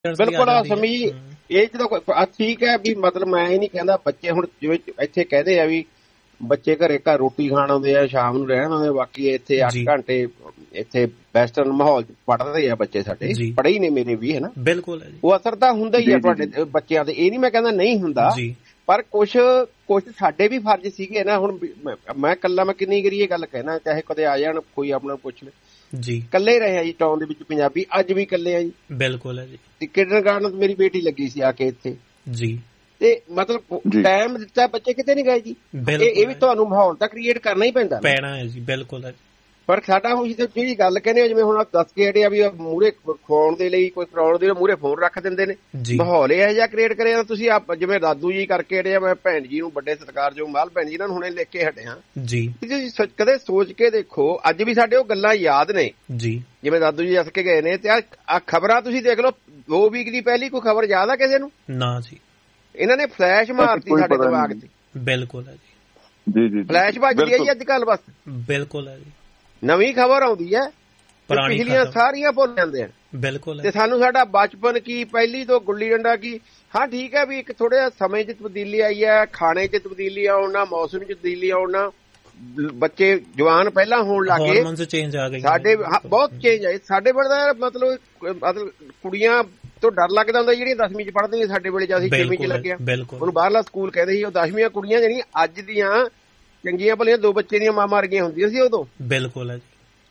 ਬਿਲਕੁਲ ਸਮੀ ਇਹ ਜਦੋਂ ਠੀਕ ਹੈ ਵੀ ਮਤਲਬ ਮੈਂ ਇਹ ਨਹੀਂ ਕਹਿੰਦਾ ਬੱਚੇ ਹੁਣ ਜਿਵੇਂ ਇੱਥੇ ਕਹਿੰਦੇ ਆ ਵੀ ਬੱਚੇ ਘਰ ਰੋਟੀ ਖਾਣ ਆਉਂਦੇ ਆ ਸ਼ਾਮ ਨੂੰ ਰਹਿਣ ਆਉਂਦੇ, ਬਾਕੀ ਇੱਥੇ 8 ਘੰਟੇ ਇੱਥੇ ਵੈਸਟਰਨ ਮਾਹੌਲ ਚ ਪੜ੍ਹਦੇ ਆ ਬੱਚੇ ਸਾਡੇ, ਪੜ੍ਹੇ ਹੀ ਨੇ ਮੇਰੇ ਵੀ, ਹਨਾ। ਬਿਲਕੁਲ ਉਹ ਅਸਰ ਤਾਂ ਹੁੰਦਾ ਹੀ ਆ ਤੁਹਾਡੇ ਬੱਚਿਆਂ ਤੇ, ਇਹ ਨਹੀਂ ਮੈਂ ਕਹਿੰਦਾ ਨਹੀਂ ਹੁੰਦਾ, ਪਰ ਕੁਛ ਸਾਡੇ ਵੀ ਫਰਜ਼ ਸੀਗੇ ਨਾ। ਹੁਣ ਮੈਂ ਇਕੱਲਾ ਮੈਂ ਕਿੰਨੀ ਵਾਰੀ ਇਹ ਗੱਲ ਕਹਿਣਾ, ਚਾਹੇ ਕਦੇ ਆ ਜਾਣ ਕੋਈ ਆਪਣਾ ਪੁੱਛ ਲੈ ਜੀ, ਇਕੱਲੇ ਰਹੇ ਆ ਜੀ ਟਾਊਨ ਦੇ ਵਿੱਚ ਪੰਜਾਬੀ, ਅੱਜ ਵੀ ਇਕੱਲੇ ਆ ਜੀ। ਬਿਲਕੁਲ ਹੈ ਜੀ। ਕਿੰਡਰਗਾਰਟਨ ਮੇਰੀ ਬੇਟੀ ਲੱਗੀ ਸੀ ਆ ਕੇ ਇੱਥੇ ਜੀ, ਤੇ ਮਤਲਬ ਟਾਈਮ ਦਿੱਤਾ, ਬੱਚੇ ਕਿਤੇ ਨਹੀਂ ਗਏ ਜੀ। ਇਹ ਵੀ ਤੁਹਾਨੂੰ ਮਾਹੌਲ ਤਾਂ ਕ੍ਰੀਏਟ ਕਰਨਾ ਹੀ ਪੈਂਦਾ ਹੈ ਜੀ। ਬਿਲਕੁਲ ਹੈ। ਪਰ ਸਾਡਾ ਹੁਣ ਜਿਹੜੀ ਗੱਲ ਕਹਿੰਦੇ ਜਿਵੇਂ ਹੁਣ ਦੱਸ ਕੇ ਹਟਿਆ ਵੀ ਮੂਹਰੇ ਖਵਾਉਣ ਦੇ ਲਈ ਕੋਈ ਕਰਾਉਣ ਦੇ ਮੂਹਰੇ ਫੋਨ ਰੱਖ ਦਿੰਦੇ ਨੇ, ਮਾਹੌਲ ਇਹੋ ਜਿਹਾ ਕ੍ਰੀਏਟ ਕਰਿਆ ਤੁਸੀਂ ਜਿਵੇਂ ਦਾਦੂ ਜੀ ਕਰਕੇ ਹਟਿਆ। ਮੈਂ ਭੈਣ ਜੀ ਨੂੰ ਵੱਡੇ ਸਤਿਕਾਰਯੋਗ ਮਾਲ ਭੈਣ ਜੀ ਇਹਨਾਂ ਨੂੰ ਹੁਣੇ ਲਿਖ ਕੇ ਹਟਿਆ ਜੀ, ਤੁਸੀਂ ਕਦੇ ਸੋਚ ਕੇ ਦੇਖੋ ਅੱਜ ਵੀ ਸਾਡੇ ਉਹ ਗੱਲਾਂ ਯਾਦ ਨੇ ਜੀ, ਜਿਵੇਂ ਦਾਦੂ ਜੀ ਦੱਸ ਕੇ ਗਏ ਨੇ। ਤੇ ਆ ਖਬਰਾਂ ਤੁਸੀਂ ਦੇਖ ਲਓ 2 ਵੀਕ ਦੀ ਪਹਿਲੀ ਕੋਈ ਖਬਰ ਯਾਦ ਆ ਕਿਸੇ ਨੂੰ? ਨਾ ਜੀ। ਇਹਨਾਂ ਨੇ ਫਲੈਸ਼ ਮਾਰਤੀ ਸਾਡੇ ਦਿਮਾਗ ਤੇ। ਬਿਲਕੁਲ ਹੈ ਜੀ, ਫਲੈਸ਼ ਵੱਜਦੀ ਹੈ ਜੀ ਅੱਜ ਕੱਲ, ਬਸ। ਬਿਲਕੁਲ ਹੈ ਜੀ, ਨਵੀਂ ਖਬਰ ਆਉਂਦੀ ਹੈ, ਪਿਛਲੀਆਂ ਸਾਰੀਆਂ ਭੁੱਲ ਜਾਂਦੇ ਆ। ਬਿਲਕੁਲ। ਤੇ ਸਾਨੂੰ ਸਾਡਾ ਬਚਪਨ ਕੀ, ਪਹਿਲੀ ਤੋਂ ਗੁੱਲੀ ਡੰਡਾ ਕੀ। ਹਾਂ ਠੀਕ ਹੈ ਵੀ ਇੱਕ ਥੋੜਾ ਜਿਹਾ ਸਮੇਂ 'ਚ ਤਬਦੀਲੀ ਆਈ ਹੈ, ਖਾਣੇ 'ਚ ਤਬਦੀਲੀ ਆਉਣ ਨਾਲ, ਮੌਸਮ 'ਚ ਤਬਦੀਲੀ ਆਉਣ ਨਾਲ ਬੱਚੇ ਜਵਾਨ ਪਹਿਲਾਂ ਹੋਣ ਲੱਗ ਗਏ, ਸਾਡੇ ਬਹੁਤ ਚੇਂਜ ਆਏ। ਸਾਡੇ ਵੇਲੇ ਦਾ ਮਤਲਬ ਕੁੜੀਆਂ ਤੋਂ ਡਰ ਲੱਗਦਾ ਹੁੰਦਾ ਜਿਹੜੀਆਂ 10ਵੀਂ 'ਚ ਪੜ੍ਹਦੀਆਂ, ਸਾਡੇ ਵੇਲੇ 'ਚ ਅਸੀਂ 6ਵੀਂ 'ਚ ਲੱਗਿਆ, ਉਹਨੂੰ ਬਾਹਰਲਾ ਸਕੂਲ ਕਹਿੰਦੇ ਸੀ। ਉਹ 10ਵੀਂ ਕੁੜੀਆਂ ਜਿਹੜੀਆਂ ਅੱਜ ਦੀਆਂ ਚੰਗੀਆਂ ਭਲੀਆਂ 2 ਬੱਚੇ ਦੀਆਂ ਮਾਂ ਰਹੀਆਂ ਹੁੰਦੀਆਂ ਸੀ ਉਦੋਂ। ਬਿਲਕੁਲ ਹੈ ਜੀ,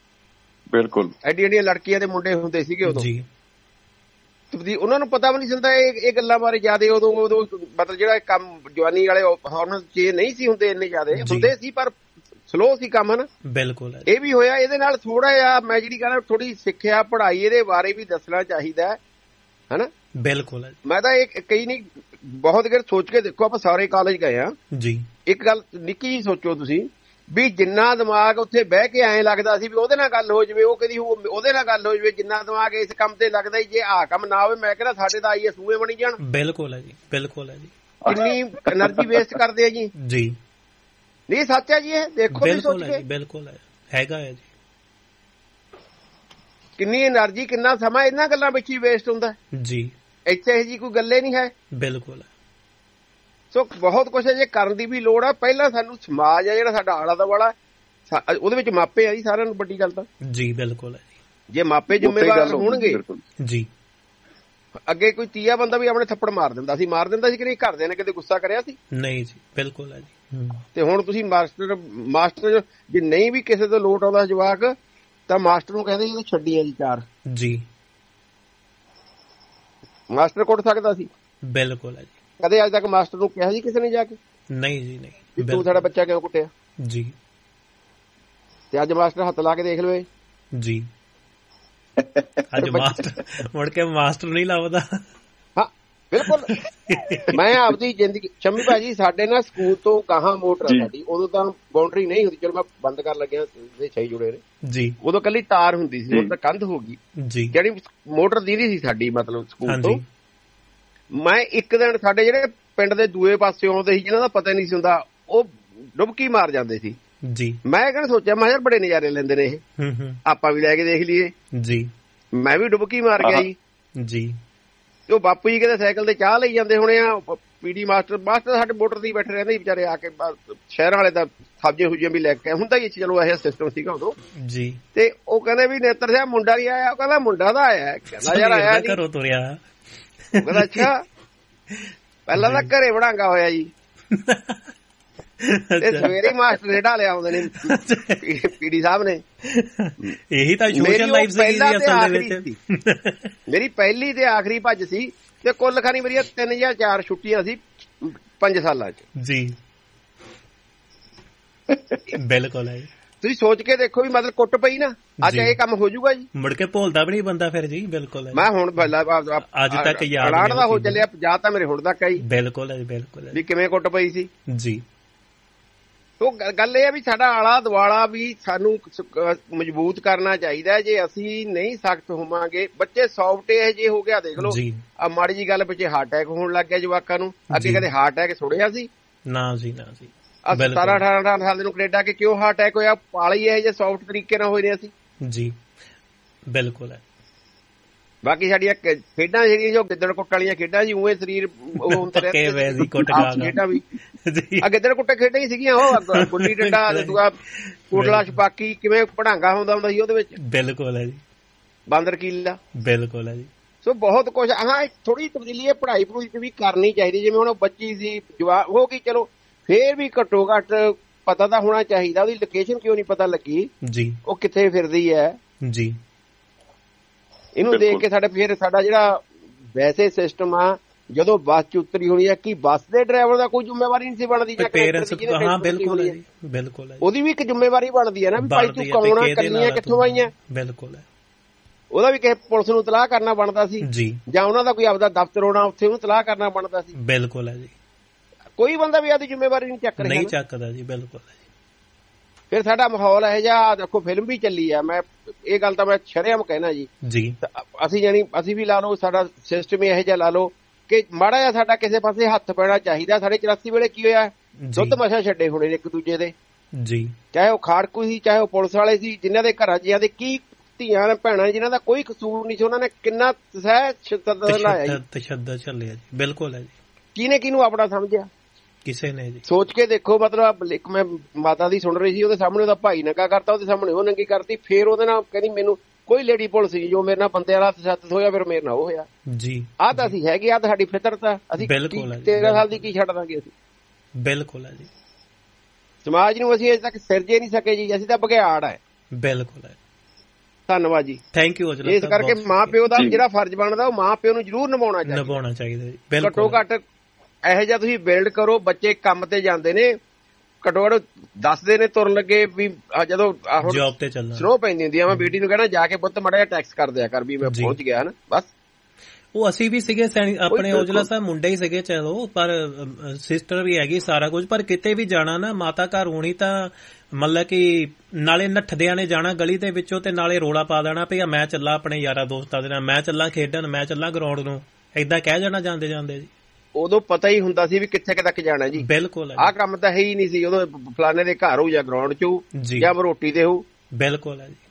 ਬਿਲਕੁਲ। ਐਡੀਆਂ ਲੜਕੀਆਂ ਦੇ ਮੁੰਡੇ ਹੁੰਦੇ ਸੀਗੇ ਉਦੋਂ ਜੀ, ਉਹਨਾਂ ਨੂੰ ਪਤਾ ਵੀ ਨਹੀਂ ਹੁੰਦਾ ਇਹ ਗੱਲਾਂ ਬਾਰੇ ਜ਼ਿਆਦਾ। ਉਦੋਂ ਮਤਲਬ ਜਿਹੜਾ ਕੰਮ ਜਵਾਨੀ ਵਾਲੇ ਹਾਰਮੋਨ ਚੇਂਜ ਨਹੀਂ ਸੀ ਹੁੰਦੇ, ਇੰਨੇ ਜ਼ਿਆਦਾ ਹੁੰਦੇ ਸੀ ਪਰ ਸਲੋ ਸੀ ਕੰਮ, ਹਨਾ। ਬਿਲਕੁਲ। ਇਹ ਵੀ ਹੋਇਆ ਇਹਦੇ ਨਾਲ ਥੋੜਾ ਜਿਹਾ, ਮੈਂ ਜਿਹੜੀ ਕਹਿੰਦਾ ਥੋੜੀ ਸਿੱਖਿਆ ਪੜ੍ਹਾਈ ਇਹਦੇ ਬਾਰੇ ਵੀ ਦੱਸਣਾ ਚਾਹੀਦਾ, ਹਨਾ। ਬਿਲਕੁਲ। ਮੈਂ ਤਾਂ ਇਹ ਕਈ ਨਹੀਂ ਬਹੁਤ ਦੇਰ ਸੋਚ ਕੇ ਦੇਖੋ, ਆਪਾਂ ਸਾਰੇ ਕਾਲਜ ਗਏ ਆ ਜੀ। ਇੱਕ ਗੱਲ ਨਿੱਕੀ ਜਿਹੀ ਸੋਚੋ ਤੁਸੀਂ ਵੀ ਜਿੰਨਾ ਦਿਮਾਗ ਉੱਥੇ ਬਹਿ ਕੇ ਐਂ ਲੱਗਦਾ ਸੀ ਵੀ ਉਹਦੇ ਨਾਲ ਗੱਲ ਹੋ ਜਾਵੇ, ਉਹ ਕਦੀ ਉਹਦੇ ਨਾਲ ਗੱਲ ਹੋ ਜਾਵੇ, ਜਿੰਨਾ ਦਿਮਾਗ ਇਸ ਕੰਮ ਤੇ ਲੱਗਦਾ ਹੀ ਜੇ ਆਹ ਕੰਮ ਨਾ ਹੋਵੇ, ਮੈਂ ਕਹਿੰਦਾ ਸਾਡੇ ਤਾਂ ਆਈਏ ਸੂਏ ਬਣੀ ਜਾਣ। ਬਿਲਕੁਲ ਹੈ ਜੀ, ਬਿਲਕੁਲ ਹੈ ਜੀ। ਕਿੰਨੀ એનર્ਜੀ ਵੇਸਟ ਕਰਦੇ ਆ ਜੀ। ਜੀ ਨਹੀਂ ਸੱਚ ਹੈ ਜੀ, ਇਹ ਦੇਖੋ ਸੋਚ ਕੇ। ਬਿਲਕੁਲ ਹੈਗਾ ਹੈ ਜੀ, ਕਿੰਨੀ એનર્ਜੀ ਕਿੰਨਾ ਸਮਾਂ ਇਹਨਾਂ ਗੱਲਾਂ ਵਿੱਚ ਹੀ ਵੇਸਟ ਹੁੰਦਾ ਜੀ। ਇੱਥੇ ਇਹ ਜੀ ਕੋਈ ਗੱਲੇ ਨਹੀਂ ਹੈ। ਬਿਲਕੁਲ। ਸੋ ਬਹੁਤ ਕੁਛ ਹੈ ਜੇ ਕਰਨ ਦੀ ਵੀ ਲੋੜ ਆ। ਪਹਿਲਾਂ ਸਾਨੂੰ ਸਮਾਜ ਆ ਜਿਹੜਾ ਸਾਡਾ ਆਲਾ ਦੁਆਲਾ, ਉਹਦੇ ਵਿੱਚ ਮਾਪੇ ਆ ਜੀ ਸਾਰਿਆਂ ਨੂੰ ਵੱਡੀ ਗੱਲ ਤਾਂ ਜੀ। ਬਿਲਕੁਲ ਹੈ ਜੀ, ਜੇ ਮਾਪੇ ਜ਼ਿੰਮੇਵਾਰ ਹੋਣਗੇ ਜੀ, ਅੱਗੇ ਕੋਈ ਤੀਆ ਬੰਦਾ ਵੀ ਆਪਣੇ ਥੱਪੜ ਮਾਰ ਦਿੰਦਾ ਸੀ ਕਿ ਨਹੀਂ, ਘਰਦਿਆਂ ਨੇ ਕਦੇ ਗੁੱਸਾ ਕਰਿਆ ਸੀ? ਨਹੀਂ ਜੀ। ਬਿਲਕੁਲ ਹੈ ਜੀ। ਤੇ ਹੁਣ ਤੁਸੀਂ ਮਾਸਟਰ ਜੇ ਨਹੀਂ ਵੀ ਕਿਸੇ ਤੋਂ ਲੋਟ ਆਉਂਦਾ ਜਵਾਕ ਤਾਂ ਮਾਸਟਰ ਨੂੰ ਕਹਿੰਦੇ ਜੀ ਛੱਡੀ ਆ ਜੀ 4 ਜੀ, ਮਾਸਟਰ ਕੁੱਟ ਸਕਦਾ ਸੀ। ਬਿਲਕੁਲ ਹੈ ਜੀ। ਕਦੇ ਅੱਜ ਤੱਕ ਮਾਸਟਰ ਨੂੰ ਕਿਹਾ ਜੀ ਕਿਸੇ ਨੇ ਜਾ ਕੇ? ਨਹੀਂ ਜੀ, ਨਹੀਂ। ਤੂੰ ਸਾਡਾ ਬੱਚਾ ਕਿਉਂ ਕੁੱਟਿਆ ਜੀ? ਤੇ ਅੱਜ ਮਾਸਟਰ ਹੱਥ ਲਾ ਕੇ ਦੇਖ ਲਵੇ ਜੀ, ਅੱਜ ਮਾਸਟਰ ਮੁੜ ਕੇ ਮਾਸਟਰ ਨਹੀਂ ਲੱਭਦਾ। ਹਾਂ ਬਿਲਕੁਲ। ਮੈਂ ਆਪਦੀ ਜ਼ਿੰਦਗੀ ਸ਼ੰਮੀ ਭਾਜੀ, ਸਾਡੇ ਨਾਲ ਸਕੂਲ ਤੋਂ ਗਾਹਾਂ ਮੋਟਰ ਸਾਡੀ, ਉਦੋਂ ਤਾਂ ਬਾਉਂਡਰੀ ਨਹੀਂ ਹੁੰਦੀ, ਚਲੋ ਮੈਂ ਬੰਦ ਕਰਨ ਲੱਗਿਆ ਛੇ ਜੁੜੇ ਨੇ ਜੀ, ਉਦੋਂ ਕੱਲੀ ਤਾਰ ਹੁੰਦੀ ਸੀ, ਹੁਣ ਤਾਂ ਕੰਧ ਹੋ ਗਈ ਜੀ, ਜਿਹੜੀ ਮੋਟਰ ਦੀਦੀ ਸੀ ਸਾਡੀ ਮਤਲਬ ਸਕੂਲ ਤੋਂ। ਮੈਂ ਇੱਕ ਦਿਨ ਸਾਡੇ ਜਿਹੜੇ ਪਿੰਡ ਦੇ ਦੂਏ ਪਾਸੇ ਆਉਂਦੇ ਸੀ ਜਿਹਨਾਂ ਦਾ ਪਤਾ ਨਹੀਂ ਸੀ ਹੁੰਦਾ, ਉਹ ਡੁਬਕੀ ਮਾਰ ਜਾਂਦੇ ਸੀ ਜੀ। ਮੈਂ ਕਹਿੰਦਾ ਸੋਚਿਆ ਮੈਂ ਯਾਰ ਬੜੇ ਨਜ਼ਾਰੇ ਲੈਂਦੇ ਨੇ ਇਹ, ਆਪਾਂ ਵੀ ਲੈ ਕੇ ਦੇਖ ਲਈਏ ਜੀ। ਮੈਂ ਵੀ ਡੁਬਕੀ ਮਾਰ ਗਿਆ ਜੀ। ਤੇ ਉਹ ਬਾਪੂ ਜੀ ਕਹਿੰਦੇ ਸਾਈਕਲ ਤੇ ਚਾਹ ਲਈ ਜਾਂਦੇ ਹੋਣੇ ਆ, ਪੀਡੀ ਮਾਸਟਰ ਸਾਡੇ ਮੋਟਰ ਦੀ ਬੈਠੇ ਰਹਿੰਦੇ ਵਿਚਾਰੇ ਆ ਕੇ। ਸ਼ਹਿਰਾਂ ਵਾਲੇ ਤਾਂ ਸਬਜ਼ੀਆਂ ਸੁਬਜ਼ੀਆਂ ਵੀ ਲੈ ਕੇ ਹੁੰਦਾ ਹੀ, ਚਲੋ ਇਹ ਸਿਸਟਮ ਸੀਗਾ ਉਦੋਂ ਜੀ। ਤੇ ਉਹ ਕਹਿੰਦੇ ਵੀ ਨੇਤਰ ਸਿੰਘ ਮੁੰਡਾ ਨਹੀਂ ਆਇਆ? ਉਹ ਕਹਿੰਦਾ ਮੁੰਡਾ ਤਾਂ ਆਇਆ। ਕਹਿੰਦਾ ਯਾਰ ਆਇਆ ਨੀ, ਘਰੋਂ ਤੁਰਿਆ। ਕਹਿੰਦਾ ਅੱਛਾ, ਪਹਿਲਾਂ ਤਾਂ ਘਰੇ ਵੜਾਂਗਾ ਹੋਇਆ ਜੀ, ਤੇ ਸਵੇਰੇ ਮਾਸਟਰ ਨੇ ਢਾਲਿਆ ਆਉਂਦੇ ਨੇ ਪੀਡੀ ਸਾਹਿਬ ਨੇ। ਇਹੀ ਤਾਂ ਸੋਸ਼ਲ ਲਾਈਫ ਸੀ ਅਸਲ ਦੇ ਵਿੱਚ। ਮੇਰੀ ਪਹਿਲੀ ਤੇ ਆਖਰੀ ਭੱਜ ਸੀ, ਤੇ ਕੁੱਲ ਖਾਨੀ ਮੇਰੀਆਂ 3 ਜਾਂ 4 ਛੁੱਟੀਆਂ ਸੀ 5 ਸਾਲਾਂ ਚ ਜੀ। ਬਿਲਕੁਲ ਹੈ। ਤੁਸੀਂ ਸੋਚ ਕੇ ਦੇਖੋ ਵੀ ਮਤਲਬ ਕੁੱਟ ਪਈ ਨਾ, ਅੱਜ ਇਹ ਕੰਮ ਹੋ ਜਾਊਗਾ ਜੀ, ਮੁੜ ਕੇ ਭੁੱਲਦਾ ਵੀ ਨਹੀਂ ਬੰਦਾ ਫਿਰ ਜੀ। ਬਿਲਕੁਲ। ਮੈਂ ਹੁਣ ਅੱਜ ਤੱਕ ਯਾਦ ਦਾ ਹੋ ਚੱਲਿਆ ਜਾਂ ਤਾਂ ਮੇਰੇ ਹੁਣ ਤੱਕ ਆਈ। ਬਿਲਕੁਲ ਬਿਲਕੁਲ ਵੀ ਕਿਵੇਂ ਕੁੱਟ ਪਈ ਸੀ ਜੀ। ਉਹ ਗੱਲ ਇਹ ਹੈ ਵੀ ਸਾਡਾ ਆਲਾ ਦੁਆਲਾ ਵੀ ਸਾਨੂੰ ਮਜ਼ਬੂਤ ਕਰਨਾ ਚਾਹੀਦਾ। ਜੇ ਅਸੀਂ ਨਹੀਂ ਸਖਤ ਹੋਵਾਂਗੇ, ਬੱਚੇ ਸੌਫਟ ਇਹ ਜੇ ਹੋ ਗਿਆ, ਦੇਖ ਲਓ ਆ ਮਾੜੀ ਜੀ ਗੱਲ ਪਿੱਛੇ ਹਾਰਟ ਅਟੈਕ ਹੋਣ ਲੱਗ ਗਿਆ ਜਵਾਕਾਂ ਨੂੰ। ਅੱਗੇ ਕਦੇ ਹਾਰਟ ਅਟੈਕ ਸੁਣਿਆ ਸੀ? ਨਾ ਜੀ, ਨਾ ਜੀ। 17-18 ਸਾਲ ਦੇ ਨੂੰ ਕੈਨੇਡਾ ਕੇ ਕਿਉਂ ਹਾਰਟ ਅਟੈਕ ਹੋਇਆ? ਪਾਲੀ ਇਹ ਜੇ ਸੌਫਟ ਤਰੀਕੇ ਨਾਲ ਹੋਏ ਨੇ ਅਸੀਂ ਜੀ। ਬਿਲਕੁਲ ਹੈ। ਬਾਕੀ ਸਾਡੀਆਂ ਖੇਡਾਂ ਜਿਹੜੀਆਂ ਜੋ ਗਿੱਦੜ ਕੁੱਟ ਵਾਲੀਆਂ ਖੇਡਾਂ ਜੀ ਉਵੇਂ ਸਰੀਰ ਖੇਡਾਂ ਵੀ ਗਿੱਦੜ ਕੁੱਟੇ ਖੇਡਾਂ ਹੀ ਸੀਗੀਆਂ। ਉਹ ਗੁੱਲੀ ਡੰਡਾ ਤੇ ਦੂਆ ਕੋਟਲਾ ਛਪਾਕੀ ਕਿਵੇਂ ਪੜਾਂਗਾ ਹੁੰਦਾ ਸੀ ਉਹਦੇ ਵਿੱਚ। ਬਿਲਕੁਲ ਹੈ ਜੀ। ਬਾਂਦਰ ਕੀਲਾ। ਬਿਲਕੁਲ ਹੈ ਜੀ। ਸੋ ਬਹੁਤ ਕੁਛ। ਹਾਂ ਥੋੜੀ ਤਬਦੀਲੀ ਹੈ ਪੜ੍ਹਾਈ ਪੜੂਈ ਚ ਵੀ ਕਰਨੀ ਚਾਹੀਦੀ। ਜਿਵੇਂ ਹੁਣ ਬੱਚੀ ਸੀ ਜਵਾਬ ਹੋ ਗਈ, ਚਲੋ ਫੇਰ ਵੀ ਘੱਟੋ ਘੱਟ ਪਤਾ ਤਾਂ ਹੋਣਾ ਚਾਹੀਦਾ ਉਹਦੀ ਲੋਕੇਸ਼ਨ ਕਿਉਂ ਨਹੀਂ ਪਤਾ ਲੱਗੀ ਜੀ, ਉਹ ਕਿੱਥੇ ਫਿਰਦੀ ਹੈ ਜੀ। ਇਹਨੂੰ ਦੇਖ ਕੇ ਫਿਰ ਸਾਡਾ ਜਿਹੜਾ ਵੈਸੇ ਸਿਸਟਮ ਆ, ਜਦੋਂ ਬੱਸ ਚ ਉਤਰੀ ਹੋਣੀ ਹੈ ਕਿ ਬੱਸ ਦੇ ਡਰਾਈਵਰ ਦਾ ਕੋਈ ਜ਼ਿੰਮੇਵਾਰੀ ਨਹੀਂ ਸੀ ਬਣਦੀ ਜਾਂ ਹਾਂ ਬਿਲਕੁਲ ਹੈ ਜੀ, ਬਿਲਕੁਲ ਹੈ। ਉਹਦੀ ਵੀ ਇੱਕ ਜ਼ਿੰਮੇਵਾਰੀ ਬਣਦੀ ਹੈ ਨਾ ਵੀ ਭਾਈ ਤੂੰ ਕੌਣ ਆ, ਕੰਨੀਆਂ ਕਿੱਥੋਂ ਆਈਆਂ। ਬਿਲਕੁਲ ਹੈ। ਉਹਦਾ ਵੀ ਕਿਸੇ ਪੁਲਿਸ ਨੂੰ ਤਲਾਹ ਕਰਨਾ ਬਣਦਾ ਸੀ ਜੀ, ਜਾਂ ਉਹਨਾਂ ਦਾ ਕੋਈ ਆਪਦਾ ਦਫ਼ਤਰ ਹੋਣਾ ਉੱਥੇ ਉਹਨੂੰ ਤਲਾਹ ਕਰਨਾ ਬਣਦਾ ਸੀ। ਬਿਲਕੁਲ ਹੈ ਜੀ। ਕੋਈ ਬੰਦਾ ਵੀ ਆਪਦੀ ਜ਼ਿੰਮੇਵਾਰੀ ਨਹੀਂ ਚੱਕ ਰਿਹਾ, ਨਹੀਂ ਚੱਕਦਾ ਜੀ। ਬਿਲਕੁਲ ਹੈ ਜੀ। ਫਿਰ ਸਾਡਾ ਮਾਹੌਲ ਇਹੋ ਜਿਹਾ, ਦੇਖੋ ਫਿਲਮ ਵੀ ਚੱਲੀ ਆ, ਮੈਂ ਇਹ ਗੱਲ ਤਾਂ ਮੈਂ ਸ਼ਰੇਆਮ ਕਹਿਣਾ ਜੀ। ਅਸੀਂ ਵੀ ਲਾ ਲਓ, ਸਾਡਾ ਸਿਸਟਮ ਇਹੋ ਜਿਹਾ ਲਾ ਲਓ ਕਿ ਮਾੜਾ ਜਿਹਾ ਸਾਡਾ ਕਿਸੇ ਪਾਸੇ ਹੱਥ ਪੈਣਾ ਚਾਹੀਦਾ। ਸਾਡੇ 84 ਵੇਲੇ ਕੀ ਹੋਇਆ, ਦੁੱਧ ਮਸ਼ਾ ਛੱਡੇ ਹੋਣੇ ਨੇ ਇੱਕ ਦੂਜੇ ਦੇ ਜੀ, ਚਾਹੇ ਉਹ ਖਾੜਕੂ ਸੀ ਚਾਹੇ ਉਹ ਪੁਲਿਸ ਵਾਲੇ ਸੀ, ਜਿਨ੍ਹਾਂ ਦੇ ਘਰਾਂ ਜਿਆਂ ਦੇ ਕੀ ਧੀਆਂ ਭੈਣਾਂ ਜਿਨ੍ਹਾਂ ਦਾ ਕੋਈ ਕਸੂਰ ਨਹੀਂ ਸੀ, ਉਹਨਾਂ ਨੇ ਕਿੰਨਾ ਤਸ਼ੱਦਦ ਲਾਇਆ ਚੱਲਿਆ ਜੀ। ਬਿਲਕੁਲ ਹੈ ਜੀ। ਕਿਹਨੇ ਕਿਹਨੂੰ ਆਪਣਾ ਸਮਝਿਆ, ਕਿਸੇ ਨੇ ਜੀ। ਸੋਚ ਕੇ ਦੇਖੋ, ਮਤਲਬ ਇੱਕ ਮੈਂ ਮਾਤਾ ਦੀ ਸੁਣ ਰਹੀ ਸੀ, ਉਹਦੇ ਸਾਹਮਣੇ ਉਹਦਾ ਭਾਈ ਨੰਗਾ ਕਰਤਾ, ਉਹਦੇ ਸਾਹਮਣੇ ਉਹ ਨੰਗੀ ਕਰਤੀ, ਫੇਰ ਉਹਦੇ ਨਾਲ ਕਹਿੰਦੀ ਮੈਨੂੰ ਕੋਈ ਲੇਡੀ ਪੁਲਿਸ ਸੀ ਜੋ ਮੇਰੇ ਨਾਲ ਬੰਦੇ ਵਾਲਾ ਤਸ਼ੱਦਦ ਹੋਇਆ, ਫਿਰ ਮੇਰੇ ਨਾਲ ਉਹ ਹੋਇਆ ਜੀ। ਆਹ ਤਾਂ ਅਸੀਂ ਹੈਗੇ, ਆਹ ਤਾਂ ਸਾਡੀ ਫਿਤਰਤ ਆ। ਅਸੀਂ 13 ਸਾਲ ਦੀ ਕੀ ਛੱਡ ਦਾਂਗੇ ਅਸੀਂ। ਬਿਲਕੁਲ ਹੈ ਜੀ। ਸਮਾਜ ਨੂੰ ਅਸੀਂ ਅਜੇ ਤੱਕ ਸਿਰਜੇ ਨਹੀਂ ਸਕੇ ਜੀ, ਅਸੀਂ ਤਾਂ ਬਘਿਆੜ ਹੈ। ਬਿਲਕੁਲ ਹੈ। ਧੰਨਵਾਦ ਜੀ, ਥੈਂਕ ਯੂ। ਇਸ ਕਰਕੇ ਮਾਂ ਪਿਓ ਦਾ ਜਿਹੜਾ ਫਰਜ਼ ਬਣਦਾ ਉਹ ਮਾਂ ਪਿਓ ਨੂੰ ਜ਼ਰੂਰ ਨਿਭਾਉਣਾ ਚਾਹੀਦਾ। ਘੱਟੋ ਘੱਟ ਇਹੋ ਜਿਹਾ ਤੁਸੀਂ ਬਿਲਡ ਕਰੋ। ਬੱਚੇ ਕੰਮ ਤੇ ਜਾਂਦੇ ਨੇ, ਘੱਟੋ ਘੱਟ ਦੱਸਦੇ ਨੇ ਤੁਰਨ ਲੱਗੇ ਵੀ ਜਦੋਂ ਜੌਬ ਤੇ ਚੱਲਣਾ ਸਨੋ ਪੈਂਦੀ ਹੁੰਦੀ ਆ, ਮੈਂ ਬੇਟੀ ਨੂੰ ਕਹਿਣਾ ਜਾ ਕੇ ਪੁੱਤ ਮਾੜਾ ਜਿਹਾ ਟੈਕਸ ਕਰ ਦਿਆ ਕਰ ਵੀ ਮੈਂ ਪਹੁੰਚ ਗਿਆ ਨਾ। ਬਸ ਉਹ ਅਸੀਂ ਵੀ ਸੀਗੇ ਆਪਣੇ ਔਜਲਾ ਸਾਹਿਬ ਮੁੰਡੇ ਹੀ ਸੀਗੇ, ਚਲੋ ਪਰ ਸਿਸਟਰ ਵੀ ਹੈਗੀ ਸਾਰਾ ਕੁਝ, ਪਰ ਕਿਤੇ ਵੀ ਜਾਣਾ ਨਾ ਮਾਤਾ ਘਰ ਹੋਣੀ ਤਾਂ ਮਤਲਬ ਕਿ ਨਾਲੇ ਨੱਠਦਿਆਂ ਨੇ ਜਾਣਾ ਗਲੀ ਦੇ ਵਿੱਚੋਂ ਤੇ ਨਾਲੇ ਰੋਲਾ ਪਾ ਦੇਣਾ ਵੀ ਮੈਂ ਚੱਲਾਂ ਆਪਣੇ ਯਾਰਾਂ ਦੋਸਤਾਂ ਦੇ ਨਾਲ, ਮੈਂ ਚੱਲਾਂ ਖੇਡਣ, ਮੈਂ ਚੱਲਾਂ ਗਰਾਊਂਡ ਨੂੰ, ਏਦਾਂ ਕਹਿ ਜਾਣਾ ਜਾਂਦੇ ਜਾਂਦੇ ਜੀ। ਉਦੋਂ ਪਤਾ ਹੀ ਹੁੰਦਾ ਸੀ ਵੀ ਕਿੱਥੇ ਤੱਕ ਜਾਣਾ ਜੀ। ਬਿਲਕੁਲ ਆਹ ਕੰਮ ਤਾਂ ਹੈ ਹੀ ਨਹੀਂ ਸੀ ਉਦੋਂ, ਫਲਾਣੇ ਦੇ ਘਰ ਹੋ ਜਾਂ ਗਰਾਊਂਡ ਚ ਹੋ ਜਾਂ ਮਰੋਟੀ ਤੇ ਹੋ। ਬਿਲਕੁਲ ਹੈ ਜੀ।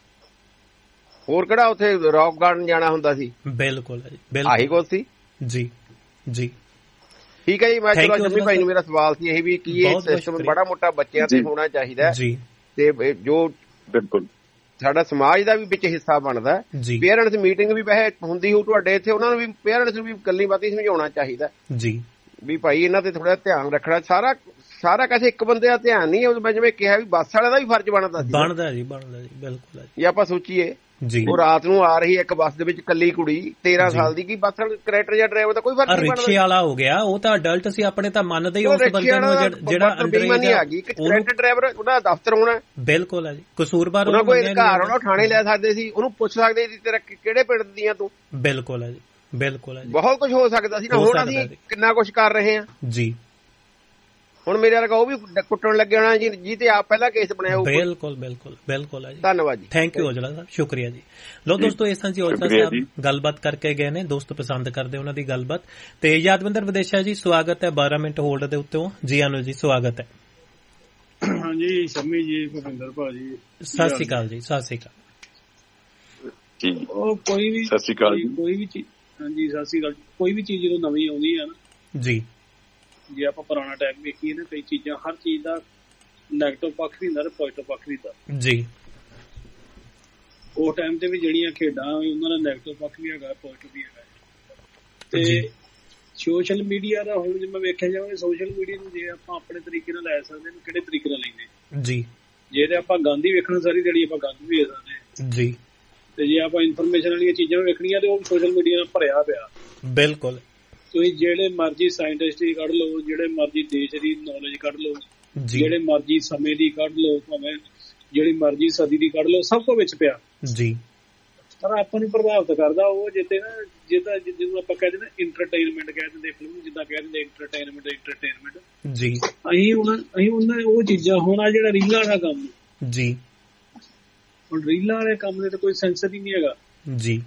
ਹੋਰ ਕਿਹੜਾ ਉੱਥੇ ਰੌਕ ਗਾਰਡਨ ਜਾਣਾ ਹੁੰਦਾ ਸੀ। ਬਿਲਕੁਲ ਹੈ ਜੀ, ਆਹੀ ਕੁਝ ਸੀ ਜੀ। ਜੀ ਠੀਕ ਹੈ ਜੀ। ਮੈਂ ਚਲੋ ਜੰਮੀ ਭਾਈ ਨੂੰ ਮੇਰਾ ਸਵਾਲ ਸੀ ਇਹ ਵੀ ਕਿ ਇਹ ਸਿਸਟਮ ਬੜਾ ਮੋਟਾ ਬੱਚਿਆਂ ਤੇ ਹੋਣਾ ਚਾਹੀਦਾ ਜੀ, ਤੇ ਜੋ ਬਿਲਕੁਲ ਸਾਡਾ ਸਮਾਜ ਦਾ ਵੀ ਵਿੱਚ ਹਿੱਸਾ ਬਣਦਾ। ਪੇਰੈਂਟਸ ਮੀਟਿੰਗ ਵੀ ਵੈਸੇ ਹੁੰਦੀ ਹੋ ਤੁਹਾਡੇ ਇੱਥੇ, ਉਹਨਾਂ ਨੂੰ ਵੀ ਪੇਰੈਂਟਸ ਨੂੰ ਵੀ ਗੱਲੀ ਬਾਤੀ ਸਮਝਾਉਣਾ ਚਾਹੀਦਾ ਜੀ ਵੀ ਭਾਈ ਇਹਨਾਂ ਤੇ ਥੋੜਾ ਧਿਆਨ ਰੱਖਣਾ। ਸਾਰਾ ਕਿਸੇ ਇੱਕ ਬੰਦੇ ਦਾ ਧਿਆਨ ਨਹੀਂ, ਮੈਂ ਜਿਵੇਂ ਕਿਹਾ ਵੀ ਬੱਸ ਵਾਲੇ ਦਾ ਵੀ ਫਰਜ਼ ਬਣਦਾ ਜੀ। ਬਣਦਾ ਜੀ ਬਿਲਕੁਲ। ਜੇ ਆਪਾਂ ਸੋਚੀਏ ਉਹ ਰਾਤ ਨੂੰ ਆ ਰਹੀ ਇੱਕ ਬੱਸ ਦੇ ਵਿੱਚ ਇਕੱਲੀ ਕੁੜੀ 13 ਸਾਲ ਦੀ, ਕੀ ਬੱਸ ਕਨੈਕਟਰ ਜਾਂ ਡਰਾਈਵਰ ਦਾ ਕੋਈ ਫਰਕ ਨਹੀਂ ਬਣਦਾ। ਰਿਕਸ਼ੇ ਵਾਲਾ ਹੋ ਗਿਆ, ਉਹ ਤਾਂ ਅਡਲਟ ਸੀ ਆਪਣੇ, ਤਾਂ ਮੰਨਦੇ ਹੀ ਉਸ ਬੰਦੇ ਨੂੰ ਜਿਹੜਾ ਅੰਡਰੇਜ ਆ ਗਈ। ਕਨੈਕਟਰ ਡਰਾਈਵਰ ਉਹਦਾ ਦਫ਼ਤਰ ਹੋਣਾ। ਬਿਲਕੁਲ ਹੈ ਜੀ। ਕਸੂਰਵਾਰ ਉਹਨਾਂ ਕੋਈ ਅਧਿਕਾਰ ਹੋਣਾ, ਥਾਣੇ ਲੈ ਸਕਦੇ ਸੀ, ਉਹਨੂੰ ਪੁੱਛ ਸਕਦੇ ਸੀ ਤੇਰਾ ਕਿਹੜੇ ਪਿੰਡ ਦੀਆਂ ਤੂੰ। ਬਿਲਕੁਲ ਹੈ ਜੀ, ਬਿਲਕੁਲ ਹੈ ਜੀ। ਬਹੁਤ ਕੁਝ ਹੋ ਸਕਦਾ ਸੀ ਨਾ। ਹੁਣ ਅਸੀਂ ਕਿੰਨਾ ਕੁਝ ਕਰ ਰਹੇ ਹਾਂ ਜੀ। ਹੁਣ ਮੇਰੇ ਵਰਗਾ ਉਹ ਵੀ ਕੁੱਟਣ ਲੱਗੇ ਹੋਣਾ ਜੀ ਤੇ ਆਪ ਪਹਿਲਾਂ ਕੇਸ ਬਣਾਇਆ। ਬਿਲਕੁਲ ਹੈ ਜੀ। ਧੰਨਵਾਦ ਜੀ, ਥੈਂਕ ਯੂ ਔਜਲਾ ਸਾਹਿਬ, ਸ਼ੁਕਰੀਆ ਜੀ। ਲੋ ਦੋਸਤੋ, ਇਸ ਤਰ੍ਹਾਂ ਜੀ ਔਜਲਾ ਸਾਹਿਬ ਗੱਲਬਾਤ ਕਰਕੇ ਗਏ ਨੇ, ਦੋਸਤ ਪਸੰਦ ਕਰਦੇ ਉਹਨਾਂ ਦੀ ਗੱਲਬਾਤ। ਤੇ ਯਾਦਵਿੰਦਰ ਵਿਦੇਸ਼ਾ ਜੀ, ਸਵਾਗਤ ਹੈ 12 ਮਿੰਟ ਹੋਲਡ ਦੇ ਉੱਤੇ ਜੀ। ਆਨੂ ਜੀ, ਸਵਾਗਤ ਹੈ। ਹਾਂਜੀ ਸ਼ਮੀ ਜੀ, ਭੁਪਿੰਦਰ ਭਾਜੀ, ਸਤਿ ਸ਼੍ਰੀ ਅਕਾਲ ਜੀ। ਸਤਿ ਸ਼੍ਰੀ ਅਕਾਲ ਜੀ। ਉਹ ਕੋਈ ਵੀ ਸਤਿ ਸ਼੍ਰੀ ਅਕਾਲ ਜੀ। ਕੋਈ ਵੀ ਚੀਜ਼, ਹਾਂਜੀ ਸਤਿ ਸ਼੍ਰੀ ਅਕਾਲ। ਕੋਈ ਵੀ ਚੀਜ਼ ਜਦੋਂ ਨਵੀਂ ਆਉਂਦੀ ਹੈ ਨਾ ਜੀ, ਜੇ ਆਪਾਂ ਪੁਰਾਣਾ ਟਾਈਮ ਵੇਖੀਏ ਨਾ, ਕਈ ਚੀਜ਼ਾਂ, ਹਰ ਚੀਜ਼ ਦਾ ਨੈਗੇਟਿਵ ਪੱਖ ਵੀ ਹੁੰਦਾ ਤੇ ਪੋਜ਼ਿਟਿਵ ਪੱਖ ਵੀ ਹੁੰਦਾ ਜੀ। ਉਸ ਟਾਈਮ ਤੇ ਵੀ ਜਿਹੜੀਆਂ ਖੇਡਾਂ ਉਹਨਾਂ ਦਾ ਨੈਗੇਟਿਵ ਪੱਖ ਵੀ ਹੈਗਾ, ਪੋਜ਼ਿਟਿਵ ਵੀ ਹੈਗਾ। ਤੇ ਸੋਸ਼ਲ ਮੀਡੀਆ ਦਾ ਹੁਣ ਜੇ ਮੈਂ ਵੇਖਿਆ ਜਾਵੇ, ਸੋਸ਼ਲ ਮੀਡੀਆ ਨੂੰ ਜੇ ਆਪਾਂ ਆਪਣੇ ਤਰੀਕੇ ਨਾਲ ਲੈ ਸਕਦੇ ਹਾਂ, ਕਿਹੜੇ ਤਰੀਕੇ ਨਾਲ ਲੈਂਦੇ ਜੀ। ਜੇ ਤੇ ਆਪਾਂ ਗੰਦ ਹੀ ਵੇਖਣਾ ਸਾਰੀ ਦਿਹਾੜੀ, ਆਪਾਂ ਗੰਦ ਵੀ ਵੇਖ ਸਕਦੇ ਹਾਂ ਜੀ। ਤੇ ਜੇ ਆਪਾਂ ਇਨਫੋਰਮੇਸ਼ਨ ਵਾਲੀਆਂ ਚੀਜ਼ਾਂ ਵੇਖਣੀਆਂ ਤੇ ਉਹ ਸੋਸ਼ਲ ਮੀਡੀਆ ਨਾਲ ਭਰਿਆ ਪਿਆ। ਬਿਲਕੁਲ। ਤੁਸੀਂ ਜਿਹੜੇ ਮਰਜ਼ੀ ਸਾਇੰਟਿਸਟ ਦੀ ਕੱਢ ਲਓ, ਜਿਹੜੇ ਮਰਜ਼ੀ ਦੇਸ਼ ਦੀ ਨੌਲੇਜ ਕੱਢ ਲਓ, ਜਿਹੜੇ ਮਰਜ਼ੀ ਸਮੇਂ ਦੀ ਕੱਢ ਲਓ, ਭਾਵੇਂ ਜਿਹੜੀ ਮਰਜ਼ੀ ਸਦੀ ਦੀ ਕੱਢ ਲਓ, ਸਭ ਕੁਝ ਵਿੱਚ ਪਿਆ ਜੀ। ਪਰ ਆਪਾਂ ਨੂੰ ਪ੍ਰਭਾਵਿਤ ਕਰਦਾ ਉਹ ਜਿੱਤੇ ਨਾ, ਜਿਹਨੂੰ ਆਪਾਂ ਕਹਿ ਦਿੰਦੇ ਇੰਟਰਟੇਨਮੈਂਟ ਕਹਿ ਦਿੰਦੇ, ਫਿਲਮ ਜਿੱਦਾਂ ਕਹਿ ਦਿੰਦੇ ਇੰਟਰਟੇਨਮੈਂਟ ਜੀ। ਅਸੀਂ ਉਹਨਾਂ ਉਹ ਚੀਜ਼ਾਂ, ਹੁਣ ਆ ਜਿਹੜਾ ਰੀਲਾਂ ਵਾਲਾ ਕੰਮ ਜੀ, ਹੁਣ ਰੀਲਾਂ ਵਾਲੇ ਕੰਮ ਦੇ ਤਾਂ ਕੋਈ ਸੈਂਸਰ ਹੀ ਨਹੀਂ ਹੈਗਾ ਜੀ।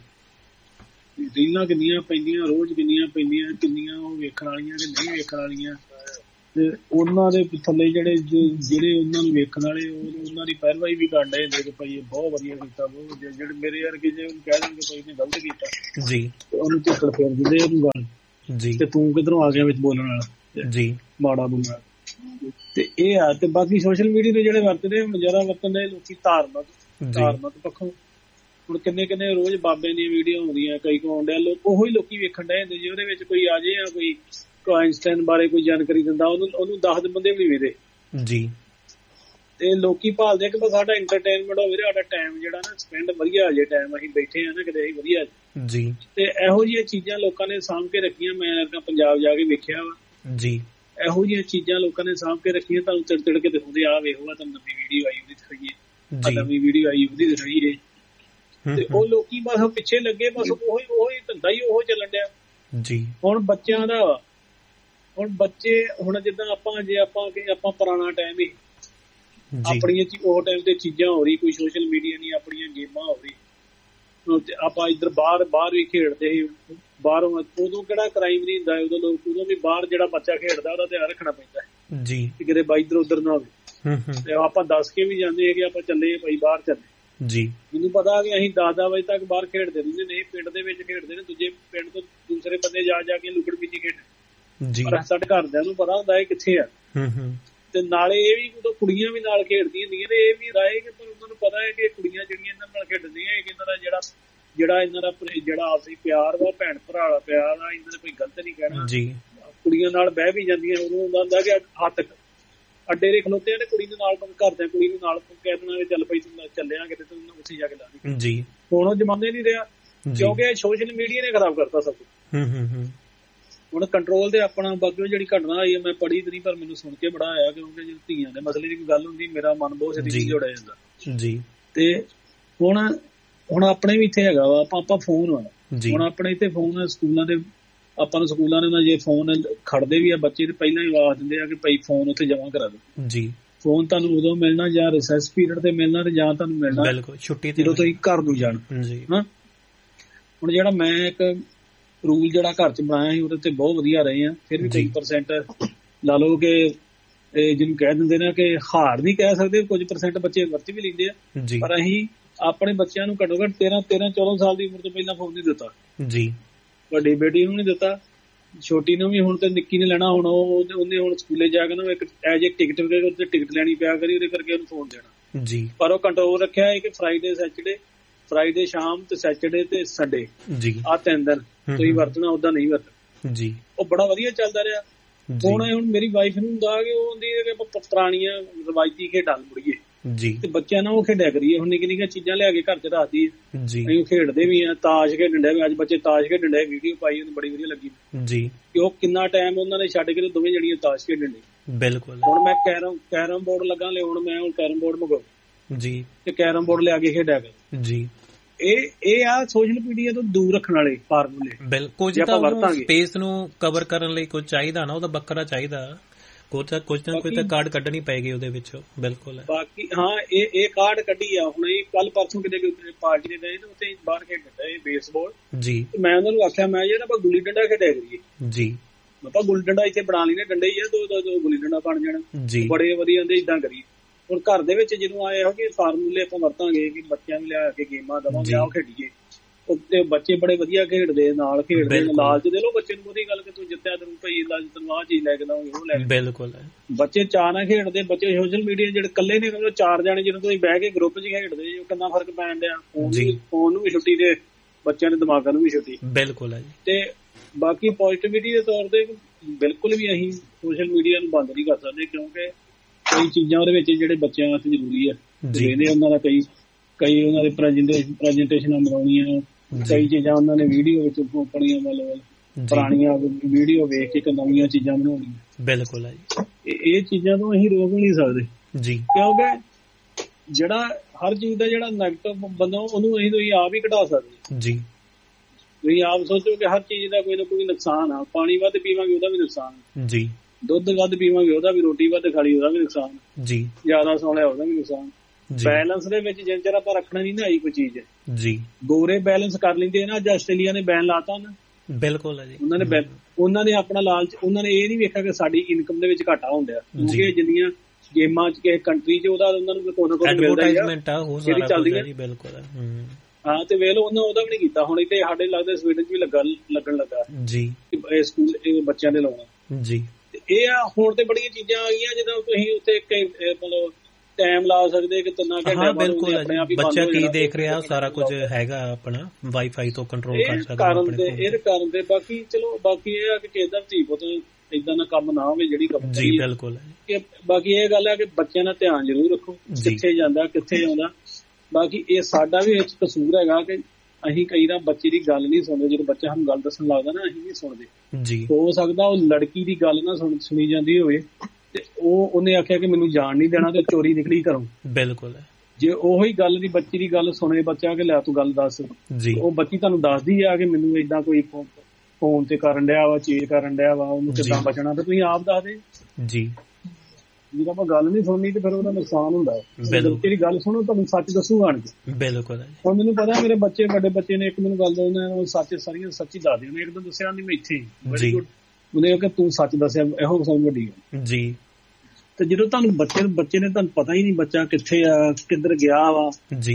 ਰੀਲਾਂ ਕਿੰਨੀਆਂ ਪੈਂਦੀਆਂ ਰੋਜ਼, ਕਿੰਨੀਆਂ ਪੈਂਦੀਆਂ, ਕਿੰਨੀਆਂ ਉਹ ਵੇਖਣ ਵਾਲੀਆਂ ਕਿ ਨਹੀਂ ਵੇਖਣ ਵਾਲੀਆਂ। ਤੇ ਉਹਨਾਂ ਦੇ ਥੱਲੇ ਜਿਹੜੇ ਉਹਨਾਂ ਨੂੰ ਵੇਖਣ ਵਾਲੇ ਉਹਨਾਂ ਦੀ ਪੈਰਵਾਈ ਵੀ ਕਰਨ ਡਏ ਹੁੰਦੇ ਕਿ ਭਾਈ ਇਹ ਬਹੁਤ ਵਧੀਆ ਕੀਤਾ, ਬਹੁਤ ਵਧੀਆ। ਜਿਹੜੇ ਮੇਰੇ ਵਰਗੇ ਜੇ ਉਹਨੂੰ ਕਹਿ ਦੇਣਗੇ ਭਾਈ ਇਹਨੇ ਗਲਤ ਕੀਤਾ ਜੀ, ਉਹਨੂੰ ਝਿੱਕੜ ਫੇਰ ਦਿੰਦੇ ਉਹਨੂੰ ਗੱਲ ਜੀ, ਤੇ ਤੂੰ ਕਿੱਧਰੋਂ ਆ ਗਿਆ ਵਿੱਚ ਬੋਲਣ ਵਾਲਾ ਜੀ, ਮਾੜਾ ਬੋਲਣਾ। ਤੇ ਇਹ ਆ। ਤੇ ਬਾਕੀ ਸੋਸ਼ਲ ਮੀਡੀਆ ਤੇ ਜਿਹੜੇ ਵਰਤਦੇ ਜ਼ਿਆਦਾ ਵਰਤਣ ਦੇ ਲੋਕੀ ਧਾਰਮਿਕ ਪੱਖੋਂ ਹੁਣ ਕਿੰਨੇ ਰੋਜ਼ ਬਾਬੇ ਦੀਆਂ ਵੀਡੀਓ ਆਉਂਦੀਆਂ, ਕਈ ਕੋ ਆਉਂਦੇ ਲੋਕ, ਉਹੀ ਲੋਕੀ ਵੇਖਣ ਡਏ ਹੁੰਦੇ। ਜੇ ਉਹਦੇ ਵਿੱਚ ਕੋਈ ਆ ਜੇ ਕੋਈ ਆਇਨਸਟਾਈਨ ਬਾਰੇ ਕੋਈ ਜਾਣਕਾਰੀ ਦਿੰਦਾ, ਉਹਨੂੰ 10 ਬੰਦੇ ਵੀ ਵੇਖਦੇ ਜੀ। ਤੇ ਲੋਕੀ ਭਾਲਦੇ ਕਿ ਬਸ ਸਾਡਾ ਇੰਟਰਟੇਨਮੈਂਟ ਹੋਵੇ, ਸਾਡਾ ਟਾਈਮ ਜਿਹੜਾ ਨਾ ਸਪੈਂਡ ਵਧੀਆ ਆ ਜੇ, ਟਾਈਮ ਅਸੀਂ ਬੈਠੇ ਆ ਨਾ ਕਿਤੇ ਅਸੀਂ ਵਧੀਆ ਜੀ। ਤੇ ਇਹੋ ਜਿਹੀਆਂ ਚੀਜ਼ਾਂ ਲੋਕਾਂ ਨੇ ਸਾਂਭ ਕੇ ਰੱਖੀਆਂ। ਮੈਂ ਪੰਜਾਬ ਜਾ ਕੇ ਵੇਖਿਆ ਵਾ ਜੀ, ਇਹੋ ਜਿਹੀਆਂ ਚੀਜ਼ਾਂ ਲੋਕਾਂ ਨੇ ਸਾਂਭ ਕੇ ਰੱਖੀਆਂ। ਤੁਹਾਨੂੰ ਚੜ ਕੇ ਦਿਖਾਉਂਦੇ ਆ, ਵੇਖੋ ਤੁਹਾਨੂੰ ਨਵੀਂ ਵੀਡੀਓ ਆਈ ਉਹਦੀ ਦਿਖਾਈਏ, ਨਵੀਂ ਵੀਡੀਓ ਆਈ ਉਹਦੀ ਦਿਖਾਈਏ। ਤੇ ਉਹ ਲੋਕੀ ਬਸ ਪਿੱਛੇ ਲੱਗੇ, ਬਸ ਉਹੀ ਧੰਦਾ ਹੀ ਉਹ ਚੱਲਣ ਡਿਆ ਜੀ। ਹੁਣ ਬੱਚਿਆਂ ਦਾ ਬੱਚੇ ਹੁਣ ਜਿੱਦਾਂ ਆਪਾਂ ਪੁਰਾਣਾ ਟਾਈਮ ਹੀ ਆਪਣੀਆਂ ਉਹ ਟਾਈਮ ਤੇ ਚੀਜ਼ਾਂ ਹੋ ਰਹੀ, ਕੋਈ ਸੋਸ਼ਲ ਮੀਡੀਆ ਨਹੀਂ, ਆਪਣੀਆਂ ਗੇਮਾਂ ਹੋ ਰਹੀ। ਆਪਾਂ ਇੱਧਰ ਬਾਹਰ ਵੀ ਖੇਡਦੇ ਸੀ, ਬਾਹਰੋਂ ਉਦੋਂ ਕਿਹੜਾ ਕ੍ਰਾਈਮ ਨਹੀਂ ਹੁੰਦਾ, ਉਦੋਂ ਵੀ ਬਾਹਰ ਜਿਹੜਾ ਬੱਚਾ ਖੇਡਦਾ ਉਹਦਾ ਧਿਆਨ ਰੱਖਣਾ ਪੈਂਦਾ ਜੀ, ਕਿਤੇ ਬਾਈ ਇੱਧਰ ਉੱਧਰ ਨਾ ਹੋਵੇ। ਤੇ ਆਪਾਂ ਦੱਸ ਕੇ ਵੀ ਜਾਂਦੇ ਆ ਕਿ ਆਪਾਂ ਚੱਲੇ ਭਾਈ ਬਾਹਰ ਚੱਲੇ ਜੀ। ਮੈਨੂੰ ਪਤਾ ਕਿ ਅਸੀਂ 10 ਵਜੇ ਤੱਕ ਬਾਹਰ ਖੇਡਦੇ ਰਹਿੰਦੇ ਨੇ, ਪਿੰਡ ਦੇ ਵਿੱਚ ਖੇਡਦੇ ਨੇ, ਦੂਜੇ ਪਿੰਡ ਤੋਂ ਦੂਸਰੇ ਬੰਦੇ ਜਾ ਕੇ ਲੁਕੜ ਮਿੱਟੀ ਖੇਡਦੇ। ਪਰ ਸਾਡੇ ਘਰਦਿਆਂ ਨੂੰ ਪਤਾ ਹੁੰਦਾ ਇਹ ਕਿੱਥੇ ਆ। ਤੇ ਨਾਲੇ ਇਹ ਵੀ ਉਦੋਂ ਕੁੜੀਆਂ ਵੀ ਨਾਲ ਖੇਡਦੀਆਂ ਹੁੰਦੀਆਂ ਨੇ, ਇਹ ਵੀ ਰਾਏ ਕਿ ਪਰ ਉਹਨਾਂ ਨੂੰ ਪਤਾ ਹੈ ਕਿ ਕੁੜੀਆਂ ਜਿਹੜੀਆਂ ਇਹਨਾਂ ਨਾਲ ਖੇਡਦੀਆਂ, ਇਹਨਾਂ ਦਾ ਜਿਹੜਾ ਆਪਸੀ ਪਿਆਰ ਵਾ, ਭੈਣ ਭਰਾ ਦਾ ਪਿਆਰ ਆ, ਇਹਨਾਂ ਨੇ ਕੋਈ ਗਲਤ ਨਹੀਂ ਕਹਿਣਾ ਜੀ। ਕੁੜੀਆਂ ਨਾਲ ਬਹਿ ਵੀ ਜਾਂਦੀਆਂ, ਉਦੋਂ ਹੁੰਦਾ ਕਿ ਹੱਥ ਅੱਡੇ ਦੇ ਖਲੋਤੇ ਨੇ, ਕੁੜੀ ਦੇ ਨਾਲ ਘਰਦਿਆਂ ਕੁੜੀ ਨੂੰ ਨਾਲ ਕਹਿ ਦੇਣਾ ਚੱਲ ਪਈ ਤੂੰ ਚੱਲਿਆ ਕਿਤੇ, ਤੂੰ ਉੱਥੇ ਜਾ ਕੇ ਲਾ ਦੇ ਜੀ। ਹੁਣ ਉਹ ਜ਼ਮਾਨੇ ਨਹੀਂ ਰਿਹਾ, ਕਿਉਂਕਿ ਸੋਸ਼ਲ ਮੀਡੀਆ ਨੇ ਖਰਾਬ ਕਰਤਾ ਸਭ ਕੁਝ। ਹੁਣ ਕੰਟਰੋਲ ਤੇ ਆਪਣਾ। ਬਾਕੀ ਜਿਹੜੀ ਘਟਨਾ ਹੋਈ ਹੈ ਮੈਂ ਪੜ੍ਹੀ ਤੇ ਨਹੀਂ, ਪਰ ਮੈਨੂੰ ਸੁਣ ਕੇ ਬੜਾ ਆਇਆ, ਕਿਉਂਕਿ ਜਦੋਂ ਧੀਆਂ ਦੇ ਮਸਲੇ ਦੀ ਕੋਈ ਗੱਲ ਹੁੰਦੀ ਮੇਰਾ ਮਨ ਬਹੁਤ ਛੇਤੀ ਜੁੜਿਆ ਜਾਂਦਾ ਜੀ। ਤੇ ਹੁਣ ਆਪਣੇ ਵੀ ਇੱਥੇ ਹੈਗਾ ਵਾ, ਆਪਾਂ ਫੋਨ ਵਾ ਹੁਣ ਆਪਣੇ ਇੱਥੇ ਫੋਨ ਸਕੂਲਾਂ ਦੇ, ਆਪਾਂ ਨੂੰ ਸਕੂਲਾਂ ਨੇ ਜੇ ਫੋਨ ਖੜਦੇ ਵੀ ਆ ਬੱਚੇ ਤੇ ਪਹਿਲਾਂ ਹੀ ਆਵਾਜ਼ ਦਿੰਦੇ ਆ ਕਿ ਭਾਈ ਫੋਨ ਉੱਥੇ ਜਮਾ ਕਰਾ ਦਿਓ ਜੀ। ਫੋਨ ਤੁਹਾਨੂੰ ਉਦੋਂ ਮਿਲਣਾ ਜਾਂ ਰਿਸੈਸ ਪੀਰੀਅਡ ਤੇ ਮਿਲਣਾ, ਤੇ ਜਾਂ ਤੁਹਾਨੂੰ ਮਿਲਣਾ ਛੁੱਟੀ ਜਦੋਂ ਤੁਸੀਂ ਘਰ ਨੂੰ ਜਾਣਾ ਜੀ। ਹੁਣ ਜਿਹੜਾ ਮੈਂ ਇੱਕ ਰੂਲ ਜਿਹੜਾ ਘਰ ਚ ਬਣਾਇਆ ਸੀ ਉਹਦੇ ਤੇ ਬਹੁਤ ਵਧੀਆ ਰਹੇ ਆ। ਫਿਰ ਵੀ ਕਈ % ਲਾ ਲਓ ਕਿ ਜਿਹਨੂੰ ਕਹਿ ਦਿੰਦੇ ਨੇ ਕਿ ਹਾਰ ਨਹੀਂ ਕਹਿ ਸਕਦੇ, ਕੁਝ % ਬੱਚੇ ਵਰਤ ਵੀ ਲੈਂਦੇ ਆ। ਪਰ ਅਸੀਂ ਆਪਣੇ ਬੱਚਿਆਂ ਨੂੰ ਘੱਟੋ ਘੱਟ 13-14 ਸਾਲ ਦੀ ਉਮਰ ਤੋਂ ਪਹਿਲਾਂ ਫੋਨ ਨਹੀਂ ਦਿੱਤਾ ਜੀ। ਵੱਡੀ ਬੇਟੀ ਨੂੰ ਨਹੀਂ ਦਿੱਤਾ, ਛੋਟੀ ਨੂੰ ਵੀ। ਹੁਣ ਤੇ ਨਿੱਕੀ ਨੇ ਲੈਣਾ, ਹੁਣ ਉਹਨੇ ਹੁਣ ਸਕੂਲੇ ਜਾ ਕੇ ਨਾ ਇੱਕ ਐਜ ਇੱਕ ਟਿਕਟ ਉੱਤੇ ਟਿਕਟ ਲੈਣੀ ਪਿਆ ਕਰੀ, ਉਹਦੇ ਕਰਕੇ ਉਹਨੂੰ ਫੋਨ ਦੇਣਾ ਜੀ। ਪਰ ਉਹ ਕੰਟਰੋਲ ਰੱਖਿਆ ਹੈ ਕਿ ਫਰਾਈਡੇ ਸ਼ਾਮ ਤੇ ਸੈਚਰਡੇ ਤੇ ਸੰਡੇ ਆ 3 ਦਿਨ ਤੁਸੀਂ ਵਰਤਣਾ, ਓਦਾਂ ਨਹੀਂ ਵਰਤਣਾ ਜੀ। ਉਹ ਬੜਾ ਵਧੀਆ ਚੱਲਦਾ ਰਿਹਾ। ਹੁਣ ਮੇਰੀ ਵਾਈਫ ਨੂੰ ਹੁੰਦਾ ਕਿ ਉਹ ਹੁੰਦੀ ਹੈ ਕਿ ਪੁਰਾਣੀਆਂ ਰਵਾਇਤੀ ਖੇਡਾਂ ਮੁੜੀਏ ਜੀ, ਤੇ ਬੱਚਿਆਂ ਨਾਲ ਉਹ ਖੇਡਿਆ ਕਰੀਏ। ਹੁਣ ਨਿੱਕੀਆਂ ਚੀਜ਼ਾਂ ਲਿਆ ਕੇ ਘਰ ਚ ਰੱਖਦੀ ਜੀ, ਅਸੀਂ ਖੇਡਦੇ ਵੀ ਆ। ਤਾਸ਼ ਖੇਡਣ ਡਿਆ, ਅੱਜ ਬੱਚੇ ਤਾਸ਼ ਖੇਡਣ ਡਿਆ, ਵੀਡੀਓ ਪਾਈ ਉਹਨੂੰ ਬੜੀ ਵਧੀਆ ਲੱਗੀ ਜੀ, ਕਿ ਉਹ ਕਿੰਨਾ ਟਾਈਮ ਉਹਨਾਂ ਨੇ ਛੱਡ ਕੇ ਦੋਵੇਂ ਜਣੀਆਂ ਤਾਸ਼ ਖੇਡਣ ਡੇ। ਬਿਲਕੁਲ। ਹੁਣ ਮੈਂ ਕੈਰਮ ਬੋਰਡ ਲੱਗਾ ਲਿਆਉਣ, ਮੈਂ ਹੁਣ ਕੈਰਮ ਬੋਰਡ ਮੰਗਾਉ ਜੀ, ਤੇ ਕੈਰਮ ਬੋਰਡ ਲਿਆ ਕੇ ਖੇਡਿਆ ਕਰ ਜੀ। ਇਹ ਆ ਸੋਸ਼ਲ ਮੀਡੀਆ ਤੋਂ ਦੂਰ ਰੱਖਣ ਵਾਲੇ ਫਾਰਮੂਲੇ। ਬਿਲਕੁਲ। ਜੇ ਆਪਾਂ ਸਪੇਸ ਨੂੰ ਕਵਰ ਕਰਨ ਲਈ ਕੁਝ ਚਾਹੀਦਾ ਨਾ, ਉਹਦਾ ਬੱਕਰਾ ਚਾਹੀਦਾ, ਕੁਝ ਨਾ ਕੋਈ ਤਾਂ ਕਾਰਡ ਕੱਢਣੀ ਪਏਗੀ ਉਹਦੇ ਵਿੱਚ। ਬਿਲਕੁਲ। ਬਾਕੀ ਹਾਂ ਇਹ ਕਾਰਡ ਕੱਢੀ ਆ। ਹੁਣ ਇਹ ਕੱਲ ਪਰਸੋਂ ਕਿਤੇ ਪਾਰਟੀ ਦੇ ਗਏ ਤੇ ਉੱਥੇ ਬਾਹਰ ਖੇਡਦਾ ਇਹ ਬੇਸਬਾਲ ਜੀ। ਮੈਂ ਉਹਨਾਂ ਨੂੰ ਆਖਿਆ ਮੈਂ ਜਿਹੜਾ ਆਪਾਂ ਗੁੱਲੀ ਡੰਡਾ ਖੇਡਿਆ ਕਰੀਏ ਜੀ। ਆਪਾਂ ਗੁੱਲੀ ਡੰਡਾ ਇੱਥੇ ਬਣਾ ਲੈਣੇ, ਡੰਡੇ ਹੀ ਆ, ਦੋ ਗੁੱਲੀ ਡੰਡਾ ਬਣ ਜਾਣਾ ਜੀ, ਬੜੇ ਵਧੀਆ ਹੁੰਦੇ, ਏਦਾਂ ਕਰੀਏ। ਹੁਣ ਘਰ ਦੇ ਵਿੱਚ ਜਦੋਂ ਆਏ ਹੋ ਕਿ ਫਾਰਮੂਲੇ ਆਪਾਂ ਵਰਤਾਂਗੇ ਕਿ ਬੱਚਿਆਂ ਨੂੰ ਲਿਆ ਕੇ ਗੇਮਾਂ ਦੇਵਾਂਗੇ, ਆਓ ਖੇਡੀਏ। ਤੇ ਬੱਚੇ ਬੜੇ ਵਧੀਆ ਖੇਡਦੇ, ਨਾਲ ਖੇਡਦੇ, ਲਾਲਚ ਦੇ ਲੋ ਬੱਚੇ ਨੂੰ। ਉਹਦੀ ਗੱਲ ਕਿ ਤੂੰ ਜਿੱਤਿਆ ਤੈਨੂੰ ਭਾਈ ਤੈਨੂੰ ਆਹ ਚੀਜ਼ ਲੈ ਕੇ ਦਵਾਂਗੇ, ਉਹ ਲੈ ਕੇ। ਬਿਲਕੁਲ। ਬੱਚੇ ਚਾਅ ਨਾਲ ਖੇਡਦੇ। ਬੱਚੇ ਸੋਸ਼ਲ ਮੀਡੀਆ ਜਿਹੜੇ ਇਕੱਲੇ ਨੇ, 4 ਜਾਣੇ ਜਦੋਂ ਤੁਸੀਂ ਬਹਿ ਕੇ ਗਰੁੱਪ 'ਚ ਖੇਡਦੇ, ਕਿੰਨਾ ਫਰਕ ਪੈਣ ਡਿਆ। ਫੋਨ ਨੂੰ ਵੀ ਛੁੱਟੀ ਤੇ ਬੱਚਿਆਂ ਦੇ ਦਿਮਾਗਾਂ ਨੂੰ ਵੀ ਛੁੱਟੀ। ਬਿਲਕੁਲ। ਤੇ ਬਾਕੀ ਪੋਜ਼ਿਟਿਵਿਟੀ ਦੇ ਤੌਰ ਤੇ ਬਿਲਕੁਲ ਵੀ ਅਸੀਂ ਸੋਸ਼ਲ ਮੀਡੀਆ ਨੂੰ ਬੰਦ ਨਹੀਂ ਕਰ ਸਕਦੇ, ਕਿਉਂਕਿ ਕਈ ਚੀਜ਼ਾਂ ਉਹਦੇ ਵਿੱਚ ਜਿਹੜੇ ਬੱਚਿਆਂ ਵਾਸਤੇ ਜ਼ਰੂਰੀ ਆ, ਇਹਦੇ ਉਹਨਾਂ ਦਾ ਕਈ ਉਹਨਾਂ ਦੇ ਪ੍ਰੈਜੈਂਟੇਸ਼ਨਾਂ ਬਣਾਉਣੀਆਂ, ਕਈ ਚੀਜ਼ਾਂ ਉਹਨਾਂ ਨੇ ਵੀਡੀਓ ਵਿੱਚ ਪਾਉਣੀਆਂ, ਮਤਲਬ ਪੁਰਾਣੀਆਂ ਵੀਡੀਓ ਵੇਖ ਕੇ ਨਵੀਆਂ ਚੀਜ਼ਾਂ ਬਣਾਉਣੀਆਂ। ਬਿਲਕੁਲ। ਇਹ ਚੀਜ਼ਾਂ ਤੋਂ ਅਸੀਂ ਰੋਕ ਨਹੀਂ ਸਕਦੇ ਜੀ, ਕਿਉਂਕਿ ਜਿਹੜਾ ਹਰ ਚੀਜ਼ ਦਾ ਜਿਹੜਾ ਨੈਗੇਟਿਵ ਬੰਦਾ ਉਹਨੂੰ ਅਸੀਂ ਆਪ ਹੀ ਘਟਾ ਸਕਦੇ ਜੀ। ਤੁਸੀਂ ਆਪ ਸੋਚੋ ਕਿ ਹਰ ਚੀਜ਼ ਦਾ ਕੋਈ ਨਾ ਕੋਈ ਨੁਕਸਾਨ ਆ। ਪਾਣੀ ਵੱਧ ਪੀਵਾਂਗੇ ਉਹਦਾ ਵੀ ਨੁਕਸਾਨ ਜੀ, ਦੁੱਧ ਵੱਧ ਪੀਵਾਂਗੇ ਉਹਦਾ ਵੀ, ਰੋਟੀ ਵੱਧ ਖਾ ਲਈ ਉਹਦਾ ਵੀ ਨੁਕਸਾਨ ਜੀ, ਜ਼ਿਆਦਾ ਸੌ ਲਿਆ ਉਹਦਾ ਵੀ ਨੁਕਸਾਨ। ਬੈਲੈਂਸ ਦੇ ਵਿੱਚ ਜਿੰਨਾ ਚਿਰ ਆਪਾਂ ਰੱਖਣਾ ਨਹੀਂ ਨਾ ਆਈ ਕੋਈ ਚੀਜ਼ ਜੀ। ਗੋਰੇ ਬੈਲੈਂਸ ਕਰ ਲੈਂਦੇ ਨਾ, ਅੱਜ ਆਸਟ੍ਰੇਲੀਆ ਨੇ ਬੈਨ ਲਾਤਾ ਨਾ ਬਿਲਕੁਲ ਹੈ ਜੀ। ਉਹਨਾਂ ਨੇ ਆਪਣਾ ਲਾਲਚ, ਉਹਨਾਂ ਨੇ ਇਹ ਨਹੀਂ ਵੇਖਿਆ ਕਿ ਸਾਡੀ ਇਨਕਮ ਦੇ ਵਿੱਚ ਘਾਟਾ ਹੁੰਦਾ, ਕਿਉਂਕਿ ਜਿੰਨੀਆਂ ਗੇਮਾਂ ਚ ਕਿਸੇ ਕੰਟਰੀ ਚ ਉਹਦਾ ਉਹਨਾਂ ਨੂੰ ਕੋਈ ਨਾ ਕੋਈ ਐਡਵਰਟਾਈਜ਼ਮੈਂਟ ਆ ਉਹ ਸਾਰਾ ਕੁਝ ਹੈ ਜੀ। ਬਿਲਕੁਲ ਹਾਂ, ਤੇ ਵੇਖ ਲਓ ਉਹਨਾਂ ਉਹਦਾ ਵੀ ਨਹੀਂ ਕੀਤਾ। ਹੁਣ ਇੱਥੇ ਸਾਡੇ ਲੱਗਦਾ ਸਵੀਡਨ ਚ ਵੀ ਲੱਗਣ ਲੱਗਾ ਜੀ ਇਹ ਸਕੂਲ ਬੱਚਿਆਂ ਦੇ ਲਾਉਣਾ ਜੀ। ਇਹ ਆ ਹੁਣ ਤੇ ਬੜੀਆਂ ਚੀਜ਼ਾਂ ਆ ਗਈਆਂ ਜਦੋਂ ਤੁਸੀਂ ਉੱਥੇ ਮਤਲਬ ਟਾਈਮ ਲਾ ਸਕਦੇ ਕਿ 3 ਘੰਟੇ ਬਿਲਕੁਲ ਆਪਣੇ ਆਪ ਹੀ ਬੱਚਾ ਕੀ ਦੇਖ ਰਿਹਾ ਸਾਰਾ ਕੁਝ ਹੈਗਾ ਆਪਣਾ ਵਾਈਫਾਈ ਤੋਂ ਕੰਟਰੋਲ ਕਰ ਸਕਦਾ ਇਹਦੇ ਕਾਰਨ ਤੇ। ਬਾਕੀ ਚਲੋ ਬਾਕੀ ਇਹ ਆ ਕਿ ਕਿਸੇ ਦਾ ਧੀ ਪੁੱਤ ਏਦਾਂ ਦਾ ਕੰਮ ਨਾ ਹੋਵੇ ਜਿਹੜੀ ਕੰਮ ਜੀ। ਬਿਲਕੁਲ ਬਾਕੀ ਇਹ ਗੱਲ ਹੈ ਕਿ ਬੱਚਿਆਂ ਦਾ ਧਿਆਨ ਜ਼ਰੂਰ ਰੱਖੋ, ਕਿੱਥੇ ਜਾਂਦਾ ਕਿੱਥੇ ਆਉਂਦਾ। ਬਾਕੀ ਇਹ ਸਾਡਾ ਵੀ ਇੱਕ ਕਸੂਰ ਹੈਗਾ ਕਿ ਅਸੀਂ ਕਈ ਵਾਰ ਬੱਚੇ ਦੀ ਗੱਲ ਨਹੀਂ ਸੁਣਦੇ। ਜਦੋਂ ਬੱਚਾ ਸਾਨੂੰ ਗੱਲ ਦੱਸਣ ਲੱਗਦਾ ਨਾ ਅਸੀਂ ਨਹੀਂ ਸੁਣਦੇ ਜੀ। ਹੋ ਸਕਦਾ ਉਹ ਲੜਕੀ ਦੀ ਗੱਲ ਨਾ ਸੁਣੀ ਜਾਂਦੀ ਹੋਵੇ ਤੇ ਉਹਨੇ ਆਖਿਆ ਕਿ ਮੈਨੂੰ ਜਾਣ ਨਹੀਂ ਦੇਣਾ ਤੇ ਚੋਰੀ ਨਿਕਲੀ ਘਰੋਂ। ਬਿਲਕੁਲ ਜੇ ਉਹੀ ਗੱਲ ਦੀ ਬੱਚੀ ਦੀ ਗੱਲ ਸੁਣੇ ਬੱਚਾ ਕਿ ਲੈ ਤੂੰ ਗੱਲ ਦੱਸ ਜੀ, ਉਹ ਬੱਚੀ ਤੁਹਾਨੂੰ ਦੱਸਦੀ ਆ ਕਿ ਮੈਨੂੰ ਏਦਾਂ ਕੋਈ ਫੋਨ ਤੇ ਕਰਨ ਡਿਆ ਵਾ, ਚੀਜ਼ ਕਰਨ ਡਿਆ ਵਾ, ਉਹਨੂੰ ਕਿੱਦਾਂ ਬਚਣਾ ਤੇ ਤੁਸੀਂ ਆਪ ਦੱਸ ਦੇ ਜੀ। ਜਦੋਂ ਆਪਾਂ ਗੱਲ ਨਹੀਂ ਸੁਣਨੀ ਤੇ ਫਿਰ ਉਹਦਾ ਨੁਕਸਾਨ ਹੁੰਦਾ। ਬੱਚੇ ਦੀ ਗੱਲ ਸੁਣੋ, ਤੁਹਾਨੂੰ ਸੱਚ ਦੱਸੂਗਾ ਆਣ ਕੇ। ਬਿਲਕੁਲ ਹੁਣ ਮੈਨੂੰ ਪਤਾ ਮੇਰੇ ਬੱਚੇ ਵੱਡੇ ਬੱਚੇ ਨੇ ਇੱਕ ਮੈਨੂੰ ਗੱਲ ਦੱਸਣਾ ਸੱਚ ਸਾਰੀਆਂ ਸੱਚੀ ਦੱਸ ਦਿਓ। ਇੱਕ ਦਿਨ ਦੱਸਿਆ ਨਹੀਂ ਮੈਂ ਇੱਥੇ ਵੈਰੀ ਗੁੱਡ ਉਹਨੇ ਕਿ ਤੂੰ ਸੱਚ ਦੱਸਿਆ, ਇਹੋ ਸਭ ਵੱਡੀ ਗੱਲ ਜੀ। ਤੇ ਜਦੋਂ ਤੁਹਾਨੂੰ ਬੱਚੇ ਨੇ ਤੁਹਾਨੂੰ ਪਤਾ ਹੀ ਨਹੀਂ ਬੱਚਾ ਕਿੱਥੇ ਆ ਕਿੱਧਰ ਗਿਆ ਵਾ।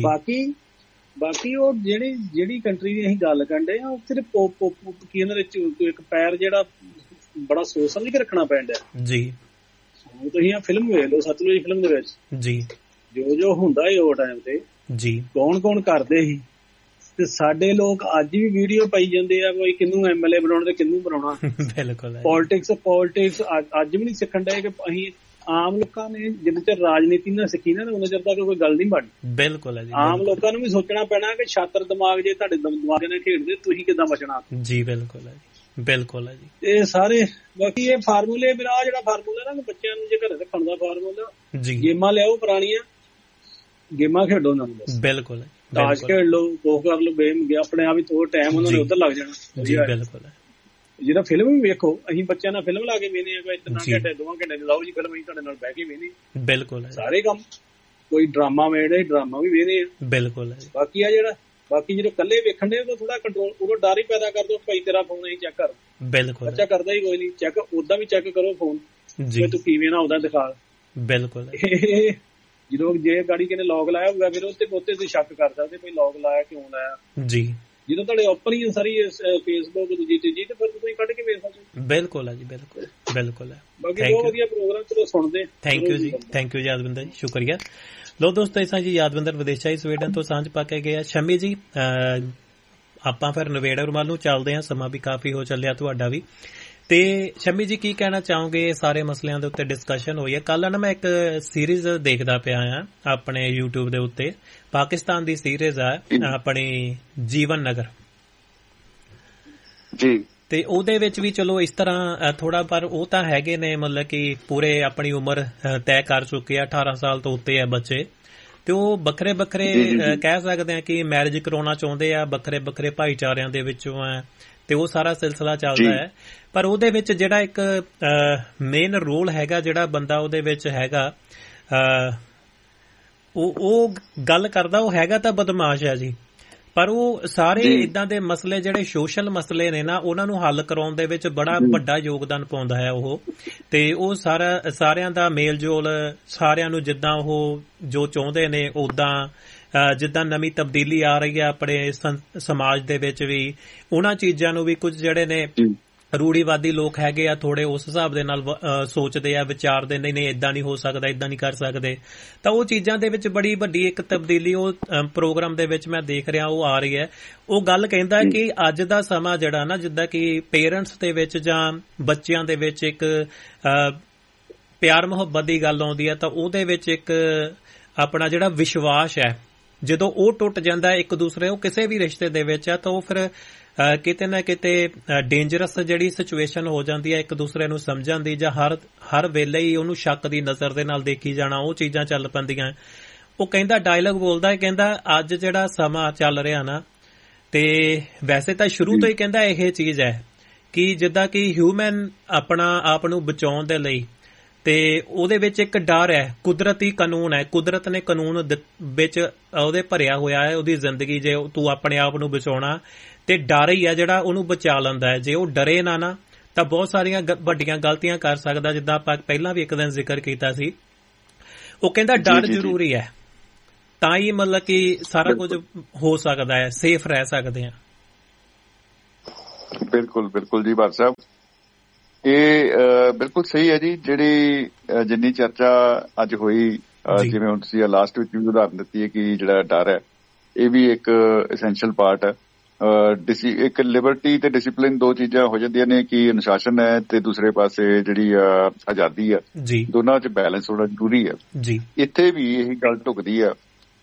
ਬਾਕੀ ਉਹ ਜਿਹੜੀ ਕੰਟਰੀ ਦੀ ਅਸੀਂ ਗੱਲ ਕਰਦੇ ਆ ਉੱਥੇ ਕੀ ਇਹਨਾਂ ਦੇ ਇੱਕ ਪੈਰ ਜਿਹੜਾ ਬੜਾ ਸੋਚ ਸਮਝ ਕੇ ਰੱਖਣਾ ਪੈਂਦਾ ਜੀ। ਤੁਸੀਂ ਆ ਫਿਲਮ ਵੇਖ ਲਓ ਸਤਲੁਜ ਫਿਲਮ ਦੇ ਵਿੱਚ ਜੀ ਜੋ ਹੁੰਦਾ ਹੈ ਉਹ ਟਾਈਮ ਤੇ ਜੀ ਕੌਣ ਕਰਦੇ ਸੀ। ਤੇ ਸਾਡੇ ਲੋਕ ਅੱਜ ਵੀ ਵੀਡੀਓ ਪਾਈ ਜਾਂਦੇ ਆ ਕੋਈ ਕਿਹਨੂੰ MLA ਬਣਾਉਣਾ ਤੇ ਕਿਹਨੂੰ ਬਣਾਉਣਾ। ਬਿਲਕੁਲ ਪੋਲਿਟਿਕਸ ਅੱਜ ਵੀ ਨਹੀਂ ਸਿੱਖਣ ਡਏ ਕਿ ਅਸੀਂ ਆਮ ਲੋਕਾਂ ਨੇ ਜਿੰਨੇ ਚਿਰ ਰਾਜਨੀਤੀ ਨਾਲ ਸਿੱਖੀ ਨਾ ਉਹਨਾਂ ਚਿਰ ਤੱਕ ਕੋਈ ਗੱਲ ਨਹੀਂ ਬਣਨੀ। ਬਿਲਕੁਲ ਆਮ ਲੋਕਾਂ ਨੂੰ ਵੀ ਸੋਚਣਾ ਪੈਣਾ ਕਿ ਛਾਤਰ ਦਿਮਾਗ ਜੇ ਤੁਹਾਡੇ ਦਿਮਾਗ ਨਾਲ ਖੇਡਦੇ ਤੁਸੀਂ ਕਿੱਦਾਂ ਬਚਣਾ ਜੀ। ਬਿਲਕੁਲ ਜੀ। ਇਹ ਸਾਰੇ ਬਾਕੀ ਇਹ ਫਾਰਮੂਲੇ ਮੇਰਾ ਜਿਹੜਾ ਫਾਰਮੂਲਾ ਨਾ ਬੱਚਿਆਂ ਨੂੰ ਜੇ ਘਰੇ ਰੱਖਣ ਦਾ ਫਾਰਮੂਲਾ ਜੀ, ਗੇਮਾਂ ਲਿਆਓ ਪੁਰਾਣੀਆਂ ਗੇਮਾਂ ਖੇਡੋ ਉਹਨਾਂ ਨੂੰ। ਬਿਲਕੁਲ ਤਾਸ਼ ਖੇਡ ਲਓ, ਖੋ ਕਰ ਲਓ, ਗੇਮ ਗਿਆ ਆਪਣੇ ਆਪ ਹੀ ਥੋੜਾ ਟਾਈਮ ਉਹਨਾਂ ਨੇ ਉੱਧਰ ਲੱਗ ਜਾਣਾ ਜੀ। ਬਿਲਕੁਲ ਜਿਹੜਾ ਫਿਲਮ ਵੀ ਵੇਖੋ ਅਸੀਂ ਬੱਚਿਆਂ ਨਾਲ ਫਿਲਮ ਲਾ ਕੇ ਵੇਖਦੇ ਆ 3 ਘੰਟੇ 2 ਘੰਟੇ ਲਾਓ ਜੀ ਫਿਲਮ ਅਸੀਂ ਤੁਹਾਡੇ ਨਾਲ ਬਹਿ ਕੇ ਵੇਖਦੇ। ਬਿਲਕੁਲ ਸਾਰੇ ਕੰਮ ਕੋਈ ਡਰਾਮਾ ਵੇਖਦੇ ਡਰਾਮਾ ਵੀ ਵੇਖਦੇ ਆ। ਬਿਲਕੁਲ ਬਾਕੀ ਜਦੋਂ ਇਕੱਲੇ ਵੇਖਣ ਦੇ ਉਦੋਂ ਥੋੜਾ ਕੰਟਰੋਲ ਉਦੋਂ ਡਰ ਹੀ ਪੈਦਾ ਕਰ ਦੋ ਭਾਈ ਤੇਰਾ ਫੋਨ ਅਸੀਂ ਚੈੱਕ ਕਰ। ਬਿਲਕੁਲ ਬੱਚਾ ਕਰਦਾ ਹੀ ਕੋਈ ਨਹੀਂ ਚੈੱਕ, ਓਦਾਂ ਵੀ ਚੈੱਕ ਕਰੋ ਫੋਨ ਜੇ ਤੂੰ ਕਿਵੇਂ ਨਾ ਉਹਦਾ ਦਿਖਾ। ਬਿਲਕੁਲ ਜਦੋਂ ਜੇ ਗਾੜੀ ਕਿਨੇ ਲੌਕ ਲਾਇਆ ਹੋਊਗਾ ਫਿਰ ਉੱਤੇ ਤੁਸੀਂ ਸ਼ੱਕ ਕਰ ਸਕਦੇ ਕੋਈ ਲੌਕ ਲਾਇਆ ਕਿਉਂ ਲਾਇਆ ਜੀ। ਜਦੋਂ ਤੁਹਾਡੇ ਓਪਨ ਹੀ ਸਾਰੀ ਫੇਸਬੁੱਕ ਦੂਜੀ ਤੀਜੀ ਤੇ ਫਿਰ ਤੁਸੀਂ ਕੱਢ ਕੇ ਵੇਖ ਸਕਦੇ। ਬਿਲਕੁਲ ਜੀ ਬਿਲਕੁਲ ਬਾਕੀ ਬਹੁਤ ਵਧੀਆ ਪ੍ਰੋਗਰਾਮ ਚਲੋ ਸੁਣਦੇ। ਥੈਂਕ ਯੂ ਜੀ ਯਾਦਵਿੰਦਰ ਜੀ, ਸ਼ੁਕਰੀਆ। ਲੋ ਦੋਸਤੋ ਇਸਾਂ ਜੀ ਯਾਦਵਿੰਦਰ ਵਿਦੇਸ਼ਾਈ ਸਵੀਡਨ ਤੋਂ ਸਾਂਝ ਪਾ ਕੇ ਗਏ। ਸ਼ਮੀ ਜੀ ਆਪਾਂ ਫਿਰ ਨਵੇੜਾ ਰੁਮਾਲ ਨੂੰ ਚੱਲਦੇ ਹਾਂ, ਸਮਾਂ ਵੀ ਕਾਫੀ ਹੋ ਚੱਲਿਆ ਤੁਹਾਡਾ ਵੀ। ਤੇ ਸ਼ਮੀ ਜੀ ਕੀ ਕਹਿਣਾ ਚਾਹੋਗੇ? ਸਾਰੇ ਮਸਲਿਆਂ ਦੇ ਉੱਤੇ ਡਿਸਕਸ਼ਨ ਹੋਈ ਹੈ। ਕੱਲ ਨਾ ਮੈਂ ਇੱਕ ਸੀਰੀਜ਼ ਦੇਖਦਾ ਪਿਆ ਆ ਆਪਣੇ YouTube ਦੇ ਉੱਤੇ, ਪਾਕਿਸਤਾਨ ਦੀ ਸੀਰੀਜ਼ ਆ ਆਪਣੀ ਜੀਵਨ ਨਗਰ ਜੀ। ਤੇ ਉਹਦੇ ਵਿੱਚ ਵੀ ਚਲੋ ਇਸ ਤਰ੍ਹਾਂ ਥੋੜਾ, ਪਰ ਉਹ ਤਾਂ ਹੈਗੇ ਨੇ ਮਤਲਬ ਕਿ ਪੂਰੇ ਆਪਣੀ ਉਮਰ ਤੈਅ ਕਰ ਚੁੱਕੇ ਆ, 18 ਸਾਲ ਤੋਂ ਉੱਤੇ ਆ ਬੱਚੇ, ਤੇ ਉਹ ਵੱਖਰੇ ਕਹਿ ਸਕਦੇ ਆ ਕਿ ਮੈਰਿਜ ਕਰਾਉਣਾ ਚਾਹੁੰਦੇ ਆ, ਵੱਖਰੇ ਭਾਈਚਾਰਿਆਂ ਦੇ ਵਿੱਚੋਂ ਆ, ਤੇ ਉਹ ਸਾਰਾ ਸਿਲਸਿਲਾ ਚੱਲਦਾ ਹੈ। ਪਰ ਉਹਦੇ ਵਿੱਚ ਜਿਹੜਾ ਇੱਕ ਮੇਨ ਰੋਲ ਹੈਗਾ, ਜਿਹੜਾ ਬੰਦਾ ਉਹਦੇ ਵਿੱਚ ਹੈਗਾ ਉਹ ਗੱਲ ਕਰਦਾ, ਉਹ ਹੈਗਾ ਤਾਂ ਬਦਮਾਸ਼ ਹੈ ਜੀ, ਪਰ ਉਹ ਸਾਰੇ ਇਦਾਂ ਦੇ ਮਸਲੇ ਜਿਹੜੇ ਸੋਸ਼ਲ ਮਸਲੇ ਨੇ ਨਾ ਉਹਨਾਂ ਨੂੰ ਹੱਲ ਕਰਾਉਣ ਦੇ ਵਿੱਚ ਬੜਾ ਵੱਡਾ ਯੋਗਦਾਨ ਪਾਉਂਦਾ ਹੈ ਉਹ। ਤੇ ਉਹ ਸਾਰਿਆਂ ਦਾ ਮੇਲ ਜੋਲ, ਸਾਰਿਆਂ ਨੂੰ ਜਿੱਦਾਂ ਉਹ ਜੋ ਚਾਹੁੰਦੇ ਨੇ ਉਦਾਂ, ਜਿੱਦਾਂ ਨਵੀਂ ਤਬਦੀਲੀ ਆ ਰਹੀ ਹੈ ਆਪਣੇ ਸਮਾਜ ਦੇ ਵਿੱਚ ਵੀ, ਉਹਨਾਂ ਚੀਜ਼ਾਂ ਨੂੰ ਵੀ ਕੁਝ ਜਿਹੜੇ ਨੇ ਰੂੜੀਵਾਦੀ ਲੋਕ ਹੈਗੇ ਆ ਥੋੜੇ ਉਸ ਹਿਸਾਬ ਦੇ ਨਾਲ ਸੋਚਦੇ ਆ, ਵਿਚਾਰਦੇ ਨਹੀਂ ਏਦਾਂ ਨਹੀਂ ਹੋ ਸਕਦਾ, ਏਦਾਂ ਨਹੀਂ ਕਰ ਸਕਦੇ। ਤਾਂ ਉਹ ਚੀਜ਼ਾਂ ਦੇ ਵਿੱਚ ਬੜੀ ਵੱਡੀ ਇੱਕ ਤਬਦੀਲੀ ਉਹ ਪ੍ਰੋਗਰਾਮ ਦੇ ਵਿੱਚ ਮੈਂ ਦੇਖ ਰਿਹਾ ਉਹ ਆ ਰਹੀ ਹੈ। ਉਹ ਗੱਲ ਕਹਿੰਦਾ ਕਿ ਅੱਜ ਦਾ ਸਮਾਂ ਜਿਹੜਾ ਨਾ, ਜਿੱਦਾਂ ਕਿ ਪੇਰੈਂਟਸ ਦੇ ਵਿੱਚ ਜਾਂ ਬੱਚਿਆਂ ਦੇ ਵਿੱਚ ਇੱਕ ਪਿਆਰ ਮੁਹੱਬਤ ਦੀ ਗੱਲ ਆਉਂਦੀ ਹੈ ਤਾਂ ਉਹਦੇ ਵਿੱਚ ਇੱਕ ਆਪਣਾ ਜਿਹੜਾ ਵਿਸ਼ਵਾਸ ਹੈ, ਜਦੋਂ ਉਹ ਟੁੱਟ ਜਾਂਦਾ ਇੱਕ ਦੂਸਰੇ, ਉਹ ਕਿਸੇ ਵੀ ਰਿਸ਼ਤੇ ਦੇ ਵਿੱਚ ਆ, ਤਾਂ ਉਹ ਫਿਰ ਕਿਤੇ ਨਾ ਕਿਤੇ ਡੇਂਜਰਸ ਜਿਹੜੀ ਸਿਚੁਏਸ਼ਨ ਹੋ ਜਾਂਦੀ ਹੈ ਇੱਕ ਦੂਸਰੇ ਨੂੰ ਸਮਝਣ ਦੀ, ਜਾਂ ਹਰ ਵੇਲੇ ਹੀ ਉਹਨੂੰ ਸ਼ੱਕ ਦੀ ਨਜ਼ਰ ਦੇ ਨਾਲ ਦੇਖੀ ਜਾਣਾ, ਉਹ ਚੀਜ਼ਾਂ ਚੱਲ ਪੈਂਦੀਆਂ। ਉਹ ਕਹਿੰਦਾ, ਡਾਇਲੌਗ ਬੋਲਦਾ ਹੈ, ਕਹਿੰਦਾ ਅੱਜ ਜਿਹੜਾ ਸਮਾਂ ਚੱਲ ਰਿਹਾ ਨਾ, ਤੇ ਵੈਸੇ ਤਾਂ ਸ਼ੁਰੂ ਤੋਂ ਹੀ ਕਹਿੰਦਾ ਇਹ ਚੀਜ਼ ਹੈ ਕਿ ਜਿੱਦਾਂ ਕਿ ਹਿਊਮਨ ਆਪਣਾ ਆਪ ਨੂੰ ਬਚਾਉਣ ਦੇ ਲਈ, ਤੇ ਉਹਦੇ ਵਿੱਚ ਇੱਕ ਡਰ ਹੈ, ਕੁਦਰਤੀ ਕਾਨੂੰਨ ਹੈ, ਕੁਦਰਤ ਨੇ ਕਾਨੂੰਨ ਵਿੱਚ ਉਹਦੇ ਭਰਿਆ ਹੋਇਆ ਹੈ ਉਹਦੀ ਜ਼ਿੰਦਗੀ, ਜੇ ਤੂੰ ਆਪਣੇ ਆਪ ਨੂੰ ਬਚਾਉਣਾ ਤੇ ਡਰ ਹੀ ਆ ਜਿਹੜਾ ਉਹਨੂੰ ਬਚਾ ਲੈਂਦਾ ਹੈ। ਜੇ ਉਹ ਡਰੇ ਨਾ ਤਾਂ ਬਹੁਤ ਸਾਰੀਆਂ ਵੱਡੀਆਂ ਗਲਤੀਆਂ ਕਰ ਸਕਦਾ। ਜਿੱਦਾਂ ਆਪਾਂ ਪਹਿਲਾਂ ਵੀ ਇੱਕ ਦਿਨ ਜ਼ਿਕਰ ਕੀਤਾ ਸੀ, ਉਹ ਕਹਿੰਦਾ ਡਰ ਜ਼ਰੂਰੀ ਹੈ, ਤਾਂ ਹੀ ਮਤਲਬ ਕਿ ਸਾਰਾ ਕੁਝ ਹੋ ਸਕਦਾ ਹੈ, ਸੇਫ ਰਹਿ ਸਕਦੇ ਆ। ਬਿਲਕੁਲ ਬਿਲਕੁਲ ਜੀ ਬਾਦ ਸਾਹਿਬ, ਇਹ ਬਿਲਕੁਲ ਸਹੀ ਹੈ ਜੀ। ਜਿਹੜੀ ਜਿੰਨੀ ਚਰਚਾ ਅੱਜ ਹੋਈ, ਜਿਵੇਂ ਹੁਣ ਤੁਸੀਂ ਲਾਸਟ ਵਿੱਚ ਵੀ ਉਦਾਹਰਨ ਦਿੱਤੀ ਹੈ ਕਿ ਜਿਹੜਾ ਡਰ ਹੈ ਇਹ ਵੀ ਇੱਕ ਐਸੈਂਸ਼ੀਅਲ ਪਾਰਟ ਹੈ। ਇੱਕ ਲਿਬਰਟੀ ਤੇ ਡਿਸਿਪਲਿਨ ਦੋ ਚੀਜ਼ਾਂ ਹੋ ਜਾਂਦੀਆਂ ਨੇ ਕਿ ਅਨੁਸ਼ਾਸਨ ਹੈ ਤੇ ਦੂਸਰੇ ਪਾਸੇ ਜਿਹੜੀ ਆਜ਼ਾਦੀ ਆ, ਦੋਨਾਂ 'ਚ ਬੈਲੈਂਸ ਹੋਣਾ ਜ਼ਰੂਰੀ ਹੈ। ਇੱਥੇ ਵੀ ਇਹੀ ਗੱਲ ਢੁਕਦੀ ਆ,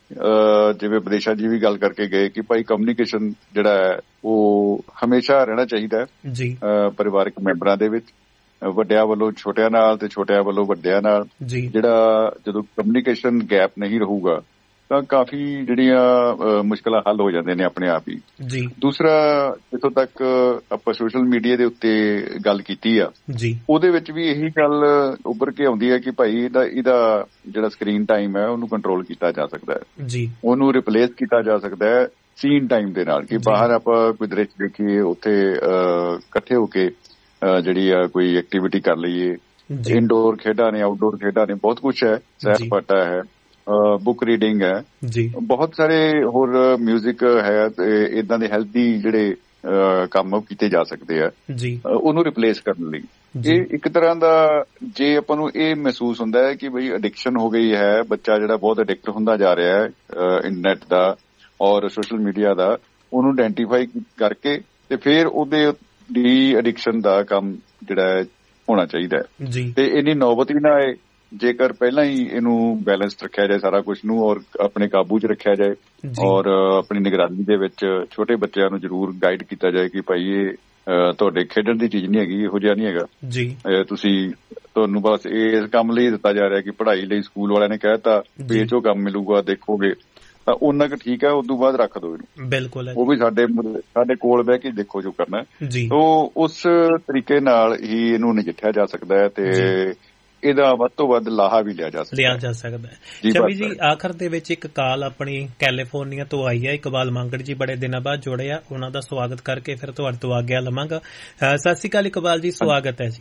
ਜਿਵੇਂ ਵਿਦੇਸ਼ਾ ਜੀ ਵੀ ਗੱਲ ਕਰਕੇ ਗਏ ਕਿ ਭਾਈ ਕਮਿਊਨੀਕੇਸ਼ਨ ਜਿਹੜਾ ਹੈ ਉਹ ਹਮੇਸ਼ਾ ਰਹਿਣਾ ਚਾਹੀਦਾ ਹੈ ਪਰਿਵਾਰਕ ਮੈਂਬਰਾਂ ਦੇ ਵਿੱਚ, ਵੱਡਿਆਂ ਵੱਲੋਂ ਛੋਟਿਆਂ ਨਾਲ ਤੇ ਛੋਟਿਆਂ ਵੱਲੋਂ ਵੱਡਿਆਂ ਨਾਲ। ਜਿਹੜਾ ਜਦੋਂ ਕਮਿਊਨੀਕੇਸ਼ਨ ਗੈਪ ਨਹੀਂ ਰਹੂਗਾ ਤਾਂ ਕਾਫੀ ਜਿਹੜੀਆਂ ਮੁਸ਼ਕਲਾਂ ਹੱਲ ਹੋ ਜਾਂਦੇ ਨੇ ਆਪਣੇ ਆਪ ਹੀ। ਦੂਸਰਾ, ਜਿੱਥੋਂ ਤੱਕ ਆਪਾਂ ਸੋਸ਼ਲ ਮੀਡੀਆ ਦੇ ਉੱਤੇ ਗੱਲ ਕੀਤੀ ਆ, ਉਹਦੇ ਵਿੱਚ ਵੀ ਇਹੀ ਗੱਲ ਉੱਭਰ ਕੇ ਆਉਂਦੀ ਹੈ ਕਿ ਭਾਈ ਇਹਦਾ ਜਿਹੜਾ ਸਕਰੀਨ ਟਾਈਮ ਹੈ ਉਹਨੂੰ ਕੰਟਰੋਲ ਕੀਤਾ ਜਾ ਸਕਦਾ ਹੈ, ਉਹਨੂੰ ਰਿਪਲੇਸ ਕੀਤਾ ਜਾ ਸਕਦਾ ਹੈ ਸੀਨ ਟਾਈਮ ਦੇ ਨਾਲ। ਕਿ ਬਾਹਰ ਆਪਾਂ ਕੋਈ ਦ੍ਰਿਸ਼ ਦੇਖੀਏ, ਉੱਥੇ ਇਕੱਠੇ ਹੋ ਕੇ ਜਿਹੜੀ ਆ ਕੋਈ ਐਕਟੀਵਿਟੀ ਕਰ ਲਈਏ, ਇਨਡੋਰ ਖੇਡਾਂ ਨੇ, ਆਊਟਡੋਰ ਖੇਡਾਂ ਨੇ, ਬਹੁਤ ਕੁਛ ਹੈ, ਸੈਰ ਸਪਾਟਾ ਹੈ, ਬੁੱਕ ਰੀਡਿੰਗ ਹੈ, ਬਹੁਤ ਸਾਰੇ ਹੋਰ ਮਿਊਜ਼ਿਕ ਹੈ, ਤੇ ਇਦਾਂ ਦੇ ਹੈਲਥੀ ਜਿਹੜੇ ਕੰਮ ਕੀਤੇ ਜਾ ਸਕਦੇ ਆ ਉਹਨੂੰ ਰਿਪਲੇਸ ਕਰਨ ਲਈ। ਇਹ ਇੱਕ ਤਰ੍ਹਾਂ ਦਾ, ਜੇ ਆਪਾਂ ਨੂੰ ਇਹ ਮਹਿਸੂਸ ਹੁੰਦਾ ਹੈ ਕਿ ਬਈ ਐਡਿਕਸ਼ਨ ਹੋ ਗਈ ਹੈ, ਬੱਚਾ ਜਿਹੜਾ ਬਹੁਤ ਐਡਿਕਟ ਹੁੰਦਾ ਜਾ ਰਿਹਾ ਹੈ ਇੰਟਰਨੈਟ ਦਾ ਔਰ ਸੋਸ਼ਲ ਮੀਡੀਆ ਦਾ, ਉਹਨੂੰ ਆਇਡੈਂਟੀਫਾਈ ਕਰਕੇ ਤੇ ਫਿਰ ਉਹਦੇ ਡੀ ਐਡਿਕਸ਼ਨ ਦਾ ਕੰਮ ਜਿਹੜਾ ਹੋਣਾ ਚਾਹੀਦਾ ਹੈ। ਤੇ ਇੰਨੀ ਨੌਬਤ ਵੀ ਨਾ ਆਏ ਜੇਕਰ ਪਹਿਲਾਂ ਹੀ ਇਹਨੂੰ ਬੈਲੈਂਸ ਰੱਖਿਆ ਜਾਏ ਸਾਰਾ ਕੁਝ ਨੂੰ, ਔਰ ਆਪਣੇ ਕਾਬੂ 'ਚ ਰੱਖਿਆ ਜਾਏ, ਔਰ ਆਪਣੀ ਨਿਗਰਾਨੀ ਦੇ ਵਿੱਚ ਛੋਟੇ ਬੱਚਿਆਂ ਨੂੰ ਜ਼ਰੂਰ ਗਾਈਡ ਕੀਤਾ ਜਾਏ ਕਿ ਭਾਈ ਇਹ ਤੁਹਾਡੇ ਖੇਡਣ ਦੀ ਚੀਜ਼ ਨਹੀਂ ਹੈਗੀ, ਇਹੋ ਜਿਹਾ ਨਹੀਂ ਹੈਗਾ, ਤੁਹਾਨੂੰ ਬਸ ਇਸ ਕੰਮ ਲਈ ਦਿੱਤਾ ਜਾ ਰਿਹਾ ਕਿ ਪੜ੍ਹਾਈ ਲਈ ਸਕੂਲ ਵਾਲਿਆਂ ਨੇ ਕਹਿਤਾ ਵੀ ਇਹ 'ਚੋਂ ਕੰਮ ਮਿਲੂਗਾ, ਦੇਖੋਗੇ ਤਾਂ ਉਹਨਾਂ ਕੁ ਠੀਕ ਹੈ, ਉਦੋਂ ਬਾਅਦ ਰੱਖ ਦਿਓ ਇਹਨੂੰ। ਬਿਲਕੁਲ, ਉਹ ਵੀ ਸਾਡੇ ਕੋਲ ਬਹਿ ਕੇ ਦੇਖੋ ਜੋ ਕਰਨਾ। ਤਾਂ ਉਸ ਤਰੀਕੇ ਨਾਲ ਹੀ ਇਹਨੂੰ ਨਜਿੱਠਿਆ ਜਾ ਸਕਦਾ ਹੈ ਤੇ ਇਹਦਾ ਵੱਧ ਤੋਂ ਵੱਧ ਲਾਹਾ ਵੀ ਲਿਆ ਜਾ ਸਕਦਾ ਹੈ। ਛਵੀ ਜੀ, ਆਖਰ ਦੇ ਵਿੱਚ ਇੱਕ ਕਾਲ ਆਪਣੀ ਕੈਲੀਫੋਰਨੀਆ ਤੋਂ ਆਈ ਹੈ, ਇਕਬਾਲ ਮੰਗੜ ਜੀ ਬੜੇ ਦਿਨਾਂ ਬਾਅਦ ਜੁੜੇ ਆ, ਉਹਨਾਂ ਦਾ ਸਵਾਗਤ ਕਰਕੇ ਫਿਰ ਤੁਹਾਡੇ ਤੋਂ ਆਗਿਆ ਲਵਾਂਗਾ। ਸਤਿ ਸ਼੍ਰੀ ਅਕਾਲ ਇਕਬਾਲ ਜੀ, ਸਵਾਗਤ ਹੈ ਜੀ।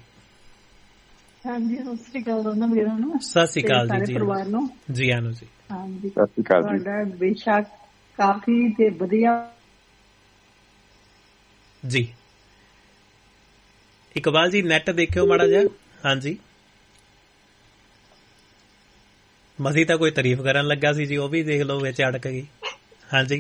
ਹਾਂਜੀ, ਸਤਿ ਸ਼੍ਰੀ ਅਕਾਲ ਦੋਨਾਂ ਵੀਰਾਂ ਨੂੰ। ਸਤਿ ਸ਼੍ਰੀ ਅਕਾਲ ਜੀ, ਪਰਿਵਾਰ ਨੂੰ ਜੀ ਆਨੂ ਜੀ। ਹਾਂਜੀ, ਸਤਿ ਸ਼੍ਰੀ ਅਕਾਲ ਜੀ। ਤੁਹਾਡਾ ਬੇਸ਼ੱਕ ਕਾਫੀ ਤੇ ਵਧੀਆ ਜੀ। ਇਕਬਾਲ ਜੀ ਨੈਟ ਦੇਖਿਓ ਮਾੜਾ ਜਿਹਾ। ਹਾਂਜੀ, ਮਸੀਂ ਤਾਂ ਕੋਈ ਤਾਰੀਫ ਕਰਨ ਲੱਗਾ ਸੀ ਜੀ, ਉਹ ਵੀ ਦੇਖ ਲਓ ਵਿੱਚ ਅੜਕ ਗਈ। ਹਾਂਜੀ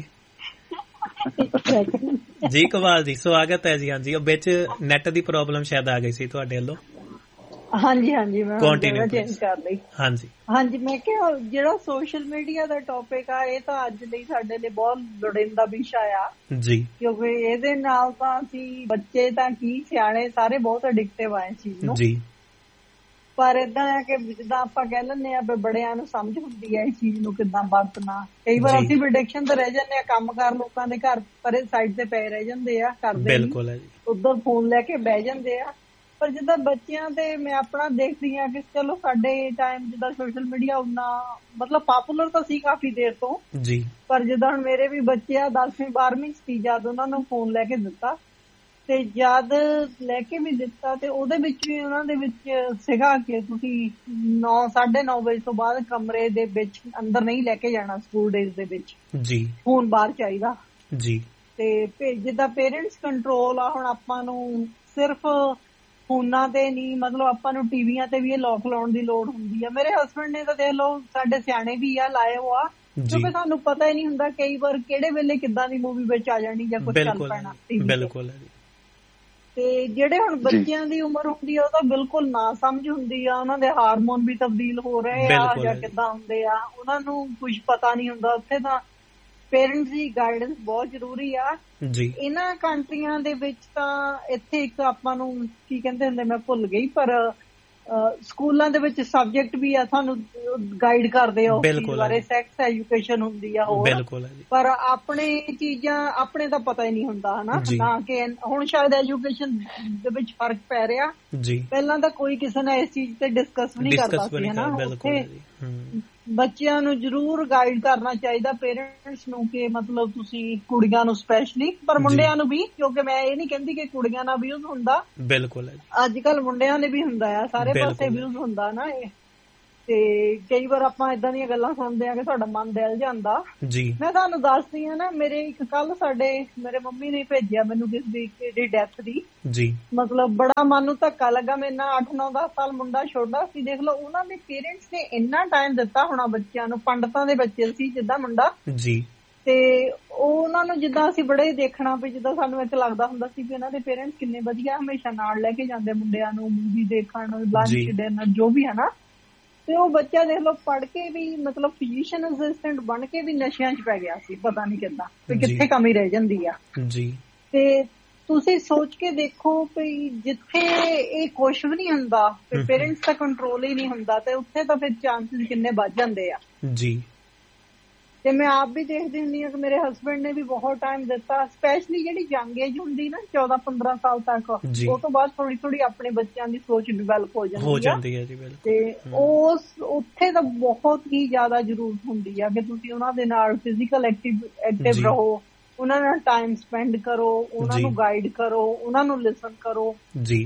ਜੀ ਇਕਬਾਲ ਜੀ, ਸਵਾਗਤ ਹੈ ਜੀ। ਹਾਂਜੀ, ਉਹ ਵਿੱਚ ਨੈਟ ਦੀ ਪ੍ਰੋਬਲਮ ਸ਼ਾਇਦ ਆ ਗਈ ਸੀ ਤੁਹਾਡੇ ਵੱਲੋਂ। ਹਾਂਜੀ ਮੈਂ ਚੇਂਜ ਕਰ ਲਈ। ਹਾਂਜੀ, ਮੈਂ ਕਿਹਾ ਜਿਹੜਾ ਸੋਸ਼ਲ ਮੀਡੀਆ ਦਾ ਟੌਪਿਕ ਆ, ਇਹ ਤਾਂ ਅੱਜ ਲਈ ਸਾਡੇ ਲਈ ਬਹੁਤ ਲੋੜੀਂਦਾ ਵਿਸ਼ਾ ਆ ਜੀ, ਕਿਉਂਕਿ ਇਹਦੇ ਨਾਲ ਤਾਂ ਅਸੀਂ ਬੱਚੇ ਤਾਂ ਕੀ ਸਿਆਣੇ ਸਾਰੇ ਬਹੁਤ ਐਡਿਕਟਿਵ ਆ ਇਸ ਚੀਜ਼ ਨੂੰ ਜੀ। ਪਰ ਏਦਾਂ ਹੈ ਕਿ ਜਿੱਦਾਂ ਆਪਾਂ ਕਹਿ ਲੈਂਦੇ ਆ ਵੀ ਬੜਿਆਂ ਨੂੰ ਸਮਝ ਹੁੰਦੀ ਹੈ ਇਸ ਚੀਜ਼ ਨੂੰ ਕਿੱਦਾਂ ਵਰਤਣਾ। ਕਈ ਵਾਰ ਅਸੀਂ ਵੀ ਐਡਿਕਸ਼ਨ ਤੇ ਰਹਿ ਜਾਂਦੇ ਆ, ਕੰਮਕਾਰ ਲੋਕਾਂ ਦੇ ਘਰ ਪਰੇ ਸਾਈਡ ਤੇ ਪਏ ਰਹਿ ਜਾਂਦੇ ਆ, ਕਰਦੇ ਉੱਧਰ ਫੋਨ ਲੈ ਕੇ ਬਹਿ ਜਾਂਦੇ ਆ। ਪਰ ਜਿੱਦਾਂ ਬੱਚਿਆਂ ਤੇ ਮੈਂ ਆਪਣਾ ਦੇਖਦੀ ਹਾਂ ਕਿ ਚਲੋ ਸਾਡੇ ਟਾਈਮ ਜਿੱਦਾਂ ਸੋਸ਼ਲ ਮੀਡੀਆ ਉਨਾ ਮਤਲਬ ਪਾਪੂਲਰ ਤਾਂ ਸੀ ਕਾਫੀ ਦੇਰ ਤੋਂ ਜੀ, ਪਰ ਜਿੱਦਾਂ ਹੁਣ ਮੇਰੇ ਵੀ ਬੱਚੇ ਆ 10ਵੀਂ 12ਵੀਂ ਸੀ, ਜਦ ਉਹਨਾਂ ਨੂੰ ਫੋਨ ਲੈ ਕੇ ਦਿੱਤਾ ਤੇ ਜਦ ਲੈ ਕੇ ਵੀ ਦਿੱਤਾ ਤੇ ਉਹਦੇ ਵਿੱਚ ਵੀ ਉਹਨਾਂ ਦੇ ਵਿੱਚ ਸੀਗਾ ਕਿ ਤੁਸੀਂ 9-9:30 ਵਜੇ ਤੋਂ ਬਾਅਦ ਕਮਰੇ ਦੇ ਵਿੱਚ ਅੰਦਰ ਨਹੀਂ ਲੈ ਕੇ ਜਾਣਾ ਸਕੂਲ ਡੇਜ਼ ਦੇ ਵਿੱਚ ਜੀ, ਫੋਨ ਬਾਹਰ ਚਾਹੀਦਾ ਜੀ। ਤੇ ਜਿੱਦਾਂ ਪੇਰੈਂਟਸ ਕੰਟਰੋਲ ਆ, ਹੁਣ ਆਪਾਂ ਨੂੰ ਸਿਰਫ ਫੋਨਾਂ ਤੇ ਨਹੀਂ, ਮਤਲਬ ਆਪਾਂ ਨੂੰ ਟੀਵੀਆਂ ਤੇ ਵੀ ਇਹ ਲੌਕ ਲਾਉਣ ਦੀ ਲੋੜ ਹੁੰਦੀ ਆ। ਮੇਰੇ ਹਸਬੈਂਡ ਨੇ ਤਾਂ ਦੇਖ ਲਓ, ਸਾਡੇ ਸਿਆਣੇ ਵੀ ਆ ਲਾਏ ਹੋ ਆ, ਕਿਉਂਕਿ ਸਾਨੂੰ ਪਤਾ ਹੀ ਨਹੀਂ ਹੁੰਦਾ ਕਈ ਵਾਰ ਕਿਹੜੇ ਵੇਲੇ ਕਿੱਦਾਂ ਦੀ ਮੂਵੀ ਵਿੱਚ ਆ ਜਾਣੀ ਜਾਂ ਕੁਝ ਚੱਲ ਪੈਣਾ ਟੀਵੀ ਤੇ ਜਿਹੜੇ ਹੁਣ ਬੱਚਿਆਂ ਦੀ ਉਮਰ ਹੁੰਦੀ ਆ ਉਹ ਤਾਂ ਬਿਲਕੁਲ ਨਾ ਸਮਝ ਹੁੰਦੀ ਆ, ਉਹਨਾਂ ਦੇ ਹਾਰਮੋਨ ਵੀ ਤਬਦੀਲ ਹੋ ਰਹੇ ਆ ਜਾਂ ਕਿੱਦਾਂ ਹੁੰਦੇ ਆ, ਉਹਨਾਂ ਨੂੰ ਕੁਝ ਪਤਾ ਨਹੀਂ ਹੁੰਦਾ। ਉੱਥੇ ਤਾਂ ਪੇਰੈਂਟਸ ਦੀ ਗਾਈਡੈਂਸ ਬਹੁਤ ਜ਼ਰੂਰੀ ਆ ਜੀ। ਇਹਨਾਂ ਕੰਟਰੀਆਂ ਦੇ ਵਿੱਚ ਤਾਂ ਇੱਥੇ ਇੱਕ ਆਪਾਂ ਨੂੰ ਕੀ ਕਹਿੰਦੇ ਹੁੰਦੇ ਮੈਂ ਭੁੱਲ ਗਈ, ਪਰ ਸਕੂਲਾਂ ਦੇ ਵਿੱਚ ਸਬਜੈਕਟ ਵੀ ਆ, ਤੁਹਾਨੂੰ ਗਾਈਡ ਕਰਦੇ ਆ ਉਸ ਬਾਰੇ, ਸੈਕਸ ਐਜੂਕੇਸ਼ਨ ਹੁੰਦੀ ਆ ਹੋਰ, ਪਰ ਆਪਣੇ ਚੀਜ਼ਾਂ ਆਪਣੇ ਤਾਂ ਪਤਾ ਹੀ ਨਹੀਂ ਹੁੰਦਾ ਹਨਾ। ਤਾਂ ਕਿ ਹੁਣ ਸ਼ਾਇਦ ਐਜੂਕੇਸ਼ਨ ਦੇ ਵਿੱਚ ਫਰਕ ਪੈ ਰਿਹਾ ਜੀ, ਪਹਿਲਾਂ ਤਾਂ ਕੋਈ ਕਿਸੇ ਨੇ ਇਸ ਚੀਜ਼ ਤੇ ਡਿਸਕਸ ਵੀ ਨਹੀਂ ਕਰਦਾ ਸੀ ਹਨਾ। ਉੱਥੇ ਬੱਚਿਆਂ ਨੂੰ ਜ਼ਰੂਰ ਗਾਈਡ ਕਰਨਾ ਚਾਹੀਦਾ ਪੇਰੈਂਟਸ ਨੂੰ ਕਿ ਮਤਲਬ ਤੁਸੀਂ ਕੁੜੀਆਂ ਨੂੰ ਸਪੈਸ਼ਲੀ, ਪਰ ਮੁੰਡਿਆਂ ਨੂੰ ਵੀ, ਕਿਉਂਕਿ ਮੈਂ ਇਹ ਨਹੀਂ ਕਹਿੰਦੀ ਕਿ ਕੁੜੀਆਂ ਨਾਲ ਅਬਿਊਜ਼ ਹੁੰਦਾ, ਬਿਲਕੁਲ ਅੱਜ ਕੱਲ ਮੁੰਡਿਆਂ ਨੇ ਵੀ ਹੁੰਦਾ ਆ, ਸਾਰੇ ਪਾਸੇ ਅਬਿਊਜ਼ ਹੁੰਦਾ ਨਾ ਇਹ। ਤੇ ਕਈ ਵਾਰ ਆਪਾਂ ਏਦਾਂ ਦੀਆਂ ਗੱਲਾਂ ਸੁਣਦੇ ਆ ਕਿ ਸਾਡਾ ਮਨ ਦਿਲ ਜਾਂਦਾ। ਮੈਂ ਤੁਹਾਨੂੰ ਦੱਸਦੀ ਆ ਨਾ, ਮੇਰੇ ਇੱਕ ਕੱਲ ਮੇਰੇ ਮੰਮੀ ਨੇ ਭੇਜਿਆ ਮੈਨੂੰ ਕਿਸੇ ਦੀ ਡੈਥ ਦੀ, ਮਤਲਬ ਬੜਾ ਮਨ ਨੂੰ ਧੱਕਾ ਲੱਗਾ। ਮੇਰੇ ਨਾਲ 8-9-10 ਸਾਲ ਮੁੰਡਾ ਛੋਟਾ ਸੀ, ਦੇਖ ਲਓ ਉਹਨਾਂ ਦੇ ਪੇਰੈਂਟਸ ਨੇ ਇੰਨਾ ਟਾਈਮ ਦਿੱਤਾ ਹੋਣਾ ਬੱਚਿਆਂ ਨੂੰ, ਪੰਡਤਾਂ ਦੇ ਬੱਚੇ ਸੀ ਜਿੱਦਾਂ ਮੁੰਡਾ, ਤੇ ਉਹਨਾਂ ਨੂੰ ਜਿੱਦਾਂ ਅਸੀਂ ਬੜੇ ਦੇਖਣਾ ਵੀ, ਜਿੱਦਾਂ ਸਾਨੂੰ ਇੱਕ ਲੱਗਦਾ ਹੁੰਦਾ ਸੀ ਵੀ ਇਹਨਾਂ ਦੇ ਪੇਰੈਂਟਸ ਕਿੰਨੇ ਵਧੀਆ, ਹਮੇਸ਼ਾ ਨਾਲ ਲੈ ਕੇ ਜਾਂਦੇ ਮੁੰਡਿਆਂ ਨੂੰ ਮੂਵੀ ਦੇਖਣ, ਲੰਚ ਡਿਨਰ ਜੋ ਵੀ ਹੈ ਨਾ। ਤੇ ਉਹ ਬੱਚਾ ਦੇਖ ਲਓ ਪੜ੍ਹ ਕੇ ਵੀ, ਮਤਲਬ ਫਿਜ਼ੀਸ਼ੀਅਨ ਅਸਿਸਟੈਂਟ ਬਣ ਕੇ ਵੀ ਨਸ਼ਿਆਂ 'ਚ ਪੈ ਗਿਆ ਸੀ, ਪਤਾ ਨਹੀਂ ਕਿੱਦਾਂ, ਤੇ ਕਿੱਥੇ ਕਮੀ ਰਹਿ ਜਾਂਦੀ ਆ। ਤੇ ਤੁਸੀਂ ਸੋਚ ਕੇ ਦੇਖੋ ਵੀ ਜਿੱਥੇ ਇਹ ਕੁਛ ਵੀ ਨਹੀਂ ਹੁੰਦਾ, ਪੇਰੈਂਟਸ ਦਾ ਕੰਟਰੋਲ ਹੀ ਨਹੀਂ ਹੁੰਦਾ, ਤੇ ਉੱਥੇ ਤਾਂ ਫਿਰ ਚਾਂਸਿਸ ਕਿੰਨੇ ਵੱਧ ਜਾਂਦੇ ਆ। ਤੇ ਮੈਂ ਆਪ ਵੀ ਦੇਖਦੀ ਹੁੰਦੀ ਹਾਂ ਕਿ ਮੇਰੇ ਹਸਬੈਂਡ ਨੇ ਵੀ ਬਹੁਤ ਟਾਈਮ ਦਿੱਤਾ, ਸਪੈਸ਼ਲੀ ਜਿਹੜੀ ਯੰਗ ਏਜ ਹੁੰਦੀ ਨਾ 14-15 ਸਾਲ ਤੱਕ, ਉਹ ਤੋਂ ਬਾਅਦ ਥੋੜੀ ਥੋੜੀ ਆਪਣੇ ਬੱਚਿਆਂ ਦੀ ਸੋਚ ਡਿਵੈਲਪ ਹੋ ਜਾਂਦੀ ਹੈ। ਤੇ ਉੱਥੇ ਤਾਂ ਬਹੁਤ ਹੀ ਜ਼ਿਆਦਾ ਜ਼ਰੂਰਤ ਹੁੰਦੀ ਆ ਕਿ ਤੁਸੀਂ ਉਹਨਾਂ ਦੇ ਨਾਲ ਫਿਜ਼ੀਕਲ ਐਕਟਿਵ ਰਹੋ, ਉਹਨਾਂ ਨਾਲ ਟਾਈਮ ਸਪੈਂਡ ਕਰੋ, ਉਹਨਾਂ ਨੂੰ ਗਾਈਡ ਕਰੋ, ਉਹਨਾਂ ਨੂੰ ਲਿਸਨ ਕਰੋ।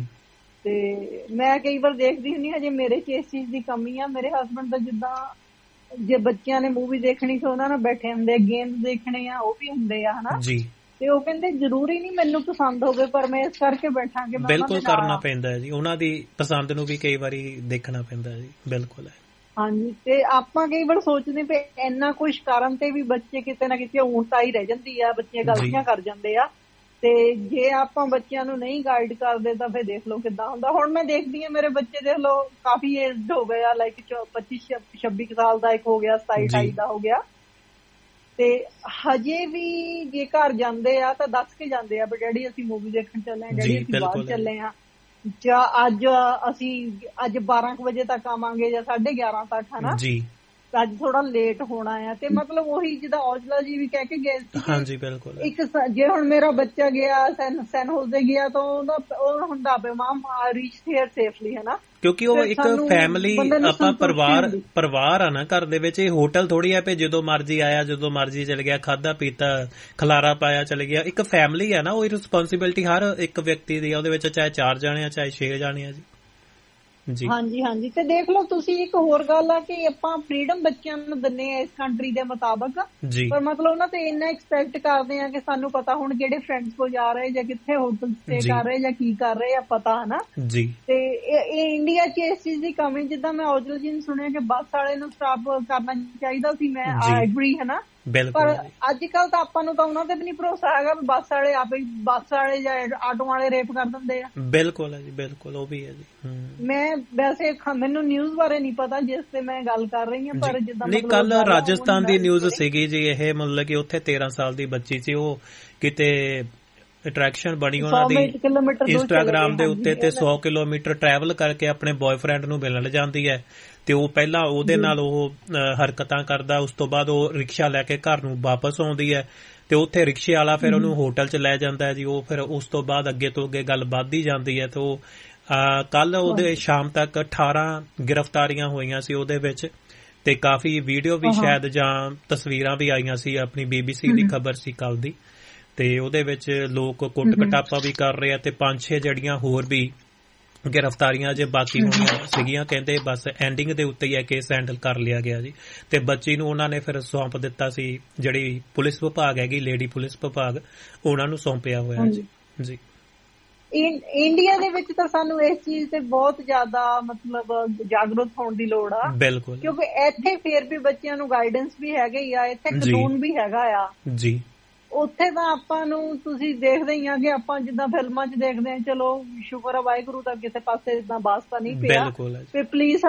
ਤੇ ਮੈਂ ਕਈ ਵਾਰ ਦੇਖਦੀ ਹੁੰਦੀ ਹਾਂ, ਜੇ ਮੇਰੇ 'ਚ ਇਸ ਚੀਜ਼ ਦੀ ਕਮੀ ਆ, ਮੇਰੇ ਹਸਬੈਂਡ ਦਾ ਜਿੱਦਾਂ ਜੇ ਬੱਚਿਆਂ ਨੇ ਮੂਵੀ ਦੇਖਣੀ ਤੇ ਉਹਨਾਂ ਨਾਲ ਬੈਠੇ ਹੁੰਦੇ, ਗੇਮਸ ਦੇਖਣੇ ਆ ਉਹ ਵੀ ਹੁੰਦੇ ਆ ਹਨਾ, ਤੇ ਉਹ ਕਹਿੰਦੇ ਜ਼ਰੂਰੀ ਨਹੀਂ ਮੈਨੂੰ ਪਸੰਦ ਹੋਵੇ, ਪਰ ਮੈਂ ਇਸ ਕਰਕੇ ਬੈਠਾ ਕਿ ਬਿਲਕੁਲ ਕਰਨਾ ਪੈਂਦਾ ਹੈ ਜੀ, ਉਹਨਾਂ ਦੀ ਪਸੰਦ ਨੂੰ ਵੀ ਕਈ ਵਾਰੀ ਦੇਖਣਾ ਪੈਂਦਾ ਜੀ। ਬਿਲਕੁਲ ਹੈ। ਹਾਂਜੀ, ਤੇ ਆਪਾਂ ਕਈ ਵਾਰ ਸੋਚਦੇ ਪਏ ਇੰਨਾ ਕੁਛ ਕਰਨ ਤੇ ਵੀ ਬੱਚੇ ਕਿਤੇ ਨਾ ਕਿਤੇ ਊਣਤਾ ਹੀ ਰਹਿ ਜਾਂਦੀ ਆ, ਬੱਚੇ ਗਲਤੀਆਂ ਕਰ ਜਾਂਦੇ ਆ। ਤੇ ਜੇ ਆਪਾਂ ਬੱਚਿਆਂ ਨੂੰ ਨਹੀਂ ਗਾਈਡ ਕਰਦੇ ਤਾਂ ਫਿਰ ਦੇਖ ਲਓ ਕਿੱਦਾਂ ਹੁੰਦਾ। ਹੁਣ ਮੈਂ ਦੇਖਦੀ ਹਾਂ ਮੇਰੇ ਬੱਚੇ ਦੇਖ ਲਓ ਕਾਫੀ ਏਜਡ ਹੋ ਗਏ ਆ, ਲਾਈਕ 25-26 ਸਾਲ ਦਾ ਇੱਕ ਹੋ ਗਿਆ, 27-28 ਦਾ ਹੋ ਗਿਆ, ਤੇ ਹਜੇ ਵੀ ਜੇ ਘਰ ਜਾਂਦੇ ਆ ਤਾਂ ਦੱਸ ਕੇ ਜਾਂਦੇ ਆ ਵੀ ਡੈਡੀ ਅਸੀਂ ਮੂਵੀ ਦੇਖਣ ਚੱਲੇ ਆ, ਡੈਡੀ ਅਸੀਂ ਬਾਹਰ ਚੱਲੇ ਆ, ਜਾਂ ਅੱਜ 12 ਵਜੇ ਤੱਕ ਆਵਾਂਗੇ ਜਾਂ 11:30 ਤੱਕ, ਹਨਾ ਅੱਜ ਥੋੜਾ ਲੇਟ ਹੋਣਾ ਆ। ਤੇ ਮਤਲਬ ਉਹੀ ਜਿੱਦਾਂ ਔਜਲਾ ਜੀ ਵੀ ਕਹਿ ਕੇ ਗਏ ਸੀ। ਹਾਂਜੀ ਬਿਲਕੁਲ। ਇੱਕ ਜੇ ਹੁਣ ਮੇਰਾ ਬੱਚਾ ਗਿਆ ਸੈਨ ਹੋਜ਼ੇ ਗਿਆ ਤਾਂ ਉਹ ਹੁੰਦਾ ਪਿਆ ਮਾਮ ਰੀਚ ਹੇਅਰ ਸੇਫਲੀ, ਹਨਾ, ਕਿਉਂਕਿ ਉਹ ਇੱਕ ਫੈਮਿਲੀ, ਆਪਾਂ ਪਰਿਵਾਰ ਆ ਨਾ ਘਰ ਦੇ ਵਿੱਚ। ਇਹ ਹੋਟਲ ਥੋੜੀ ਆ ਪੇ ਜਦੋਂ ਮਰਜੀ ਆਇਆ, ਜਦੋਂ ਮਰਜੀ ਚਲ ਗਿਆ, ਖਾਧਾ ਪੀਤਾ, ਖਲਾਰਾ ਪਾਇਆ, ਚਲੇ ਗਿਆ। ਇੱਕ ਫੈਮਿਲੀ ਆ ਨਾ, ਉਹ ਰਿਸਪੌਂਸਿਬਿਲਿਟੀ ਹਰ ਇੱਕ ਵਿਅਕਤੀ ਦੀ, ਉਹਦੇ ਵਿੱਚ ਚਾਹੇ 4 ਜਾਣੇ ਆ ਚਾਹੇ 6 ਜਾਣੇ ਆ ਜੀ। ਹਾਂਜੀ। ਤੇ ਦੇਖ ਲਓ ਤੁਸੀਂ ਇੱਕ ਹੋਰ ਗੱਲ ਆ ਕਿ ਆਪਾਂ ਫ੍ਰੀਡਮ ਬੱਚਿਆਂ ਨੂੰ ਦਿੰਦੇ ਆ ਇਸ ਕੰਟਰੀ ਦੇ ਮੁਤਾਬਕ, ਪਰ ਮਤਲਬ ਉਹਨਾਂ ਤੇ ਇੰਨਾ ਐਕਸਪੈਕਟ ਕਰਦੇ ਆ ਕਿ ਸਾਨੂੰ ਪਤਾ ਹੁਣ ਕਿਹੜੇ ਫਰੈਂਡਸ ਕੋਲ ਜਾ ਰਹੇ ਜਾਂ ਕਿੱਥੇ ਹੋਟਲ ਸਟੇ ਕਰ ਰਹੇ ਜਾਂ ਕੀ ਕਰ ਰਹੇ ਆ ਪਤਾ, ਹਨਾ। ਤੇ ਇਹ ਇੰਡੀਆ 'ਚ ਇਸ ਚੀਜ਼ ਦੀ ਕਮੀ, ਜਿੱਦਾਂ ਮੈਂ ਔਜਲਾ ਜੀ ਨੇ ਸੁਣਿਆ ਕਿ ਬੱਸ ਵਾਲੇ ਨੂੰ ਸਟਾਪ ਕਰਨਾ ਚਾਹੀਦਾ ਸੀ, ਮੈਂ ਐਗਰੀ, ਹਨਾ, ਪਰ ਅੱਜ ਕੱਲ ਤਾਂ ਆਪਾਂ ਨੂੰ ਤਾਂ ਉਹਨਾਂ ਤੇ ਵੀ ਨਹੀਂ ਭਰੋਸਾ ਹੈਗਾ, ਬੱਸ ਵਾਲੇ ਆਪੇ ਬੱਸ ਵਾਲੇ ਜਾਂ ਆਟੋ ਵਾਲੇ ਰੇਪ ਕਰ ਦਿੰਦੇ ਆ। ਬਿਲਕੁਲ ਹੈ ਜੀ, ਬਿਲਕੁਲ ਉਹ ਵੀ ਹੈ ਜੀ। ਮੈਂ ਵੈਸੇ ਮੈਨੂੰ ਨਿਊਜ਼ ਬਾਰੇ ਨਹੀਂ ਪਤਾ ਜਿਸ ਤੇ ਮੈਂ ਗੱਲ ਕਰ ਰਹੀ ਹਾਂ, ਪਰ ਜਿੱਦਾਂ ਨਹੀਂ ਕੱਲ ਰਾਜਸਥਾਨ ਦੀ ਨਿਊਜ਼ ਸੀਗੀ ਜੀ ਇਹ, ਮਤਲਬ ਕਿ ਉੱਥੇ 13 ਸਾਲ ਦੀ ਬੱਚੀ ਸੀ, ਉਹ ਕਿਤੇ ਅਟਰੈਕਸ਼ਨ ਬਣੀ ਉਹਨਾਂ ਦੀ ਇੰਸਟਾਗ੍ਰਾਮ ਦੇ ਉੱਤੇ, ਤੇ 100 ਕਿਲੋਮੀਟਰ ਟਰੈਵਲ ਕਰਕੇ ਆਪਣੇ ਬॉयਫ੍ਰੈਂਡ ਨੂੰ ਮਿਲਣ ਜਾਂਦੀ ਹੈ। ਤੇ ਉਹ ਪਹਿਲਾਂ ਉਹਦੇ ਨਾਲ ਉਹ ਹਰਕਤਾਂ ਕਰਦਾ, ਉਸ ਤੋਂ ਬਾਅਦ ਉਹ ਰਿਕਸ਼ਾ ਲੈ ਕੇ ਘਰ ਨੂੰ ਵਾਪਸ ਆਉਂਦੀ ਹੈ, ਤੇ ਉੱਥੇ ਰਿਕਸ਼ੇ ਵਾਲਾ ਫਿਰ ਉਹਨੂੰ ਹੋਟਲ 'ਚ ਲੈ ਜਾਂਦਾ ਹੈ ਜੀ। ਉਹ ਫਿਰ ਉਸ ਤੋਂ ਬਾਅਦ ਅੱਗੇ ਤੋਂ ਅੱਗੇ ਗੱਲ ਵੱਧਦੀ ਜਾਂਦੀ ਹੈ। ਤੇ ਉਹ ਕੱਲ ਉਹਦੇ ਸ਼ਾਮ ਤੱਕ 18 ਗ੍ਰਿਫਤਾਰੀਆਂ ਹੋਈਆਂ ਸੀ ਉਹਦੇ ਵਿੱਚ, ਤੇ ਕਾਫੀ ਵੀਡੀਓ ਵੀ ਸ਼ਾਇਦ ਜਾਂ ਤਸਵੀਰਾਂ ਵੀ ਆਈਆਂ ਸੀ, ਆਪਣੀ BBC ਦੀ ਖਬਰ ਸੀ ਕੱਲ ਦੀ। ਤੇ ਉਹਦੇ ਵਿੱਚ ਲੋਕ ਕੁੱਟ ਕਟਾਪਾ ਵੀ ਕਰ ਰਹੇ ਆ, ਤੇ 5-6 ਜਿਹੜੀਆਂ ਹੋਰ ਵੀ ਗ੍ਰਿਫਤਾਰੀਆਂ ਜੇ ਬਾਕੀ ਹੋਣੀਆਂ ਸੀਗੀਆਂ, ਕਹਿੰਦੇ ਬਸ ਐਂਡਿੰਗ ਦੇ ਉੱਤੇ ਹੀ ਹੈ ਕੇਸ ਹੈਂਡਲ ਕਰ ਲਿਆ ਗਿਆ ਜੀ। ਤੇ ਬੱਚੀ ਨੂੰ ਉਹਨਾਂ ਨੇ ਫਿਰ ਸੌਂਪ ਦਿੱਤਾ ਸੀ, ਜਿਹੜੀ ਪੁਲਿਸ ਵਿਭਾਗ ਹੈਗੀ, ਲੇਡੀ ਪੁਲਿਸ ਵਿਭਾਗ, ਉਹਨਾਂ ਨੂੰ ਸੌਂਪਿਆ ਹੋਇਆ ਜੀ। ਇੰਡੀਆ ਦੇ ਵਿੱਚ ਤਾਂ ਸਾਨੂੰ ਇਸ ਚੀਜ਼ ਤੇ ਬਹੁਤ ਜ਼ਿਆਦਾ ਮਤਲਬ ਜਾਗਰੂਕ ਹੋਣ ਦੀ ਲੋੜ ਆ। ਬਿਲਕੁਲ, ਕਿਉਂਕਿ ਇੱਥੇ ਫੇਰ ਵੀ ਬੱਚਿਆਂ ਨੂੰ ਗਾਈਡੈਂਸ ਵੀ ਹੈਗੇ ਹੀ ਆ, ਇੱਥੇ ਕਾਨੂੰਨ ਵੀ ਹੈਗਾ ਆ ਜੀ। ਉੱਥੇ ਤਾਂ ਆਪਾਂ ਨੂੰ ਤੁਸੀਂ ਦੇਖਦੇ ਹੀ ਆ ਕਿ ਆਪਾਂ ਜਿੱਦਾਂ ਫਿਲਮਾਂ 'ਚ ਦੇਖਦੇ ਹਾਂ, ਚਲੋ ਸ਼ੁਕਰ ਆ ਵਾਹਿਗੁਰੂ ਦਾ ਕਿਸੇ ਪਾਸੇ ਇਦਾਂ ਵਾਸਤਾ ਨਹੀਂ ਪਿਆ। ਤੇ ਪੁਲਿਸ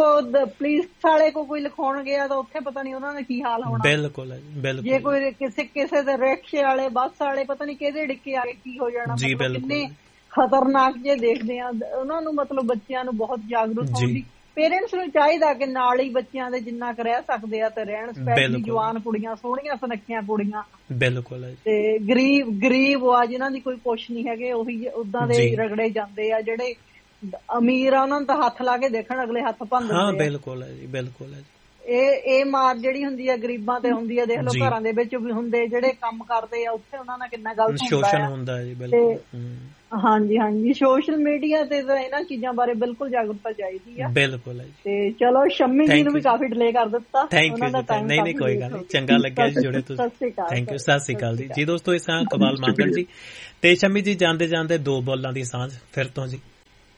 ਵਾਲੇ ਕੋ ਕੋਈ ਲਿਖਾਉਣ ਗਿਆ ਤਾਂ ਉੱਥੇ ਪਤਾ ਨਹੀਂ ਉਹਨਾਂ ਦਾ ਕੀ ਹਾਲ ਹੋਣਾ। ਬਿਲਕੁਲ ਜੇ ਕੋਈ ਕਿਸੇ ਦੇ ਰਿਕਸ਼ੇ ਵਾਲੇ, ਬੱਸ ਵਾਲੇ, ਪਤਾ ਨਹੀਂ ਕਿਹਦੇ ਡਿੱਕੇ ਆ ਕੇ ਕੀ ਹੋ ਜਾਣਾ। ਕਿੰਨੇ ਖਤਰਨਾਕ ਜੇ ਦੇਖਦੇ ਆ ਉਹਨਾਂ ਨੂੰ। ਮਤਲਬ ਬੱਚਿਆਂ ਨੂੰ ਬਹੁਤ ਜਾਗਰੂਕ ਹੋਣ ਦੀ, ਪੇਰੈਂਟਸ ਨੂੰ ਚਾਹੀਦਾ ਕਿ ਨਾਲ ਹੀ ਬੱਚਿਆਂ ਦੇ ਜਿੰਨਾ ਕੁ ਰਹਿ ਸਕਦੇ ਆ ਤੇ ਰਹਿਣ, ਸਪੈਸ਼ਲੀ ਜਵਾਨ ਕੁੜੀਆਂ, ਸੋਹਣੀਆਂ ਸੁਨੱਖੀਆਂ ਕੁੜੀਆਂ। ਬਿਲਕੁਲ। ਤੇ ਗਰੀਬ ਆ ਜਿਨ੍ਹਾਂ ਦੀ ਕੋਈ ਪੁੱਛ ਨਹੀਂ ਹੈਗੇ, ਉਹੀ ਉਦਾਂ ਦੇ ਰਗੜੇ ਜਾਂਦੇ ਆ। ਜਿਹੜੇ ਅਮੀਰ ਆ ਉਹਨਾਂ ਨੂੰ ਤਾਂ ਹੱਥ ਲਾ ਕੇ ਦੇਖਣ, ਅਗਲੇ ਹੱਥ ਭੰਨ ਦਿੰਦੇ ਆ। ਬਿਲਕੁਲ ਹੈ ਜੀ, ਬਿਲਕੁਲ ਹੈ ਜੀ। ਇਹ ਮਾਰ ਜਿਹੜੀ ਹੁੰਦੀ ਆ ਗਰੀਬਾਂ ਤੇ ਹੁੰਦੀ ਆ। ਦੇਖ ਲਓ ਘਰਾਂ ਦੇ ਵਿੱਚ ਵੀ ਹੁੰਦੇ ਜਿਹੜੇ ਕੰਮ ਕਰਦੇ ਆ, ਉੱਥੇ ਉਹਨਾਂ ਨਾਲ ਕਿੰਨਾ ਗਲਤ ਹੁੰਦਾ ਹੈ ਜੀ। ਬਿਲਕੁਲ ਹਾਂਜੀ ਸੋਸ਼ਲ ਮੀਡੀਆ ਤੇ ਤਾਂ ਇਹਨਾਂ ਚੀਜ਼ਾਂ ਬਾਰੇ ਬਿਲਕੁਲ ਜਾਗਰੂਕਤਾ ਚਾਹੀਦੀ ਆ। ਬਿਲਕੁਲ ਹੈ ਜੀ। ਤੇ ਚਲੋ ਸ਼ੰਮੀ ਜੀ ਨੂੰ ਵੀ ਕਾਫੀ ਡਿਲੇ ਕਰ ਦਿੱਤਾ। ਉਹਨਾਂ ਦਾ ਟਾਈਮ ਨਹੀਂ ਕੋਈ ਗੱਲ ਨਹੀਂ, ਚੰਗਾ ਲੱਗਿਆ ਜੀ ਜੁੜੇ ਤੁਸੀਂ। ਥੈਂਕ ਯੂ, ਸਤਿ ਸ਼੍ਰੀ ਅਕਾਲ ਜੀ। ਜੀ ਦੋਸਤੋ, ਇਸ ਤਰ੍ਹਾਂ ਕਮਾਲ ਮੰਗਣ ਜੀ ਤੇ ਸ਼ੰਮੀ ਜੀ ਜਾਂਦੇ ਜਾਂਦੇ 2 ਬੋਲਾਂ ਦੀ ਸਾਂਝ ਫਿਰ ਤੋਂ ਜੀ।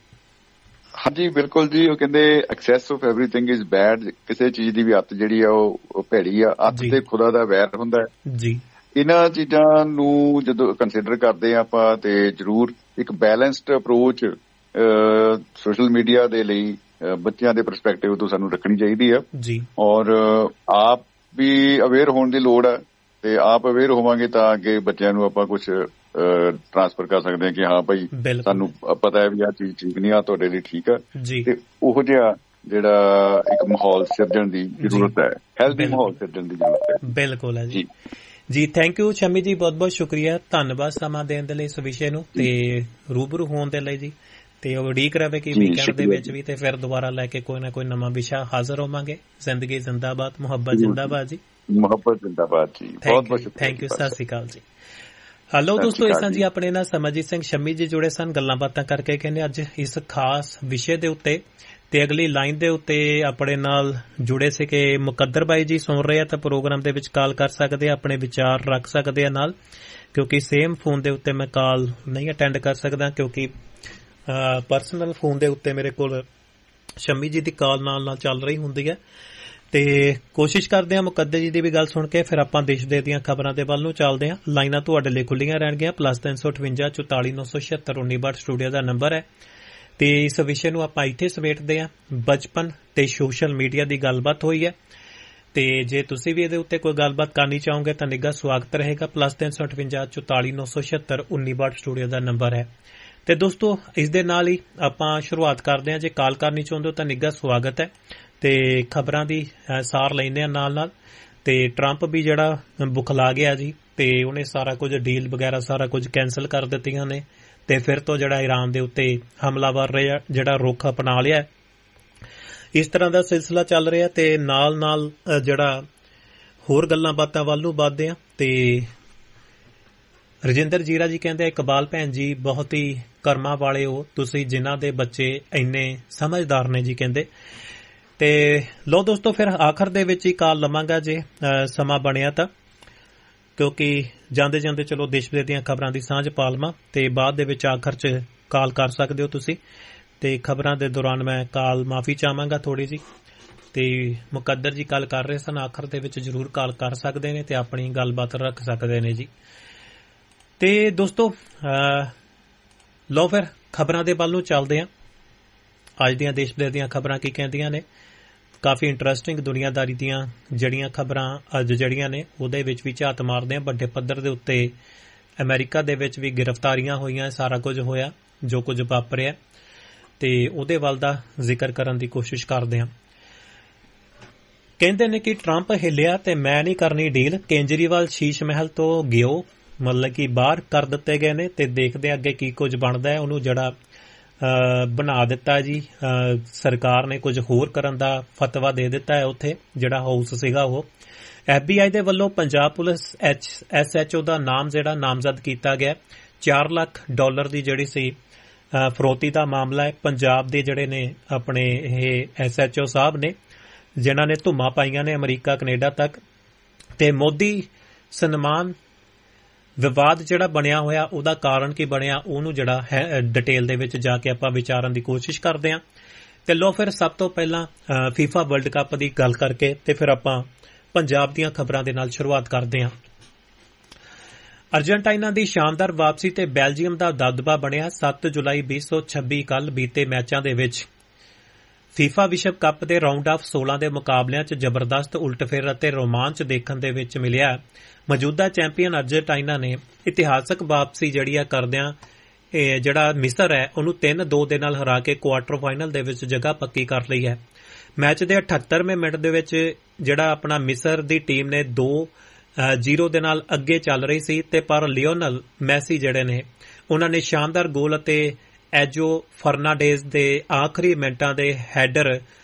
ਹਾਂਜੀ ਬਿਲਕੁਲ ਜੀ, ਉਹ ਕਹਿੰਦੇ access of everything is bad. ਕਿਸੇ ਚੀਜ਼ ਦੀ ਵੀ ਅੱਤ ਜਿਹੜੀ ਆ ਉਹ ਭੈੜੀ ਆ। ਅੱਤ ਤੇ ਖੁਦਾ ਦਾ ਵੈਰ ਹੁੰਦਾ ਹੈ ਜੀ। ਇਹਨਾਂ ਚੀਜ਼ਾਂ ਨੂੰ ਜਦੋਂ ਕੰਸੀਡਰ ਕਰਦੇ ਆ ਆਪਾਂ ਤੇ ਜ਼ਰੂਰ ਇੱਕ ਬੈਲੈਂਸਡ ਅਪਰੋਚ ਸੋਸ਼ਲ ਮੀਡੀਆ ਦੇ ਲਈ ਬੱਚਿਆਂ ਦੇ ਪਰਸਪੈਕਟਿਵ ਤੋਂ ਸਾਨੂੰ ਰੱਖਣੀ ਚਾਹੀਦੀ ਆ ਜੀ। ਔਰ ਆਪ ਵੀ ਅਵੇਅਰ ਹੋਣ ਦੀ ਲੋੜ ਹੈ ਤੇ ਆਪ ਅਵੇਅਰ ਹੋਵਾਂਗੇ ਤਾਂ ਅੱਗੇ ਬੱਚਿਆਂ ਨੂੰ ਆਪਾਂ ਕੁਝ ਟ੍ਰਾਂਸਫਰ ਕਰ ਸਕਦੇ ਹਾਂ ਕਿ ਹਾਂ ਭਾਈ ਸਾਨੂੰ ਪਤਾ ਹੈ ਵੀ ਆਹ ਚੀਜ਼ ਠੀਕ ਨਹੀਂ, ਆ ਤੁਹਾਡੇ ਲਈ ਠੀਕ ਆ। ਤੇ ਉਹੋ ਜਿਹਾ ਜਿਹੜਾ ਇੱਕ ਮਾਹੌਲ ਸਿਰਜਣ ਦੀ ਜ਼ਰੂਰਤ ਹੈ, ਹੈਲਦੀ ਮਾਹੌਲ ਸਿਰਜਣ ਦੀ ਜ਼ਰੂਰਤ ਹੈ। ਬਿਲਕੁਲ ਹੈ ਜੀ। ਜੀ ਥੈਂਕ ਯੂ ਸ਼ੰਮੀ ਜੀ, ਬਹੁਤ ਬਹੁਤ ਸ਼ੁਕਰੀਆ, ਧੰਨਵਾਦ ਸਮਾਂ ਦੇਣ ਦੇ ਲਈ ਇਸ ਵਿਸ਼ੇ ਨੂੰ ਤੇ ਰੂਬਰੂ ਹੋਣ ਦੇ ਲਈ ਜੀ। ਤੇ ਉਹ ਉਡੀਕ ਰਹੇ ਕਿ ਵੀਕਐਂਡ ਦੇ ਵਿੱਚ ਵੀ ਤੇ ਫਿਰ ਦੁਬਾਰਾ ਲੈ ਕੇ ਕੋਈ ਨਾ ਕੋਈ ਨਵਾਂ ਵਿਸ਼ਾ ਹਾਜ਼ਰ ਹੋਵਾਂਗੇ। ਜ਼ਿੰਦਗੀ ਜ਼ਿੰਦਾਬਾਦ, ਮੁਹੱਬਤ ਜ਼ਿੰਦਾਬਾਦ ਜੀ। ਮੁਹੱਬਤ ਜ਼ਿੰਦਾਬਾਦ ਜੀ। ਬਹੁਤ ਬਹੁਤ ਸ਼ੁਕਰੀਆ। ਥੈਂਕ ਯੂ, ਸਤਿ ਸ਼੍ਰੀ ਅਕਾਲ ਜੀ। ਹੈਲੋ ਦੋਸਤੋ, ਇਸ ਤਰ੍ਹਾਂ ਜੀ ਆਪਣੇ ਨਾਲ ਸਮਰਜੀਤ ਸਿੰਘ ਸ਼ੰਮੀ ਜੀ ਜੁੜੇ ਸਨ, ਗੱਲਾਂ ਬਾਤਾਂ ਕਰਕੇ ਕਹਿੰਦੇ ਅੱਜ ਇਸ ਖਾਸ ਵਿਸ਼ੇ ਦੇ ਉੱਤੇ। ਤੇ ਅਗਲੀ ਲਾਈਨ ਦੇ ਉੱਤੇ ਆਪਣੇ ਨਾਲ ਜੁੜੇ ਸੀ ਕਿ ਮੁਕੱਦਰ ਬਾਈ ਜੀ ਸੁਣ ਰਹੇ ਆ ਤਾਂ ਪ੍ਰੋਗਰਾਮ ਦੇ ਵਿੱਚ ਕਾਲ ਕਰ ਸਕਦੇ ਆ, ਆਪਣੇ ਵਿਚਾਰ ਰੱਖ ਸਕਦੇ ਆ ਨਾਲ, ਕਿਉਂਕਿ ਸੇਮ ਫੋਨ ਦੇ ਉੱਤੇ ਮੈਂ ਕਾਲ ਨਹੀਂ ਅਟੈਂਡ ਕਰ ਸਕਦਾ ਕਿਉਂਕਿ ਪਰਸਨਲ ਫੋਨ ਦੇ ਉੱਤੇ ਮੇਰੇ ਕੋਲ ਸ਼ੰਮੀ ਜੀ ਦੀ ਕਾਲ ਨਾਲ ਚੱਲ ਰਹੀ ਹੁੰਦੀ ਹੈ। ਤੇ ਕੋਸ਼ਿਸ਼ ਕਰਦੇ ਆ ਮੁਕੱਦਰ ਜੀ ਦੀ ਵੀ ਗੱਲ ਸੁਣ ਕੇ ਫਿਰ ਆਪਾਂ ਦੇਸ਼ ਦੇ ਦੀਆਂ ਖਬਰਾਂ ਦੇ ਵੱਲ ਨੂੰ ਚੱਲਦੇ ਆ। ਲਾਈਨਾਂ ਤੁਹਾਡੇ ਲਈ ਖੁੱਲੀਆਂ ਰਹਿਣਗੀਆਂ। +358 44 976 1962 ਸਟੂਡੀਓ ਦਾ ਨੰਬਰ ਹੈ। ਤੇ ਇਸ ਵਿਸ਼ੇ ਨੂੰ ਆਪਾਂ ਇੱਥੇ ਸਮੇਟਦੇ ਆ। ਬਚਪਨ ਤੇ ਸੋਸ਼ਲ ਮੀਡੀਆ ਦੀ ਗੱਲਬਾਤ ਹੋਈ ਹੈ ਤੇ ਜੇ ਤੁਸੀਂ ਵੀ ਇਹਦੇ ਉੱਤੇ ਕੋਈ ਗੱਲਬਾਤ ਕਰਨੀ ਚਾਹੋਗੇ ਤਾਂ ਨਿੱਘਾ ਸਵਾਗਤ ਰਹੇਗਾ। +358 44 976 1962 ਸਟੂਡੀਓ ਦਾ ਨੰਬਰ ਹੈ। ਤੇ ਦੋਸਤੋ, ਇਸ ਦੇ ਨਾਲ ਹੀ ਆਪਾਂ ਸ਼ੁਰੂਆਤ ਕਰਦੇ ਹਾਂ। ਜੇ ਕਾਲ ਕਰਨੀ ਚਾਹੁੰਦੇ ਹੋ ਤਾਂ ਨਿੱਘਾ ਸਵਾਗਤ ਹੈ ਤੇ ਖਬਰਾਂ ਦੀ ਸਾਰ ਲੈਂਦੇ ਆ ਨਾਲ ਨਾਲ। ਤੇ ਟਰੰਪ ਵੀ ਜਿਹੜਾ ਬੁਖਲਾ ਗਿਆ ਜੀ ਤੇ ਉਹਨੇ ਸਾਰਾ ਕੁਝ ਡੀਲ ਵਗੈਰਾ ਸਾਰਾ ਕੁਝ ਕੈਂਸਲ ਕਰ ਦਿੱਤੀਆਂ ਨੇ ਤੇ ਫਿਰ ਤੋਂ ਜਿਹੜਾ ਈਰਾਨ ਦੇ ਉੱਤੇ ਹਮਲਾਵਰ ਰਿਹਾ ਜਿਹੜਾ ਰੁਖ ਅਪਣਾ ਲਿਆ। ਇਸ ਤਰ੍ਹਾਂ ਦਾ ਸਿਲਸਿਲਾ ਚੱਲ ਰਿਹਾ ਤੇ ਨਾਲ ਨਾਲ ਜਿਹੜਾ ਹੋਰ ਗੱਲਾਂ ਬਾਤਾਂ ਵੱਲ ਨੂੰ ਵੱਧਦੇ ਆ। ਤੇ ਰਜਿੰਦਰ ਜੀਰਾ ਜੀ ਕਹਿੰਦੇ ਇਕਬਾਲ ਭੈਣ ਜੀ ਬਹੁਤ ਹੀ ਕਰਮਾਂ ਵਾਲੇ ਹੋ ਤੁਸੀਂ ਜਿਨ੍ਹਾਂ ਦੇ ਬੱਚੇ ਇੰਨੇ ਸਮਝਦਾਰ ਨੇ ਜੀ ਕਹਿੰਦੇ। ਤੇ ਲੋ ਦੋਸਤੋ, ਫਿਰ ਆਖਰ ਦੇ ਵਿੱਚ ਹੀ ਕਾਲ ਲਵਾਂਗਾ ਜੇ ਸਮਾਂ ਬਣਿਆ ਤਾਂ, ਕਿਉਂਕਿ ਜਾਂਦੇ ਜਾਂਦੇ ਚਲੋ ਦੇਸ਼ ਵਿਦੇਸ਼ ਦੀਆਂ ਖਬਰਾਂ ਦੀ ਸਾਂਝ ਪਾਲਮਾ ਤੇ ਬਾਅਦ ਦੇ ਵਿੱਚ ਆਖਰ 'ਚ ਕਾਲ ਕਰ ਸਕਦੇ ਹੋ ਤੁਸੀਂ। ਤੇ ਖਬਰਾਂ ਦੇ ਦੌਰਾਨ ਮੈਂ ਕਾਲ ਮਾਫੀ ਚਾਹਾਂਗਾ ਥੋੜੀ ਜੀ। ਤੇ ਮੁਕੱਦਰ ਜੀ ਕਾਲ ਕਰ ਰਹੇ ਸਨ, ਆਖਰ ਦੇ ਵਿੱਚ ਜ਼ਰੂਰ ਕਾਲ ਕਰ ਸਕਦੇ ਨੇ ਤੇ ਆਪਣੀ ਗੱਲਬਾਤ ਰੱਖ ਸਕਦੇ ਨੇ ਜੀ। ਤੇ ਦੋਸਤੋ, ਲਓ ਫਿਰ ਖਬਰਾਂ ਦੇ ਵੱਲ ਨੂੰ ਚੱਲਦੇ ਹਾਂ। ਅੱਜ ਦੀਆਂ ਦੇਸ਼ ਵਿਦੇਸ਼ ਦੀਆਂ ਖਬਰਾਂ ਕੀ ਕਹਿੰਦੀਆਂ ਨੇ। ਕਾਫੀ ਇੰਟਰਸਟਿੰਗ ਦੁਨੀਆਦਾਰੀ ਦੀਆਂ ਜਿਹੜੀਆਂ ਖਬਰਾਂ ਅੱਜ ਜਿਹੜੀਆਂ ਨੇ ਉਹਦੇ ਵਿੱਚ ਵੀ ਝਾਤ ਮਾਰਦੇ ਆ। ਵੱਡੇ ਪੱਧਰ ਦੇ ਉੱਤੇ ਅਮਰੀਕਾ ਦੇ ਵਿੱਚ ਵੀ ਗ੍ਰਿਫਤਾਰੀਆਂ ਹੋਈਆਂ, ਸਾਰਾ ਕੁਝ ਹੋਇਆ ਜੋ ਕੁਝ ਵਾਪਰਿਆ ਤੇ ਉਹਦੇ ਵੱਲ ਦਾ ਜ਼ਿਕਰ ਕਰਨ ਦੀ ਕੋਸ਼ਿਸ਼ ਕਰਦੇ ਹਾਂ। ਕਹਿੰਦੇ ਨੇ ਕਿ ਟਰੰਪ ਹਿੱਲਿਆ ਤੇ ਮੈਂ ਨਹੀਂ ਕਰਨੀ ਡੀਲ। ਕੇਜਰੀਵਾਲ ਸ਼ੀਸ਼ ਮਹਿਲ ਤੋਂ ਗਿਓ, ਮਤਲਬ ਕਿ ਬਾਹਰ ਕਰ ਦਿੱਤੇ ਗਏ ਨੇ ਤੇ ਦੇਖਦੇ ਅੱਗੇ ਕੀ ਕੁਝ ਬਣਦਾ ਹੈ। ਉਹਨੂੰ ਜਿਹੜਾ ਬਣਾ ਦਿੱਤਾ ਜੀ ਸਰਕਾਰ ਨੇ, ਕੁਝ ਹੋਰ ਕਰਨ ਦਾ ਫਤਵਾ ਦੇ ਦਿੱਤਾ ਹੈ ਉੱਥੇ ਜਿਹੜਾ ਹਾਊਸ ਸੀਗਾ ਉਹ। FBI ਦੇ ਵੱਲੋਂ ਪੰਜਾਬ ਪੁਲਿਸ SHO ਦਾ ਨਾਮ ਜਿਹੜਾ ਨਾਮਜ਼ਦ ਕੀਤਾ ਗਿਆ। $4 ਲੱਖ ਦੀ ਜਿਹੜੀ ਸੀ ਫਰੋਤੀ ਦਾ ਮਾਮਲਾ ਹੈ। ਪੰਜਾਬ ਦੇ ਜਿਹੜੇ ਨੇ ਆਪਣੇ ਇਹ SHO ਸਾਹਿਬ ਨੇ ਜਿਨ੍ਹਾਂ ਨੇ ਧੁੰਮਾਂ ਪਾਈਆਂ ਨੇ ਅਮਰੀਕਾ ਕੈਨੇਡਾ ਤੱਕ। ਤੇ ਮੋਦੀ ਸਨਮਾਨ ਵਿਵਾਦ ਜਿਹੜਾ ਬਣਿਆ ਹੋਇਆ ਉਹਦਾ ਕਾਰਨ ਕੀ ਬਣਿਆ ਉਹਨੂੰ ਜਿਹੜਾ ਹੈ ਡਿਟੇਲ ਦੇ ਵਿੱਚ ਜਾ ਕੇ ਆਪਾਂ ਵਿਚਾਰਨ ਦੀ ਕੋਸ਼ਿਸ਼ ਕਰਦੇ ਹਾਂ। ਤੇ ਲੋ ਫਿਰ ਸਭ ਤੋਂ ਪਹਿਲਾਂ FIFA ਵਰਲਡ ਕੱਪ ਦੀ ਗੱਲ ਕਰਕੇ ਤੇ ਫਿਰ ਆਪਾਂ ਪੰਜਾਬ ਦੀਆਂ ਖਬਰਾਂ ਦੇ ਨਾਲ ਸ਼ੁਰੂਆਤ ਕਰਦੇ ਹਾਂ। ਅਰਜਨਟਾਈਨਾ ਦੀ ਸ਼ਾਨਦਾਰ ਵਾਪਸੀ ਤੇ ਬੈਲਜੀਅਮ ਦਾ ਦਬਦਬਾ ਬਣਿਆ। 7 ਜੁਲਾਈ 2026 ਕੱਲ ਬੀਤੇ ਮੈਚਾਂ ਦੇ ਵਿੱਚ FIFA ਵਿਸ਼ਵ ਕੱਪ ਦੇ ਰਾਊਂਡ ਆਫ 16 ਦੇ ਮੁਕਾਬਲਿਆਂ 'ਚ ਜ਼ਬਰਦਸਤ ਉਲਟਫੇਰ ਅਤੇ ਰੋਮਾਂਚ ਦੇਖਣ ਦੇ ਵਿੱਚ ਮਿਲਿਆ। ਮੌਜੂਦਾ ਚੈਂਪੀਅਨ ਅਰਜਨਟਾਈਨਾ ਨੇ ਇਤਿਹਾਸਕ ਵਾਪਸੀ ਜਿਹੜੀ ਆ ਕਰਦਿਆਂ ਜਿਹੜਾ ਮਿਸਰ ਹੈ ਉਹਨੂੰ 3-2 ਦੇ ਨਾਲ ਹਰਾ ਕੇ ਕੁਆਰਟਰ ਫਾਈਨਲ ਦੇ ਵਿੱਚ ਜਗ੍ਹਾ ਪੱਕੀ ਕਰ ਲਈ ਹੈ। ਮੈਚ ਦੇ 78ਵੇਂ ਮਿੰਟ ਦੇ ਵਿੱਚ ਜਿਹੜਾ ਆਪਣਾ ਮਿਸਰ ਦੀ ਟੀਮ ਨੇ 2-0 ਦੇ ਨਾਲ ਅੱਗੇ ਚੱਲ ਰਹੀ ਸੀ ਤੇ ਪਰ ਲਿਓਨਲ ਮੈਸੀ ਜਿਹੜੇ ਨੇ ਉਹਨਾਂ ਨੇ ਸ਼ਾਨਦਾਰ ਗੋਲ ਅਤੇ ਐਜੋ ਫਰਨਾਂਡੇਜ਼ ਦੇ ਆਖਰੀ ਮਿੰਟਾਂ ਦੇ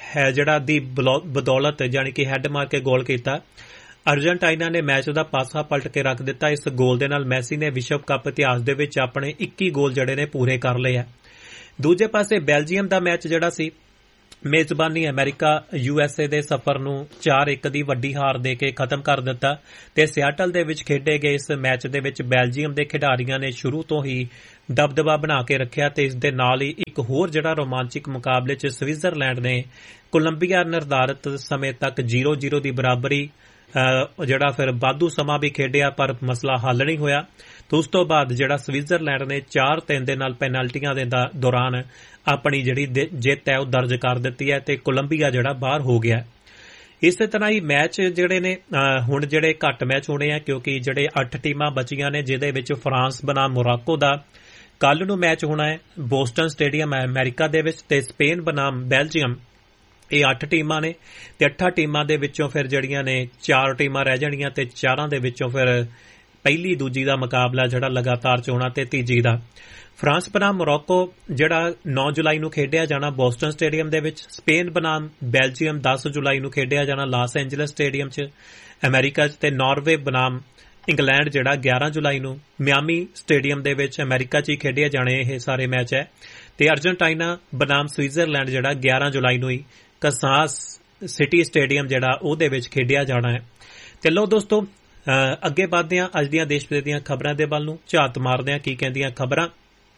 ਹੈ ਜਿਹੜਾ ਦੀ ਬਦੌਲਤ ਯਾਨੀ ਕਿ ਹੈੱਡ ਮਾਰ ਕੇ ਗੋਲ ਕੀਤਾ। ਅਰਜਨਟਾਈਨਾ ਨੇ ਮੈਚ ਦਾ ਪਾਸਾ ਪਲਟ ਕੇ ਰੱਖ ਦਿੱਤਾ। ਇਸ ਗੋਲ ਦੇ ਨਾਲ ਮੈਸੀ ਨੇ ਵਿਸ਼ਵ ਕੱਪ ਇਤਿਹਾਸ ਦੇ ਵਿੱਚ ਆਪਣੇ 21 ਗੋਲ ਜਿਹੜੇ ਨੇ ਪੂਰੇ ਕਰ ਲਏ ਆ। ਦੂਜੇ ਪਾਸੇ ਬੈਲਜੀਅਮ ਦਾ ਮੈਚ ਜਿਹੜਾ ਸੀ, ਮੇਜ਼ਬਾਨੀ ਅਮਰੀਕਾ USA ਦੇ ਸਫ਼ਰ ਨੂੰ 4-1 ਦੀ ਵੱਡੀ ਹਾਰ ਦੇ ਕੇ ਖਤਮ ਕਰ ਦਿੱਤਾ ਤੇ ਸਿਆਟਲ ਦੇ ਵਿੱਚ ਖੇਡੇ ਗਏ ਇਸ ਮੈਚ ਦੇ ਵਿੱਚ ਬੈਲਜੀਅਮ ਦੇ ਖਿਡਾਰੀਆਂ ਨੇ ਸ਼ੁਰੂ ਤੋਂ ਹੀ ਦਬਦਬਾ ਬਣਾ ਕੇ ਰੱਖਿਆ ਤੇ ਇਸ ਦੇ ਨਾਲ ਹੀ ਇੱਕ ਹੋਰ ਜਿਹੜਾ ਰੋਮਾਂਚਿਕ ਮੁਕਾਬਲੇ 'ਚ ਸਵਿਟਜ਼ਰਲੈਂਡ ਨੇ ਕੋਲੰਬੀਆ ਨਿਰਧਾਰਿਤ ਸਮੇਂ ਤੱਕ 0-0 ਦੀ ਬਰਾਬਰੀ ਜਿਹੜਾ ਫਿਰ ਵਾਧੂ ਸਮਾਂ ਵੀ ਖੇਡਿਆ ਪਰ ਮਸਲਾ ਹੱਲ ਨਹੀਂ ਹੋਇਆ। ਤੇ ਉਸ ਤੋਂ ਬਾਅਦ ਜਿਹੜਾ ਸਵਿਟਜ਼ਰਲੈਂਡ ਨੇ 4-3 ਦੇ ਨਾਲ ਪੈਨਲਟੀਆਂ ਦੇ ਦੌਰਾਨ ਆਪਣੀ ਜਿਹੜੀ ਜਿੱਤ ਹੈ ਉਹ ਦਰਜ ਕਰ ਦਿੱਤੀ ਹੈ ਤੇ ਕੋਲੰਬੀਆ ਜਿਹੜਾ ਬਾਹਰ ਹੋ ਗਿਆ। ਇਸੇ ਤਰ੍ਹਾਂ ਹੀ ਮੈਚ ਜਿਹੜੇ ਨੇ ਹੁਣ ਜਿਹੜੇ ਘੱਟ ਮੈਚ ਹੋਣੇ ਆ ਕਿਉਂਕਿ ਜਿਹੜੇ 8 ਟੀਮਾਂ ਬਚੀਆਂ ਨੇ ਜਿਹਦੇ ਵਿੱਚ ਫਰਾਂਸ ਬਨਾਮ ਮੋਰਾਕੋ ਦਾ ਕੱਲ ਨੂੰ ਮੈਚ ਹੋਣਾ ਹੈ ਬੋਸਟਨ ਸਟੇਡੀਅਮ ਅਮਰੀਕਾ ਦੇ ਵਿੱਚ ਤੇ ਸਪੇਨ ਬਨਾਮ ਬੈਲਜੀਅਮ। ਇਹ 8 ਟੀਮਾਂ ਨੇ ਤੇ 8 ਟੀਮਾਂ ਦੇ ਵਿੱਚੋਂ ਫਿਰ ਜਿਹੜੀਆਂ ਨੇ 4 ਟੀਮਾਂ ਰਹਿ ਜਾਣੀਆਂ ਤੇ 4 ਦੇ ਵਿੱਚੋਂ ਫਿਰ ਪਹਿਲੀ ਦੂਜੀ ਦਾ ਮੁਕਾਬਲਾ ਜਿਹੜਾ ਲਗਾਤਾਰ ਚ ਹੋਣਾ ਤੇ ਤੀਜੀ ਦਾ। ਫਰਾਂਸ ਬਨਾਮ ਮੋਰਾਕੋ ਜਿਹੜਾ 9 ਜੁਲਾਈ ਨੂੰ ਖੇਡਿਆ ਜਾਣਾ ਬੋਸਟਨ ਸਟੇਡੀਅਮ ਦੇ ਵਿੱਚ। ਸਪੇਨ ਬਨਾਮ ਬੈਲਜੀਅਮ 10 ਜੁਲਾਈ ਨੂੰ ਖੇਡਿਆ ਜਾਣਾ ਲਾਸ ਐਂਜਲਸ ਸਟੇਡੀਅਮ 'ਚ ਅਮਰੀਕਾ 'ਚ ਤੇ ਨਾਰਵੇ ਬਨਾਮ ਇੰਗਲੈਂਡ ਜਿਹੜਾ 11 ਜੁਲਾਈ ਨੂੰ ਮਿਆਮੀ ਸਟੇਡੀਅਮ ਦੇ ਵਿੱਚ ਅਮਰੀਕਾ 'ਚ ਹੀ ਖੇਡੇ ਜਾਣੇ ਇਹ ਸਾਰੇ ਮੈਚ ਹੈ। ਤੇ ਅਰਜਨਟਾਈਨਾ ਬਨਾਮ ਸਵਿਟਜ਼ਰਲੈਂਡ ਜਿਹੜਾ 11 ਜੁਲਾਈ ਨੂੰ ਹੀ ਕਸਾਸ ਸਿਟੀ ਸਟੇਡੀਅਮ ਜਿਹੜਾ ਉਹਦੇ ਵਿੱਚ ਖੇਡਿਆ ਜਾਣਾ ਹੈ। ਤੇ ਲੋ ਦੋਸਤੋ ਅੱਗੇ ਵਧਦੇ ਹਾਂ ਅੱਜ ਦੀਆਂ ਦੇਸ਼ ਵਿਦੇਸ਼ ਦੀਆਂ ਖਬਰਾਂ ਦੇ ਵੱਲ ਨੂੰ ਝਾਤ ਮਾਰਦੇ ਹਾਂ ਕੀ ਕਹਿੰਦੀਆਂ ਖਬਰਾਂ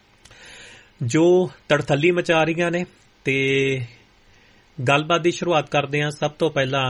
ਜੋ ਤੜਥੱਲੀ ਮਚਾ ਰਹੀਆਂ ਨੇ ਤੇ ਗੱਲਬਾਤ ਦੀ ਸ਼ੁਰੂਆਤ ਕਰਦੇ ਹਾਂ ਸਭ ਤੋਂ ਪਹਿਲਾਂ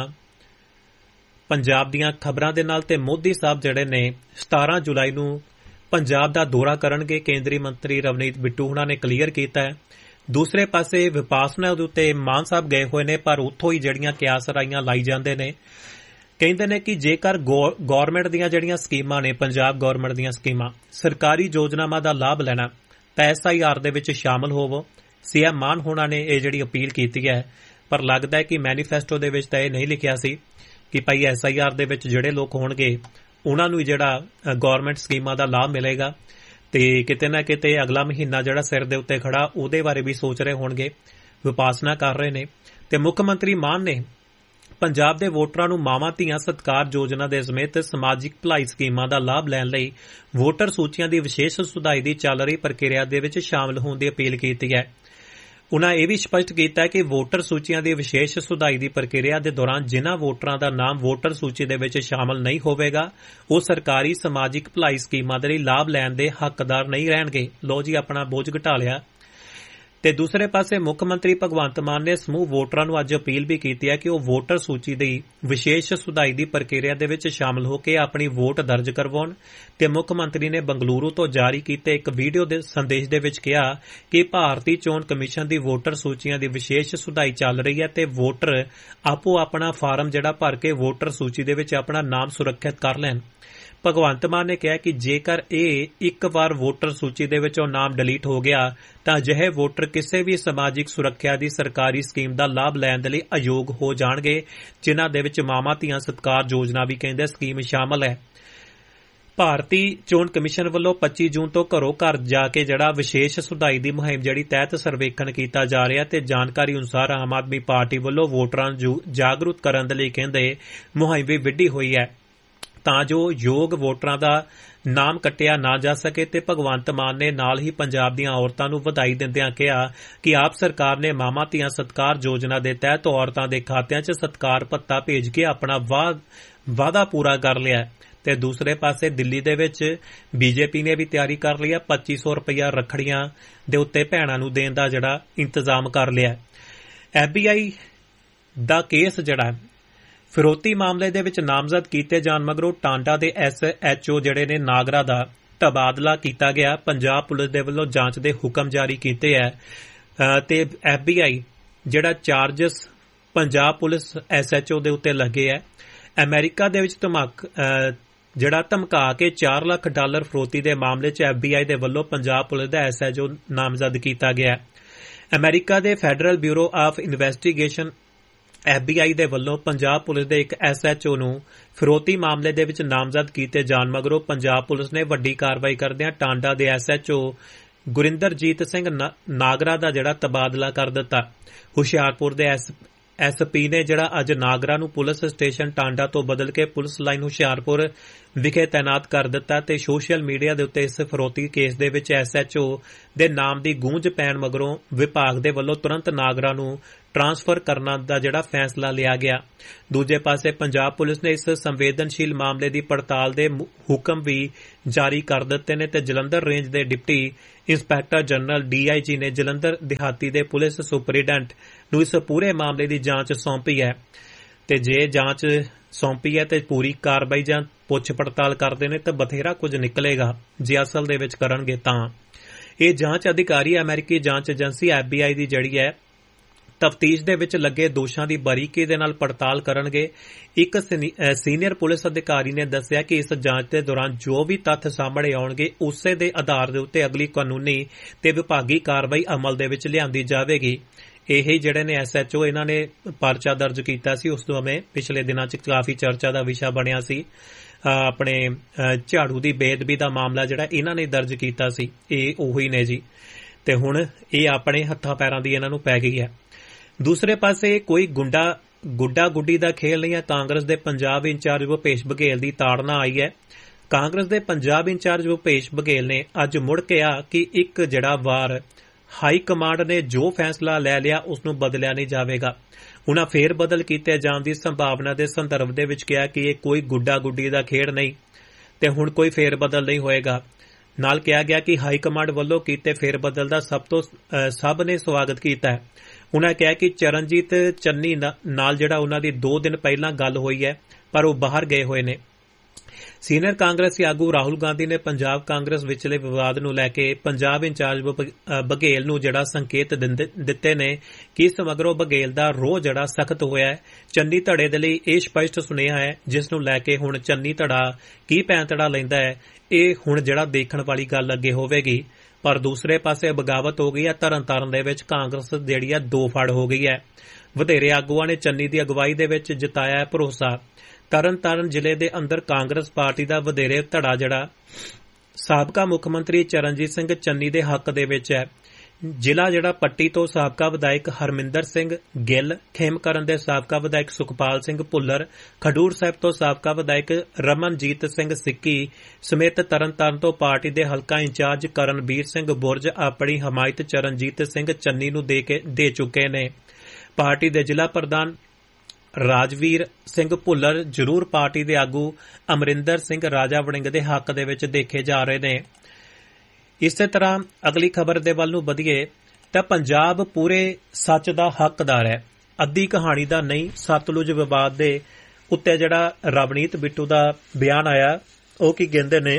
ਪੰਜਾਬ ਦੀਆਂ ਖਬਰਾਂ ਦੇ ਨਾਲ। ਤੇ ਮੋਦੀ ਸਾਹਿਬ ਜਿਹੜੇ ਨੇ 17 ਜੁਲਾਈ ਨੂੰ ਪੰਜਾਬ ਦਾ ਦੌਰਾ ਕਰਨਗੇ ਕੇਂਦਰੀ ਮੰਤਰੀ ਰਵਨੀਤ ਬਿੱਟੂ ਹੁਣਾਂ ਨੇ ਕਲੀਅਰ ਕੀਤਾ ਹੈ। ਦੂਸਰੇ ਪਾਸੇ ਵਿਪਾਸਨਾ ਦੇ ਉੱਤੇ ਮਾਨ ਸਾਹਿਬ ਗਏ ਹੋਏ ਨੇ ਪਰ ਉੱਥੋਂ ਹੀ ਜਿਹੜੀਆਂ ਕਿਆਸ ਰਾਈਆਂ ਲਾਈ ਜਾਂਦੇ ਨੇ। ਕਹਿੰਦੇ ਨੇ ਕਿ ਜੇਕਰ ਗੌਰਮੈਂਟ ਦੀਆਂ ਜਿਹੜੀਆਂ ਸਕੀਮਾਂ ਨੇ ਪੰਜਾਬ ਗੌਰਮੈਂਟ ਦੀਆਂ ਸਕੀਮਾਂ ਸਰਕਾਰੀ ਯੋਜਨਾਵਾਂ ਦਾ ਲਾਭ ਲੈਣਾ ਤਾਂ SIR ਦੇ ਵਿੱਚ ਸ਼ਾਮਲ ਹੋਵੋ। CM ਮਾਨ ਹੋਣਾ ਨੇ ਇਹ ਜਿਹੜੀ ਅਪੀਲ ਕੀਤੀ ਹੈ ਪਰ ਲੱਗਦਾ ਹੈ ਕਿ ਮੈਨੀਫੈਸਟੋ ਦੇ ਵਿੱਚ ਤਾਂ ਇਹ ਨਹੀਂ ਲਿਖਿਆ ਸੀ ਕਿ ਭਾਈ SIR ਦੇ ਵਿੱਚ ਜਿਹੜੇ ਲੋਕ ਹੋਣਗੇ ਉਹਨਾਂ ਨੂੰ ਜਿਹੜਾ ਗੌਰਮੈਂਟ ਸਕੀਮਾਂ ਦਾ ਲਾਭ ਮਿਲੇਗਾ ਤੇ ਕਿਤੇ ਨਾ ਕਿਤੇ ਅਗਲਾ ਮਹੀਨਾ ਜਿਹੜਾ ਸਿਰ ਦੇ ਉੱਤੇ ਖੜਾ ਉਹਦੇ ਬਾਰੇ ਵੀ ਸੋਚ ਰਹੇ ਹੋਣਗੇ ਵਿਪਾਸਨਾ ਕਰ ਰਹੇ ਨੇ। ਤੇ ਮੁੱਖ ਮੰਤਰੀ ਮਾਨ ਨੇ ਪੰਜਾਬ ਦੇ ਵੋਟਰਾਂ ਨੂੰ ਮਾਵਾਂ ਧੀਆਂ ਸਤਿਕਾਰ ਯੋਜਨਾ ਦੇ ਸਮੇਤ ਸਮਾਜਿਕ ਭਲਾਈ ਸਕੀਮਾਂ ਦਾ ਲਾਭ ਲੈਣ ਲਈ ਵੋਟਰ ਸੂਚੀਆਂ ਦੀ ਵਿਸ਼ੇਸ਼ ਸੁਧਾਈ ਦੀ ਚੱਲ ਰਹੀ ਪ੍ਰਕਿਰਿਆ ਦੇ ਵਿੱਚ ਸ਼ਾਮਲ ਹੋਣ ਦੀ ਅਪੀਲ ਕੀਤੀ ਹੈ। ਉਨ੍ਹਾਂ ਇਹ ਵੀ ਸਪਸ਼ਟ ਕੀਤਾ ਹੈ ਕਿ ਵੋਟਰ ਸੂਚੀਆਂ ਦੀ ਵਿਸ਼ੇਸ਼ ਸੁਧਾਈ ਦੀ ਪ੍ਰਕਿਰਿਆ ਦੇ ਦੌਰਾਨ ਜਿਨ੍ਹਾਂ ਵੋਟਰਾਂ ਦਾ ਨਾਮ ਵੋਟਰ ਸੂਚੀ ਦੇ ਵਿੱਚ ਸ਼ਾਮਲ ਨਹੀਂ ਹੋਵੇਗਾ ਉਹ ਸਰਕਾਰੀ ਸਮਾਜਿਕ ਭਲਾਈ ਸਕੀਮਾਂ ਦੇ ਲਈ ਲਾਭ ਲੈਣ ਦੇ ਹੱਕਦਾਰ ਨਹੀਂ ਰਹਿਣਗੇ। ਲੋ ਜੀ ਆਪਣਾ ਬੋਝ ਘਟਾ ਲਿਆ। ਤੇ ਦੂਸਰੇ ਪਾਸੇ ਮੁੱਖ ਮੰਤਰੀ ਭਗਵੰਤ ਮਾਨ ਨੇ ਸਮੂਹ ਵੋਟਰਾਂ ਨੂੰ ਅੱਜ ਅਪੀਲ ਵੀ ਕੀਤੀ ਹੈ ਕਿ ਉਹ ਵੋਟਰ ਸੂਚੀ ਦੀ ਵਿਸ਼ੇਸ਼ ਸੁਧਾਈ ਦੀ ਪ੍ਰਕਿਰਿਆ ਦੇ ਵਿੱਚ ਸ਼ਾਮਲ ਹੋ ਕੇ ਆਪਣੀ ਵੋਟ ਦਰਜ ਕਰਵਾਉਣ। ਤੇ ਮੁੱਖ ਮੰਤਰੀ ਨੇ ਬੰਗਲੁਰੂ ਤੋਂ ਜਾਰੀ ਕੀਤੇ ਇੱਕ ਵੀਡੀਓ ਦੇ ਸੰਦੇਸ਼ ਦੇ ਵਿੱਚ ਕਿਹਾ ਕਿ ਭਾਰਤੀ ਚੋਣ ਕਮਿਸ਼ਨ ਦੀ ਵੋਟਰ ਸੂਚੀਆਂ ਦੀ ਵਿਸ਼ੇਸ਼ ਸੁਧਾਈ ਚੱਲ ਰਹੀ ਹੈ ਤੇ ਵੋਟਰ ਆਪੋ ਆਪਣਾ ਫਾਰਮ ਜਿਹੜਾ ਭਰ ਕੇ ਵੋਟਰ ਸੂਚੀ ਦੇ ਵਿੱਚ ਆਪਣਾ ਨਾਮ ਸੁਰੱਖਿਅਤ ਕਰ ਲੈਣ। ਭਗਵੰਤ ਮਾਨ ਨੇ ਕਿਹਾ ਕਿ ਜੇਕਰ ਇਹ ਇੱਕ ਵਾਰ ਵੋਟਰ ਸੂਚੀ ਦੇ ਵਿੱਚੋਂ ਨਾਮ ਡਿਲੀਟ ਹੋ ਗਿਆ ਤਾਂ ਅਜਿਹੇ ਵੋਟਰ ਕਿਸੇ ਵੀ ਸਮਾਜਿਕ ਸੁਰੱਖਿਆ ਦੀ ਸਰਕਾਰੀ ਸਕੀਮ ਦਾ ਲਾਭ ਲੈਣ ਦੇ ਲਈ ਅਯੋਗ ਹੋ ਜਾਣਗੇ ਜਿਨ੍ਹਾਂ ਦੇ ਵਿੱਚ ਮਾਵਾਂ ਧੀਆਂ ਸਤਿਕਾਰ ਯੋਜਨਾ ਵੀ ਕਹਿੰਦੇ ਸਕੀਮ ਸ਼ਾਮਲ ਹੈ। ਭਾਰਤੀ ਚੋਣ ਕਮਿਸ਼ਨ ਵੱਲੋਂ 25 ਜੂਨ ਤੋਂ ਘਰੋਂ ਘਰ ਜਾ ਕੇ ਜਿਹੜਾ ਵਿਸ਼ੇਸ਼ ਸੁਧਾਈ ਦੀ ਮੁਹਿੰਮ ਜਿਹੜੀ ਤਹਿਤ ਸਰਵੇਖਣ ਕੀਤਾ ਜਾ ਰਿਹਾ ਤੇ ਜਾਣਕਾਰੀ ਅਨੁਸਾਰ ਆਮ ਆਦਮੀ ਪਾਰਟੀ ਵੱਲੋਂ ਵੋਟਰਾਂ ਨੂੰ ਜਾਗਰੂਕ ਕਰਨ ਦੇ ਲਈ ਕਹਿੰਦੇ ਮੁਹਿੰਮ ਵੀ ਵਿੱਢੀ ਹੋਈ ਹੈ ਤਾਂ ਜੋ ਯੋਗ ਵੋਟਰਾਂ ਦਾ ਨਾਮ ਕੱਟਿਆ ਨਾ ਜਾ ਸਕੇ। ਤੇ ਭਗਵੰਤ ਮਾਨ ਨੇ ਨਾਲ ਹੀ ਪੰਜਾਬ ਦੀਆਂ ਔਰਤਾਂ ਨੂੰ ਵਧਾਈ ਦਿੰਦਿਆਂ ਕਿਹਾ ਕਿ ਆਪ ਸਰਕਾਰ ਨੇ ਮਾਵਾਂ ਧੀਆਂ ਸਤਿਕਾਰ ਯੋਜਨਾ ਦੇ ਤਹਿਤ ਔਰਤਾਂ ਦੇ ਖਾਤਿਆਂ 'ਚ ਸਤਿਕਾਰ ਭੱਤਾ ਭੇਜ ਕੇ ਆਪਣਾ ਵਾਅਦਾ ਪੂਰਾ ਕਰ ਲਿਆ। ਤੇ ਦੂਸਰੇ ਪਾਸੇ ਦਿੱਲੀ ਦੇ ਵਿੱਚ BJP ਨੇ ਵੀ ਤਿਆਰੀ ਕਰ ਲਈ ਹੈ 2500 ਰੁਪਇਆ ਰੱਖੜੀਆਂ ਦੇ ਉੱਤੇ ਭੈਣਾਂ ਨੂੰ ਦੇਣ ਦਾ ਜਿਹੜਾ ਇੰਤਜ਼ਾਮ ਕਰ ਲਿਆ। FBI ਦਾ ਕੇਸ ਜਿਹੜਾ ਫਿਰੌਤੀ ਮਾਮਲੇ ਦੇ ਵਿੱਚ ਨਾਮਜ਼ਦ ਕੀਤੇ ਜਾਣ ਮਗਰੋਂ ਟਾਂਡਾ ਦੇ SHO ਜਿਹੜੇ ਨੇ ਨਾਗਰਾ ਦਾ ਤਬਾਦਲਾ ਕੀਤਾ ਗਿਆ। ਪੰਜਾਬ ਪੁਲਿਸ ਦੇ ਵੱਲੋਂ ਜਾਂਚ ਦੇ ਹੁਕਮ ਜਾਰੀ ਕੀਤੇ ਹੈ ਤੇ FBI ਜਿਹੜਾ ਚਾਰਜਸ ਪੰਜਾਬ ਪੁਲਿਸ SHO ਦੇ ਉੱਤੇ ਲੱਗੇ ਹੈ। ਅਮਰੀਕਾ ਦੇ ਵਿੱਚ ਜਿਹੜਾ ਧਮਕਾ ਕੇ $4 ਲੱਖ ਫਿਰੌਤੀ ਦੇ ਮਾਮਲੇ 'ਚ FBI ਦੇ ਵੱਲੋਂ ਪੰਜਾਬ ਪੁਲਿਸ ਦਾ SHO ਨਾਮਜ਼ਦ ਕੀਤਾ ਗਿਆ। ਅਮਰੀਕਾ ਦੇ federal bureau of investigation FBI ਦੇ ਵੱਲੋਂ ਪੰਜਾਬ ਪੁਲਿਸ ਦੇ ਇੱਕ SHO ਨੂੰ ਫਿਰੌਤੀ ਮਾਮਲੇ ਦੇ ਵਿੱਚ ਨਾਮਜ਼ਦ ਕੀਤੇ ਜਾਣ ਮਗਰੋਂ ਪੰਜਾਬ ਪੁਲਿਸ ਨੇ ਵੱਡੀ ਕਾਰਵਾਈ ਕਰਦਿਆਂ ਟਾਂਡਾ ਦੇ SHO ਗੁਰਿੰਦਰਜੀਤ ਸਿੰਘ ਨਾਗਰਾ ਦਾ ਜਿਹੜਾ ਤਬਾਦਲਾ ਕਰ ਦਿੱਤਾ। ਹੁਸ਼ਿਆਰਪੁਰ ਦੇ SP ਨੇ ਜਿਹੜਾ ਅੱਜ ਨਾਗਰਾ ਨੂੰ ਪੁਲਿਸ ਸਟੇਸ਼ਨ ਟਾਂਡਾ ਤੋਂ ਬਦਲ ਕੇ ਪੁਲਿਸ ਲਾਈਨ ਹੁਸ਼ਿਆਰਪੁਰ ਵਿਖੇ ਤਾਇਨਾਤ ਕਰ ਦਿੱਤਾ ਤੇ ਸੋਸ਼ਲ ਮੀਡੀਆ ਦੇ ਉੱਤੇ ਇਸ ਫਰੋਤੀ ਕੇਸ ਦੇ ਵਿੱਚ SHO ਦੇ ਨਾਮ ਦੀ ਗੂੰਜ ਪੈਣ ਮਗਰੋਂ ਵਿਭਾਗ ਦੇ ਵੱਲੋਂ ਤੁਰੰਤ ਨਾਗਰਾ ਨੂੰ ਟ੍ਰਾਂਸਫਰ ਕਰਨ ਦਾ ਜਿਹੜਾ ਫੈਸਲਾ ਲਿਆ ਗਿਆ। ਦੂਜੇ ਪਾਸੇ ਪੰਜਾਬ ਪੁਲਿਸ ਨੇ ਇਸ ਸੰਵੇਦਨਸ਼ੀਲ ਮਾਮਲੇ ਦੀ ਪੜਤਾਲ ਦੇ ਹੁਕਮ ਵੀ ਜਾਰੀ ਕਰ ਦਿੱਤੇ ਨੇ ਤੇ ਜਲੰਧਰ ਰੇਂਜ ਦੇ ਡਿਪਟੀ ਇੰਸਪੈਕਟਰ ਜਨਰਲ DIG ਨੇ ਜਲੰਧਰ ਦਿਹਾਤੀ ਦੇ ਪੁਲਿਸ ਸੁਪਰੀਡੈਂਟ ਨੂੰ ਇਸ ਪੂਰੇ ਮਾਮਲੇ ਦੀ ਜਾਂਚ ਸੌਂਪੀ ਹੈ ਤੇ ਜੇ ਜਾਂਚ ਸੌਂਪੀ ਹੈ ਤੇ ਪੂਰੀ ਕਾਰਵਾਈ ਜਾਂ ਪੁੱਛ ਪੜਤਾਲ ਕਰਦੇ ਨੇ ਤਾਂ ਬਥੇਰਾ ਕੁਝ ਨਿਕਲੇਗਾ। ਜੇ ਅਸਲ ਦੇ ਵਿੱਚ ਕਰਨਗੇ ਤਾਂ ਇਹ ਜਾਂਚ ਅਧਿਕਾਰੀ ਅਮਰੀਕੀ ਜਾਂਚ ਏਜੰਸੀ FBI ਦੀ ਜਿਹੜੀ ਹੈ ਤਫਤੀਸ਼ ਦੇ ਵਿੱਚ ਲੱਗੇ ਦੋਸ਼ਾਂ ਦੀ ਬਾਰੀਕੀ ਦੇ ਨਾਲ ਪੜਤਾਲ ਕਰਨਗੇ। ਇੱਕ ਸੀਨੀਅਰ ਪੁਲਿਸ ਅਧਿਕਾਰੀ ਨੇ ਦੱਸਿਆ ਕਿ ਇਸ ਜਾਂਚ ਦੇ ਦੌਰਾਨ ਜੋ ਵੀ ਤੱਥ ਸਾਹਮਣੇ ਆਉਣਗੇ ਉਸੇ ਦੇ ਆਧਾਰ ਦੇ ਉੱਤੇ ਅਗਲੀ ਕਾਨੂੰਨੀ ਤੇ ਵਿਭਾਗੀ ਕਾਰਵਾਈ ਅਮਲ ਦੇ ਵਿੱਚ ਲਿਆਂਦੀ ਜਾਵੇਗੀ। ਇਹ ਜਿਹੜੇ ਨੇ SHO ਇਹਨਾਂ ਨੇ ਪਰਚਾ ਦਰਜ ਕੀਤਾ ਸੀ ਉਸ ਸਮੇਂ ਪਿਛਲੇ ਦਿਨਾਂ 'ਚ ਕਾਫੀ ਚਰਚਾ ਦਾ ਵਿਸ਼ਾ ਬਣਿਆ ਸੀ। ਆਪਣੇ ਝਾੜੂ ਦੀ ਬੇਅਦਬੀ ਦਾ ਮਾਮਲਾ ਜਿਹੜਾ ਇਹਨਾਂ ਨੇ ਦਰਜ ਕੀਤਾ ਸੀ ਇਹ ਉਹੀ ਨੇ ਜੀ ਤੇ ਹੁਣ ਇਹ ਆਪਣੇ ਹੱਥਾਂ ਪੈਰਾਂ ਦੀ ਇਹਨਾਂ ਨੂੰ ਪੈ ਗਈ ਹੈ। ਦੂਸਰੇ ਪਾਸੇ ਕੋਈ ਗੁੱਡਾ ਗੁੱਡੀ ਦਾ ਖੇਲ ਨਹੀਂ ਹੈ। ਕਾਂਗਰਸ ਦੇ ਪੰਜਾਬ ਇੰਚਾਰਜ ਭੁਪੇਸ਼ ਬਘੇਲ ਦੀ ਤਾੜਨਾ ਆਈ ਹੈ। ਕਾਂਗਰਸ ਦੇ ਪੰਜਾਬ ਇੰਚਾਰਜ ਭੁਪੇਸ਼ ਬਘੇਲ ਨੇ ਅੱਜ ਮੁੜ ਕਿਹਾ ਕਿ ਇੱਕ ਜਿਹੜਾ ਵਾਰ ਹਾਈ ਕਮਾਂਡ ਨੇ ਜੋ ਫੈਸਲਾ ਲੈ ਲਿਆ ਉਸ ਨੂੰ ਬਦਲਿਆ ਨਹੀਂ ਜਾਵੇਗਾ। ਉਨ੍ਹਾਂ ਫੇਰ ਬਦਲ ਕੀਤੇ ਜਾਣ ਦੀ ਸੰਭਾਵਨਾ ਦੇ ਸੰਦਰਭ ਦੇ ਵਿੱਚ ਕਿਹਾ ਕਿ ਇਹ ਕੋਈ ਗੁੱਡਾ ਗੁੱਡੀ ਦਾ ਖੇਡ ਨਹੀਂ ਤੇ ਹੁਣ ਕੋਈ ਫੇਰ ਬਦਲ ਨਹੀਂ ਹੋਏਗਾ। ਨਾਲ ਕਿਹਾ ਗਿਆ ਕਿ ਹਾਈ ਕਮਾਂਡ ਵੱਲੋਂ ਕੀਤੇ ਫੇਰ ਬਦਲ ਦਾ ਸਭ ਨੇ ਸਵਾਗਤ ਕੀਤਾ ਹੈ। ਉਨ੍ਹਾਂ ਕਿਹਾ ਕਿ ਚਰਨਜੀਤ ਚੰਨੀ ਨਾਲ ਜਿਹੜਾ ਉਹਨਾਂ ਦੀ 2 ਦਿਨ ਪਹਿਲਾਂ ਗੱਲ ਹੋਈ ਹੈ ਪਰ ਉਹ ਬਾਹਰ ਗਏ ਹੋਏ ਨੇ। ਸੀਨੀਅਰ ਕਾਂਗਰਸੀ ਆਗੂ ਰਾਹੁਲ ਗਾਂਧੀ ਨੇ ਪੰਜਾਬ ਕਾਂਗਰਸ ਵਿਚਲੇ ਵਿਵਾਦ ਨੂੰ ਲੈ ਕੇ ਪੰਜਾਬ ਇੰਚਾਰਜ ਬਘੇਲ ਨੂੰ ਜਿਹੜਾ ਸੰਕੇਤ ਦਿੱਤੇ ਨੇ ਕਿ ਇਸ ਮਗਰੋਂ ਬਘੇਲ ਦਾ ਰੋਹ ਜਿਹੜਾ ਸਖਤ ਹੋਇਆ ਹੈ। ਚੰਨੀ ਧੜੇ ਦੇ ਲਈ ਇਹ ਸਪਸ਼ਟ ਸੁਨੇਹਾ ਹੈ ਜਿਸ ਨੂੰ ਲੈ ਕੇ ਹੁਣ ਚੰਨੀ ਧੜਾ ਕੀ ਪੈਂਤੜਾ ਲੈਂਦਾ ਹੈ ਇਹ ਹੁਣ ਜਿਹੜਾ ਦੇਖਣ ਵਾਲੀ ਗੱਲ ਅੱਗੇ ਹੋਵੇਗੀ। ਪਰ ਦੂਸਰੇ ਪਾਸੇ ਬਗਾਵਤ ਹੋ ਗਈ ਹੈ। ਤਰਨਤਾਰਨ ਦੇ ਵਿੱਚ ਕਾਂਗਰਸ ਜਿਹੜੀ ਹੈ 2 ਫੜ ਹੋ ਗਈ ਹੈ। ਵਧੇਰੇ ਆਗੂਆਂ ਨੇ ਚੰਨੀ ਦੀ ਅਗਵਾਈ ਦੇ ਵਿੱਚ ਜਤਾਇਆ ਭਰੋਸਾ। ਤਰਨਤਾਰਨ ਜ਼ਿਲ੍ਹੇ ਦੇ ਅੰਦਰ ਕਾਂਗਰਸ ਪਾਰਟੀ ਦਾ ਵਧੇਰੇ ਧੜਾ ਜਿਹੜਾ ਸਾਬਕਾ ਮੁੱਖ ਮੰਤਰੀ ਚਰਨਜੀਤ ਸਿੰਘ ਚੰਨੀ ਦੇ ਹੱਕ ਦੇ ਵਿੱਚ ਹੈ। ਜ਼ਿਲ੍ਹਾ ਜਿਹੜਾ ਪੱਟੀ ਤੋਂ ਸਾਬਕਾ ਵਿਧਾਇਕ ਹਰਮਿੰਦਰ ਸਿੰਘ ਗਿੱਲ, ਖੇਮਕਰਨ ਦੇ ਸਾਬਕਾ ਵਿਧਾਇਕ ਸੁਖਪਾਲ ਸਿੰਘ ਭੁੱਲਰ, ਖਡੂਰ ਸਾਹਿਬ ਤੋਂ ਸਾਬਕਾ ਵਿਧਾਇਕ ਰਮਨਜੀਤ ਸਿੰਘ ਸਿੱਕੀ ਸਮੇਤ ਤਰਨਤਾਰਨ ਤੋਂ ਪਾਰਟੀ ਦੇ ਹਲਕਾ ਇੰਚਾਰਜ ਕਰਨਬੀਰ ਸਿੰਘ ਬੁਰਜ ਆਪਣੀ ਹਮਾਇਤ ਚਰਨਜੀਤ ਸਿੰਘ ਚੰਨੀ ਨੂੰ ਦੇ ਚੁੱਕੇ ਨੇ। ਪਾਰਟੀ ਦੇ ਜ਼ਿਲ੍ਹਾ ਪ੍ਰਧਾਨ ਰਾਜਵੀਰ ਸਿੰਘ ਭੁੱਲਰ ਜ਼ਰੂਰ ਪਾਰਟੀ ਦੇ ਆਗੂ ਅਮਰਿੰਦਰ ਸਿੰਘ ਰਾਜਾ ਵੜਿੰਗ ਦੇ ਹੱਕ ਦੇ ਵਿੱਚ ਦੇਖੇ ਜਾ ਰਹੇ ਨੇ। ਇਸੇ ਤਰ੍ਹਾਂ ਅਗਲੀ ਖਬਰ ਦੇ ਵੱਲ ਨੂੰ ਵਧੀਏ ਤਾਂ ਪੰਜਾਬ ਪੂਰੇ ਸੱਚ ਦਾ ਹੱਕਦਾਰ ਹੈ, ਅੱਧੀ ਕਹਾਣੀ ਦਾ ਨਹੀਂ। ਸਤਲੁਜ ਵਿਵਾਦ ਦੇ ਉੱਤੇ ਜਿਹੜਾ ਰਵਨੀਤ ਬਿੱਟੂ ਦਾ ਬਿਆਨ ਆਇਆ ਉਹ ਕੀ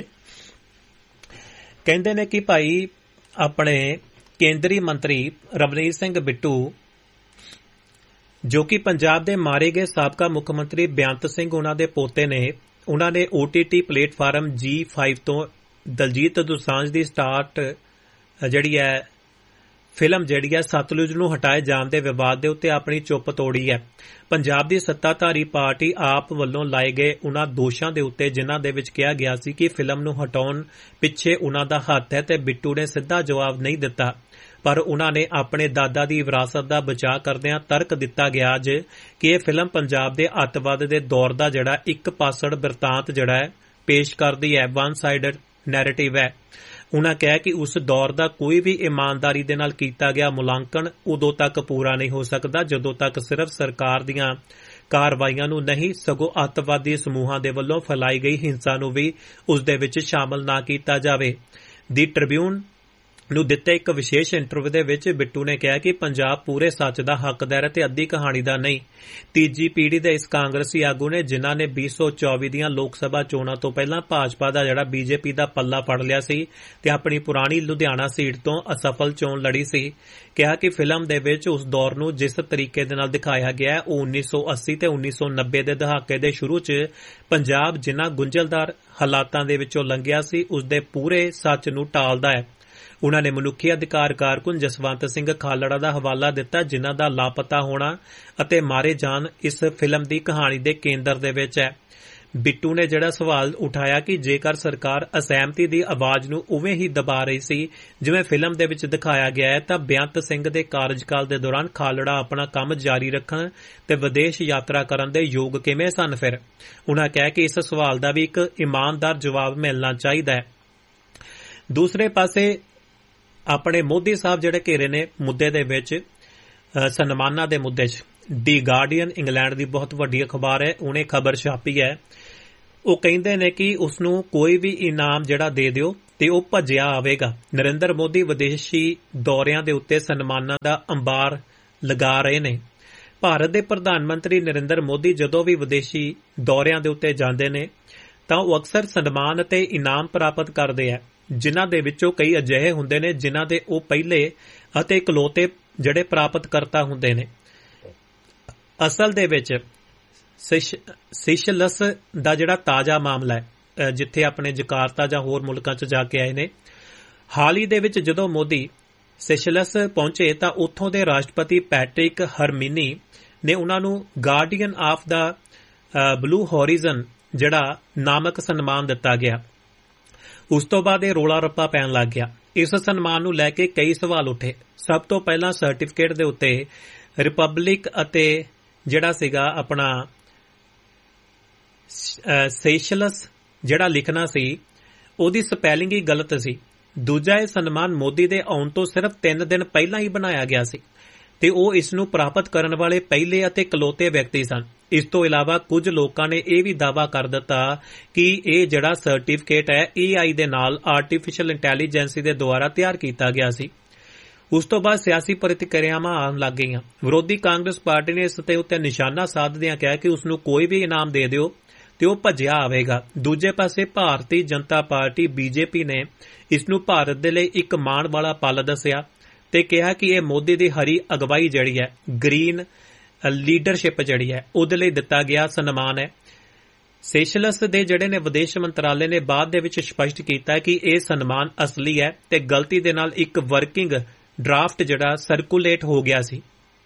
ਕਹਿੰਦੇ ਨੇ ਕਿ ਭਾਈ ਆਪਣੇ ਕੇਂਦਰੀ ਮੰਤਰੀ ਰਵਨੀਤ ਸਿੰਘ ਬਿੱਟੂ ਜੋ ਕਿ ਪੰਜਾਬ ਦੇ ਮਾਰੇ ਗਏ ਸਾਬਕਾ ਮੁੱਖ ਮੰਤਰੀ ਬੇਅੰਤ ਸਿੰਘ ਉਹਨਾਂ ਦੇ ਪੋਤੇ ਨੇ, ਉਹਨਾਂ ਨੇ OTT ਪਲੇਟਫਾਰਮ G5 ਤੋਂ ਦਲਜੀਤ ਦੋਸਾਂਝ ਦੀ ਸਟਾਰਟ ਜਿਹੜੀ ਹੈ ਫਿਲਮ ਜਿਹੜੀ ਹੈ ਸਤਲੁਜ ਨੂੰ ਹਟਾਏ ਜਾਣ ਦੇ ਵਿਵਾਦ ਦੇ ਉੱਤੇ ਆਪਣੀ ਚੁੱਪ ਤੋੜੀ ਹੈ। ਪੰਜਾਬ ਦੀ ਸੱਤਾਧਾਰੀ ਪਾਰਟੀ ਆਪ ਵੱਲੋਂ ਲਾਏ ਗਏ ਉਹਨਾਂ ਦੋਸ਼ਾਂ ਦੇ ਉੱਤੇ ਜਿਨ੍ਹਾਂ ਦੇ ਵਿੱਚ ਕਿਹਾ ਗਿਆ ਸੀ ਕਿ ਫਿਲਮ ਨੂੰ ਹਟਾਉਣ ਪਿੱਛੇ ਉਹਨਾਂ ਦਾ ਹੱਥ ਹੈ ਤੇ ਬਿੱਟੂ ਨੇ ਸਿੱਧਾ ਜਵਾਬ ਨਹੀਂ ਦਿੱਤਾ। ਪਰ ਉਨ੍ਹਾਂ ਨੇ ਆਪਣੇ ਦਾਦਾ ਦੀ ਵਿਰਾਸਤ ਦਾ ਬਚਾਅ ਕਰਦਿਆਂ ਤਰਕ ਦਿੱਤਾ ਗਿਆ ਅੱਜ ਕਿ ਇਹ ਫਿਲਮ ਪੰਜਾਬ ਦੇ ਅੱਤਵਾਦ ਦੇ ਦੌਰ ਦਾ ਜਿਹੜਾ ਇੱਕ ਪਾਸੜ ਬਿਰਤਾਂਤ ਜਿਹੜਾ ਹੈ ਪੇਸ਼ ਕਰਦੀ ਹੈ, ਵਨ ਸਾਈਡਡ ਨੈਰੇਟਿਵ ਹੈ। ਉਨ੍ਹਾਂ ਕਿਹਾ ਕਿ ਉਸ ਦੌਰ ਦਾ ਕੋਈ ਵੀ ਇਮਾਨਦਾਰੀ ਦੇ ਨਾਲ ਕੀਤਾ ਗਿਆ ਮੁਲਾਂਕਣ ਉਦੋਂ ਤੱਕ ਪੂਰਾ ਨਹੀਂ ਹੋ ਸਕਦਾ ਜਦੋਂ ਤੱਕ ਸਿਰਫ ਸਰਕਾਰ ਦੀਆਂ ਕਾਰਵਾਈਆਂ ਨੂੰ ਨਹੀਂ ਸਗੋਂ ਅੱਤਵਾਦੀ ਸਮੂਹਾਂ ਦੇ ਵੱਲੋਂ ਫੈਲਾਈ ਗਈ ਹਿੰਸਾ ਨੂੰ ਵੀ ਉਸ ਦੇ ਵਿੱਚ ਸ਼ਾਮਲ ਨਾ ਕੀਤਾ ਜਾਵੇ। ਦੀ ਟ੍ਰਿਬਿਊਨ ਨੂੰ ਦਿੱਤੇ ਇੱਕ ਵਿਸ਼ੇਸ਼ ਇੰਟਰਵਿਊ ਦੇ ਵਿੱਚ ਬਿੱਟੂ ਨੇ ਕਿਹਾ ਕਿ ਪੰਜਾਬ ਪੂਰੇ ਸੱਚ ਦਾ ਹੱਕਦਾਰ ਹੈ ਤੇ ਅੱਧੀ ਕਹਾਣੀ ਦਾ ਨਹੀਂ। ਤੀਜੀ ਪੀੜ੍ਹੀ ਦੇ ਇਸ ਕਾਂਗਰਸੀ ਆਗੂ ਨੇ ਜਿਨ੍ਹਾਂ ਨੇ 2024 ਦੀਆਂ ਲੋਕ ਸਭਾ ਚੋਣਾਂ ਤੋਂ ਪਹਿਲਾਂ ਭਾਜਪਾ ਦਾ ਜਿਹੜਾ BJP ਦਾ ਪੱਲਾ ਫੜ ਲਿਆ ਸੀ ਤੇ ਆਪਣੀ ਪੁਰਾਣੀ ਲੁਧਿਆਣਾ ਸੀਟ ਤੋਂ ਅਸਫਲ ਚੋਣ ਲੜੀ ਸੀ, ਕਿਹਾ ਕਿ ਫਿਲਮ ਦੇ ਵਿੱਚ ਉਸ ਦੌਰ ਨੂੰ ਜਿਸ ਤਰੀਕੇ ਦੇ ਨਾਲ ਦਿਖਾਇਆ ਗਿਆ ਹੈ ਉਹ 1980 ਤੇ 1990 ਦੇ ਦਹਾਕੇ ਦੇ ਸ਼ੁਰੂ 'ਚ ਪੰਜਾਬ ਜਿਨ੍ਹਾਂ ਗੁੰਝਲਦਾਰ ਹਾਲਾਤਾਂ ਦੇ ਵਿੱਚੋਂ ਲੰਘਿਆ ਸੀ ਉਸ ਦੇ ਪੂਰੇ ਸੱਚ ਨੂੰ ਟਾਲਦਾ ਹੈ। ਉਨ੍ਹਾਂ ਨੇ ਮਨੁੱਖੀ ਅਧਿਕਾਰ ਕਾਰਕੁਨ ਜਸਵੰਤ ਸਿੰਘ ਖਾਲੜਾ ਦਾ ਹਵਾਲਾ ਦਿੱਤਾ ਜਿਨ੍ਹਾਂ ਦਾ ਲਾਪਤਾ ਹੋਣਾ ਅਤੇ ਮਾਰੇ ਜਾਣ ਇਸ ਫਿਲਮ ਦੀ ਕਹਾਣੀ ਦੇ ਕੇਂਦਰ ਦੇ ਵਿੱਚ ਹੈ। ਬਿੱਟੂ ਨੇ ਜਿਹੜਾ ਸਵਾਲ ਉਠਾਇਆ ਕਿ ਜੇਕਰ ਸਰਕਾਰ ਅਸਹਿਮਤੀ ਦੀ ਆਵਾਜ਼ ਨੂੰ ਉਵੇਂ ਹੀ ਦਬਾ ਰਹੀ ਸੀ ਜਿਵੇਂ ਫਿਲਮ ਦੇ ਵਿੱਚ ਦਿਖਾਇਆ ਗਿਆ ਹੈ, ਤਾਂ ਬੇਅੰਤ ਸਿੰਘ ਦੇ ਕਾਰਜਕਾਲ ਦੇ ਦੌਰਾਨ ਖਾਲੜਾ ਆਪਣਾ ਕੰਮ ਜਾਰੀ ਰੱਖਣ ਤੇ ਵਿਦੇਸ਼ ਯਾਤਰਾ ਕਰਨ ਦੇ ਯੋਗ ਕਿਵੇਂ ਸਨ? ਫਿਰ ਉਨ੍ਹਾਂ ਕਿਹਾ ਕਿ ਇਸ ਸਵਾਲ ਦਾ ਵੀ ਇੱਕ ਇਮਾਨਦਾਰ ਜਵਾਬ ਮਿਲਣਾ ਚਾਹੀਦਾ ਹੈ। ਦੂਸਰੇ ਪਾਸੇ ਆਪਣੇ ਮੋਦੀ ਸਾਹਿਬ ਜਿਹੜੇ ਘੇਰੇ ਨੇ ਮੁੱਦੇ ਦੇ ਵਿੱਚ, ਸਨਮਾਨਾਂ ਦੇ ਮੁੱਦੇ 'ਚ, ਦੀ ਗਾਰਡੀਅਨ ਇੰਗਲੈਂਡ ਦੀ ਬਹੁਤ ਵੱਡੀ ਅਖਬਾਰ ਹੈ, ਉਹਨੇ ਖਬਰ ਛਾਪੀ ਹੈ। ਉਹ ਕਹਿੰਦੇ ਨੇ ਕਿ ਉਸ ਨੂੰ ਕੋਈ ਵੀ ਇਨਾਮ ਜਿਹੜਾ ਦੇ ਦਿਓ ਤੇ ਉਹ ਭੱਜਿਆ ਆਵੇਗਾ। ਨਰਿੰਦਰ ਮੋਦੀ ਵਿਦੇਸ਼ੀ ਦੌਰਿਆਂ ਦੇ ਉੱਤੇ ਸਨਮਾਨਾਂ ਦਾ ਅੰਬਾਰ ਲਗਾ ਰਹੇ ਨੇ। ਭਾਰਤ ਦੇ ਪ੍ਰਧਾਨ ਮੰਤਰੀ ਨਰਿੰਦਰ ਮੋਦੀ ਜਦੋਂ ਵੀ ਵਿਦੇਸ਼ੀ ਦੌਰਿਆਂ ਦੇ ਉੱਤੇ ਜਾਂਦੇ ਨੇ ਤਾਂ ਉਹ ਅਕਸਰ ਸਨਮਾਨ ਅਤੇ ਇਨਾਮ ਪ੍ਰਾਪਤ ਕਰਦੇ ਆ, ਜਿਨ੍ਹਾਂ ਦੇ ਵਿੱਚੋਂ ਕਈ ਅਜਿਹੇ ਹੁੰਦੇ ਨੇ ਜਿਨ੍ਹਾਂ ਦੇ ਉਹ ਪਹਿਲੇ ਅਤੇ ਇਕਲੌਤੇ ਜਿਹੜੇ ਪ੍ਰਾਪਤ ਕਰਤਾ ਹੁੰਦੇ ਨੇ। ਅਸਲ ਦੇ ਵਿੱਚ ਸੇਸ਼ਲਸ ਦਾ ਜਿਹੜਾ ਤਾਜ਼ਾ ਮਾਮਲਾ ਹੈ, ਜਿੱਥੇ ਆਪਣੇ ਜਕਾਰਤਾ ਜਾਂ ਹੋਰ ਮੁਲਕਾਂ 'ਚ ਜਾ ਕੇ ਆਏ ਨੇ, ਹਾਲ ਹੀ ਦੇ ਵਿੱਚ ਜਦੋਂ ਮੋਦੀ ਸੇਸ਼ਲਸ ਪਹੁੰਚੇ ਤਾਂ ਉੱਥੋਂ ਦੇ ਰਾਸ਼ਟਰਪਤੀ ਪੈਟ੍ਰਿਕ ਹਰਮਿਨੀ ਨੇ ਉਹਨਾਂ ਨੂੰ ਗਾਰਡੀਅਨ ਆਫ ਦਾ ਬਲੂ ਹੋਰੀਜ਼ਨ ਜਿਹੜਾ ਨਾਮਕ ਸਨਮਾਨ ਦਿੱਤਾ ਗਿਆ। ਉਸ ਤੋਂ ਬਾਅਦ ਇਹ ਰੌਲਾ ਰੱਪਾ ਪੈਣ ਲੱਗ ਗਿਆ। ਇਸ ਸਨਮਾਨ ਨੂੰ ਲੈ ਕੇ ਕਈ ਸਵਾਲ ਉੱਠੇ। ਸਭ ਤੋਂ ਪਹਿਲਾਂ ਸਰਟੀਫਿਕੇਟ ਦੇ ਉੱਤੇ ਰਿਪਬਲਿਕ ਅਤੇ ਜਿਹੜਾ ਸੀਗਾ ਆਪਣਾ ਸੇਸ਼ਲਸ ਜਿਹੜਾ ਲਿਖਣਾ ਸੀ ਉਹਦੀ ਸਪੈਲਿੰਗ ਹੀ ਗਲਤ ਸੀ। ਦੂਜਾ, ਇਹ ਸਨਮਾਨ ਮੋਦੀ ਦੇ ਆਉਣ ਤੋਂ ਸਿਰਫ 3 ਦਿਨ ਪਹਿਲਾਂ ਹੀ ਬਣਾਇਆ ਗਿਆ ਸੀ ਤੇ ਉਹ ਇਸ ਨੂੰ ਪ੍ਰਾਪਤ ਕਰਨ ਵਾਲੇ ਪਹਿਲੇ ਅਤੇ ਇਕਲੌਤੇ ਵਿਅਕਤੀ ਸਨ। ਇਸ ਤੋਂ ਇਲਾਵਾ ਕੁਝ ਲੋਕਾਂ ਨੇ ਇਹ ਵੀ ਦਾਅਵਾ ਕਰ ਦਿੱਤਾ ਕਿ ਇਹ ਜਿਹੜਾ ਸਰਟੀਫਿਕੇਟ ਹੈ AI ਦੇ ਨਾਲ ਆਰਟੀਫੀਸ਼ੀਅਲ ਇੰਟੈਲੀਜੈਂਸੀ ਦੇ ਦੁਆਰਾ ਤਿਆਰ ਕੀਤਾ ਗਿਆ ਸੀ। ਉਸ ਤੋਂ ਬਾਅਦ ਸਿਆਸੀ ਪ੍ਰਤੀਕਿਰਿਆਵਾਂ ਆਉਣ ਲੱਗ ਗਈਆਂ। ਵਿਰੋਧੀ ਕਾਂਗਰਸ ਪਾਰਟੀ ਨੇ ਇਸ ਉੱਤੇ ਨਿਸ਼ਾਨਾ ਸਾਧਦਿਆਂ ਕਿਹਾ ਕਿ ਉਸ ਨੂੰ ਕੋਈ ਵੀ ਇਨਾਮ ਦੇ ਦਿਓ ਤੇ ਉਹ ਭੱਜਿਆ ਆਵੇਗਾ। ਦੂਜੇ ਪਾਸੇ ਭਾਰਤੀ ਜਨਤਾ ਪਾਰਟੀ BJP ਨੇ ਇਸ ਨੂੰ ਭਾਰਤ ਦੇ ਲਈ ਇੱਕ ਮਾਣ ਵਾਲਾ ਪਲ ਦੱਸਿਆ ਤੇ ਕਿਹਾ ਕਿ ਇਹ ਮੋਦੀ ਦੀ ਹਰੀ ਅਗਵਾਈ ਜਿਹੜੀ ਹੈ, ਗ੍ਰੀਨ ਲੀਡਰਸ਼ਿਪ ਜਿਹੜੀ ਹੈ, ਉਹਦੇ ਲਈ ਦਿੱਤਾ ਗਿਆ ਸਨਮਾਨ ਹੈ। ਸੇਸ਼ਲਸ ਦੇ ਜਿਹੜੇ ਨੇ ਵਿਦੇਸ਼ ਮੰਤਰਾਲੇ ਨੇ ਬਾਅਦ ਦੇ ਵਿੱਚ ਸਪਸ਼ਟ ਕੀਤਾ ਕਿ ਇਹ ਸਨਮਾਨ ਅਸਲੀ ਹੈ ਤੇ ਗਲਤੀ ਦੇ ਨਾਲ ਇੱਕ ਵਰਕਿੰਗ ਡਰਾਫਟ ਜਿਹੜਾ ਸਰਕੂਲੇਟ ਹੋ ਗਿਆ ਸੀ।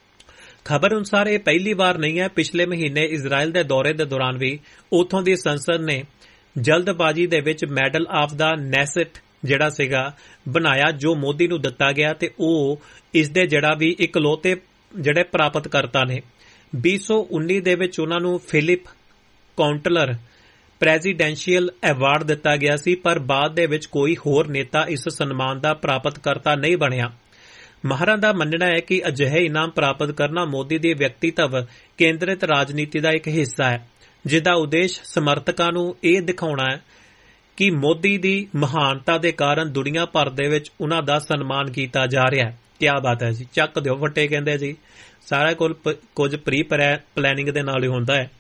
ਖਬਰ ਅਨੁਸਾਰ ਇਹ ਪਹਿਲੀ ਵਾਰ ਨਹੀਂ ਹੈ। ਪਿਛਲੇ ਮਹੀਨੇ ਇਜ਼ਰਾਈਲ ਦੇ ਦੌਰੇ ਦੇ ਦੌਰਾਨ ਵੀ ਉੱਥੋਂ ਦੀ ਸੰਸਦ ਨੇ ਜਲਦਬਾਜ਼ੀ ਦੇ ਵਿੱਚ ਮੈਡਲ ਆਫ ਦਾ ਨੈਸਟ ਜਿਹੜਾ ਸੀਗਾ ਬਣਾਇਆ, ਜੋ ਮੋਦੀ ਨੂੰ ਦਿੱਤਾ ਗਿਆ ਤੇ ਉਹ ਇਸ ਦੇ ਜਿਹੜਾ ਵੀ ਇਕਲੌਤੇ ਜਿਹੜੇ ਪ੍ਰਾਪਤ ਕਰਤਾ ਨੇ। 2019 ਦੇ ਵਿੱਚ ਉਹਨਾਂ ਨੂੰ ਫਿਲਿਪ ਕਾਉਂਟਲਰ ਪ੍ਰੈਜ਼ੀਡੈਂਸ਼ੀਅਲ ਐਵਾਰਡ ਦਿੱਤਾ ਗਿਆ ਸੀ, ਪਰ ਬਾਅਦ ਦੇ ਵਿੱਚ ਕੋਈ ਹੋਰ ਨੇਤਾ ਇਸ ਸਨਮਾਨ ਦਾ ਪ੍ਰਾਪਤ ਕਰਤਾ ਨਹੀਂ ਬਣਿਆ। ਮਾਹਰਾਂ ਦਾ ਮੰਨਣਾ ਹੈ ਕਿ ਅਜਿਹੇ ਇਨਾਮ ਪ੍ਰਾਪਤ ਕਰਨਾ ਮੋਦੀ ਦੀ ਵਿਅਕਤੀਤਵ ਕੇਂਦਰਿਤ ਰਾਜਨੀਤੀ ਦਾ ਇੱਕ ਹਿੱਸਾ ਹੈ, ਜਿਹਦਾ ਉਦੇਸ਼ ਸਮਰਥਕਾਂ ਨੂੰ ਇਹ ਦਿਖਾਉਣਾ ਹੈ ਕਿ ਮੋਦੀ ਦੀ ਮਹਾਨਤਾ ਦੇ ਕਾਰਨ ਦੁਨੀਆ ਭਰ ਦੇ ਵਿੱਚ ਉਹਨਾਂ ਦਾ ਸਨਮਾਨ ਕੀਤਾ ਜਾ ਰਿਹਾ ਹੈ। ਕਿਆ ਬਾਤ ਹੈ ਜੀ, ਚੱਕ ਦਿਓ ਫੱਟੇ ਕਹਿੰਦੇ ਜੀ। ਸਾਰਾ ਕੁਝ ਪ੍ਰੀ ਪਲੈਨਿੰਗ ਦੇ ਨਾਲ ਹੀ ਹੁੰਦਾ ਹੈ।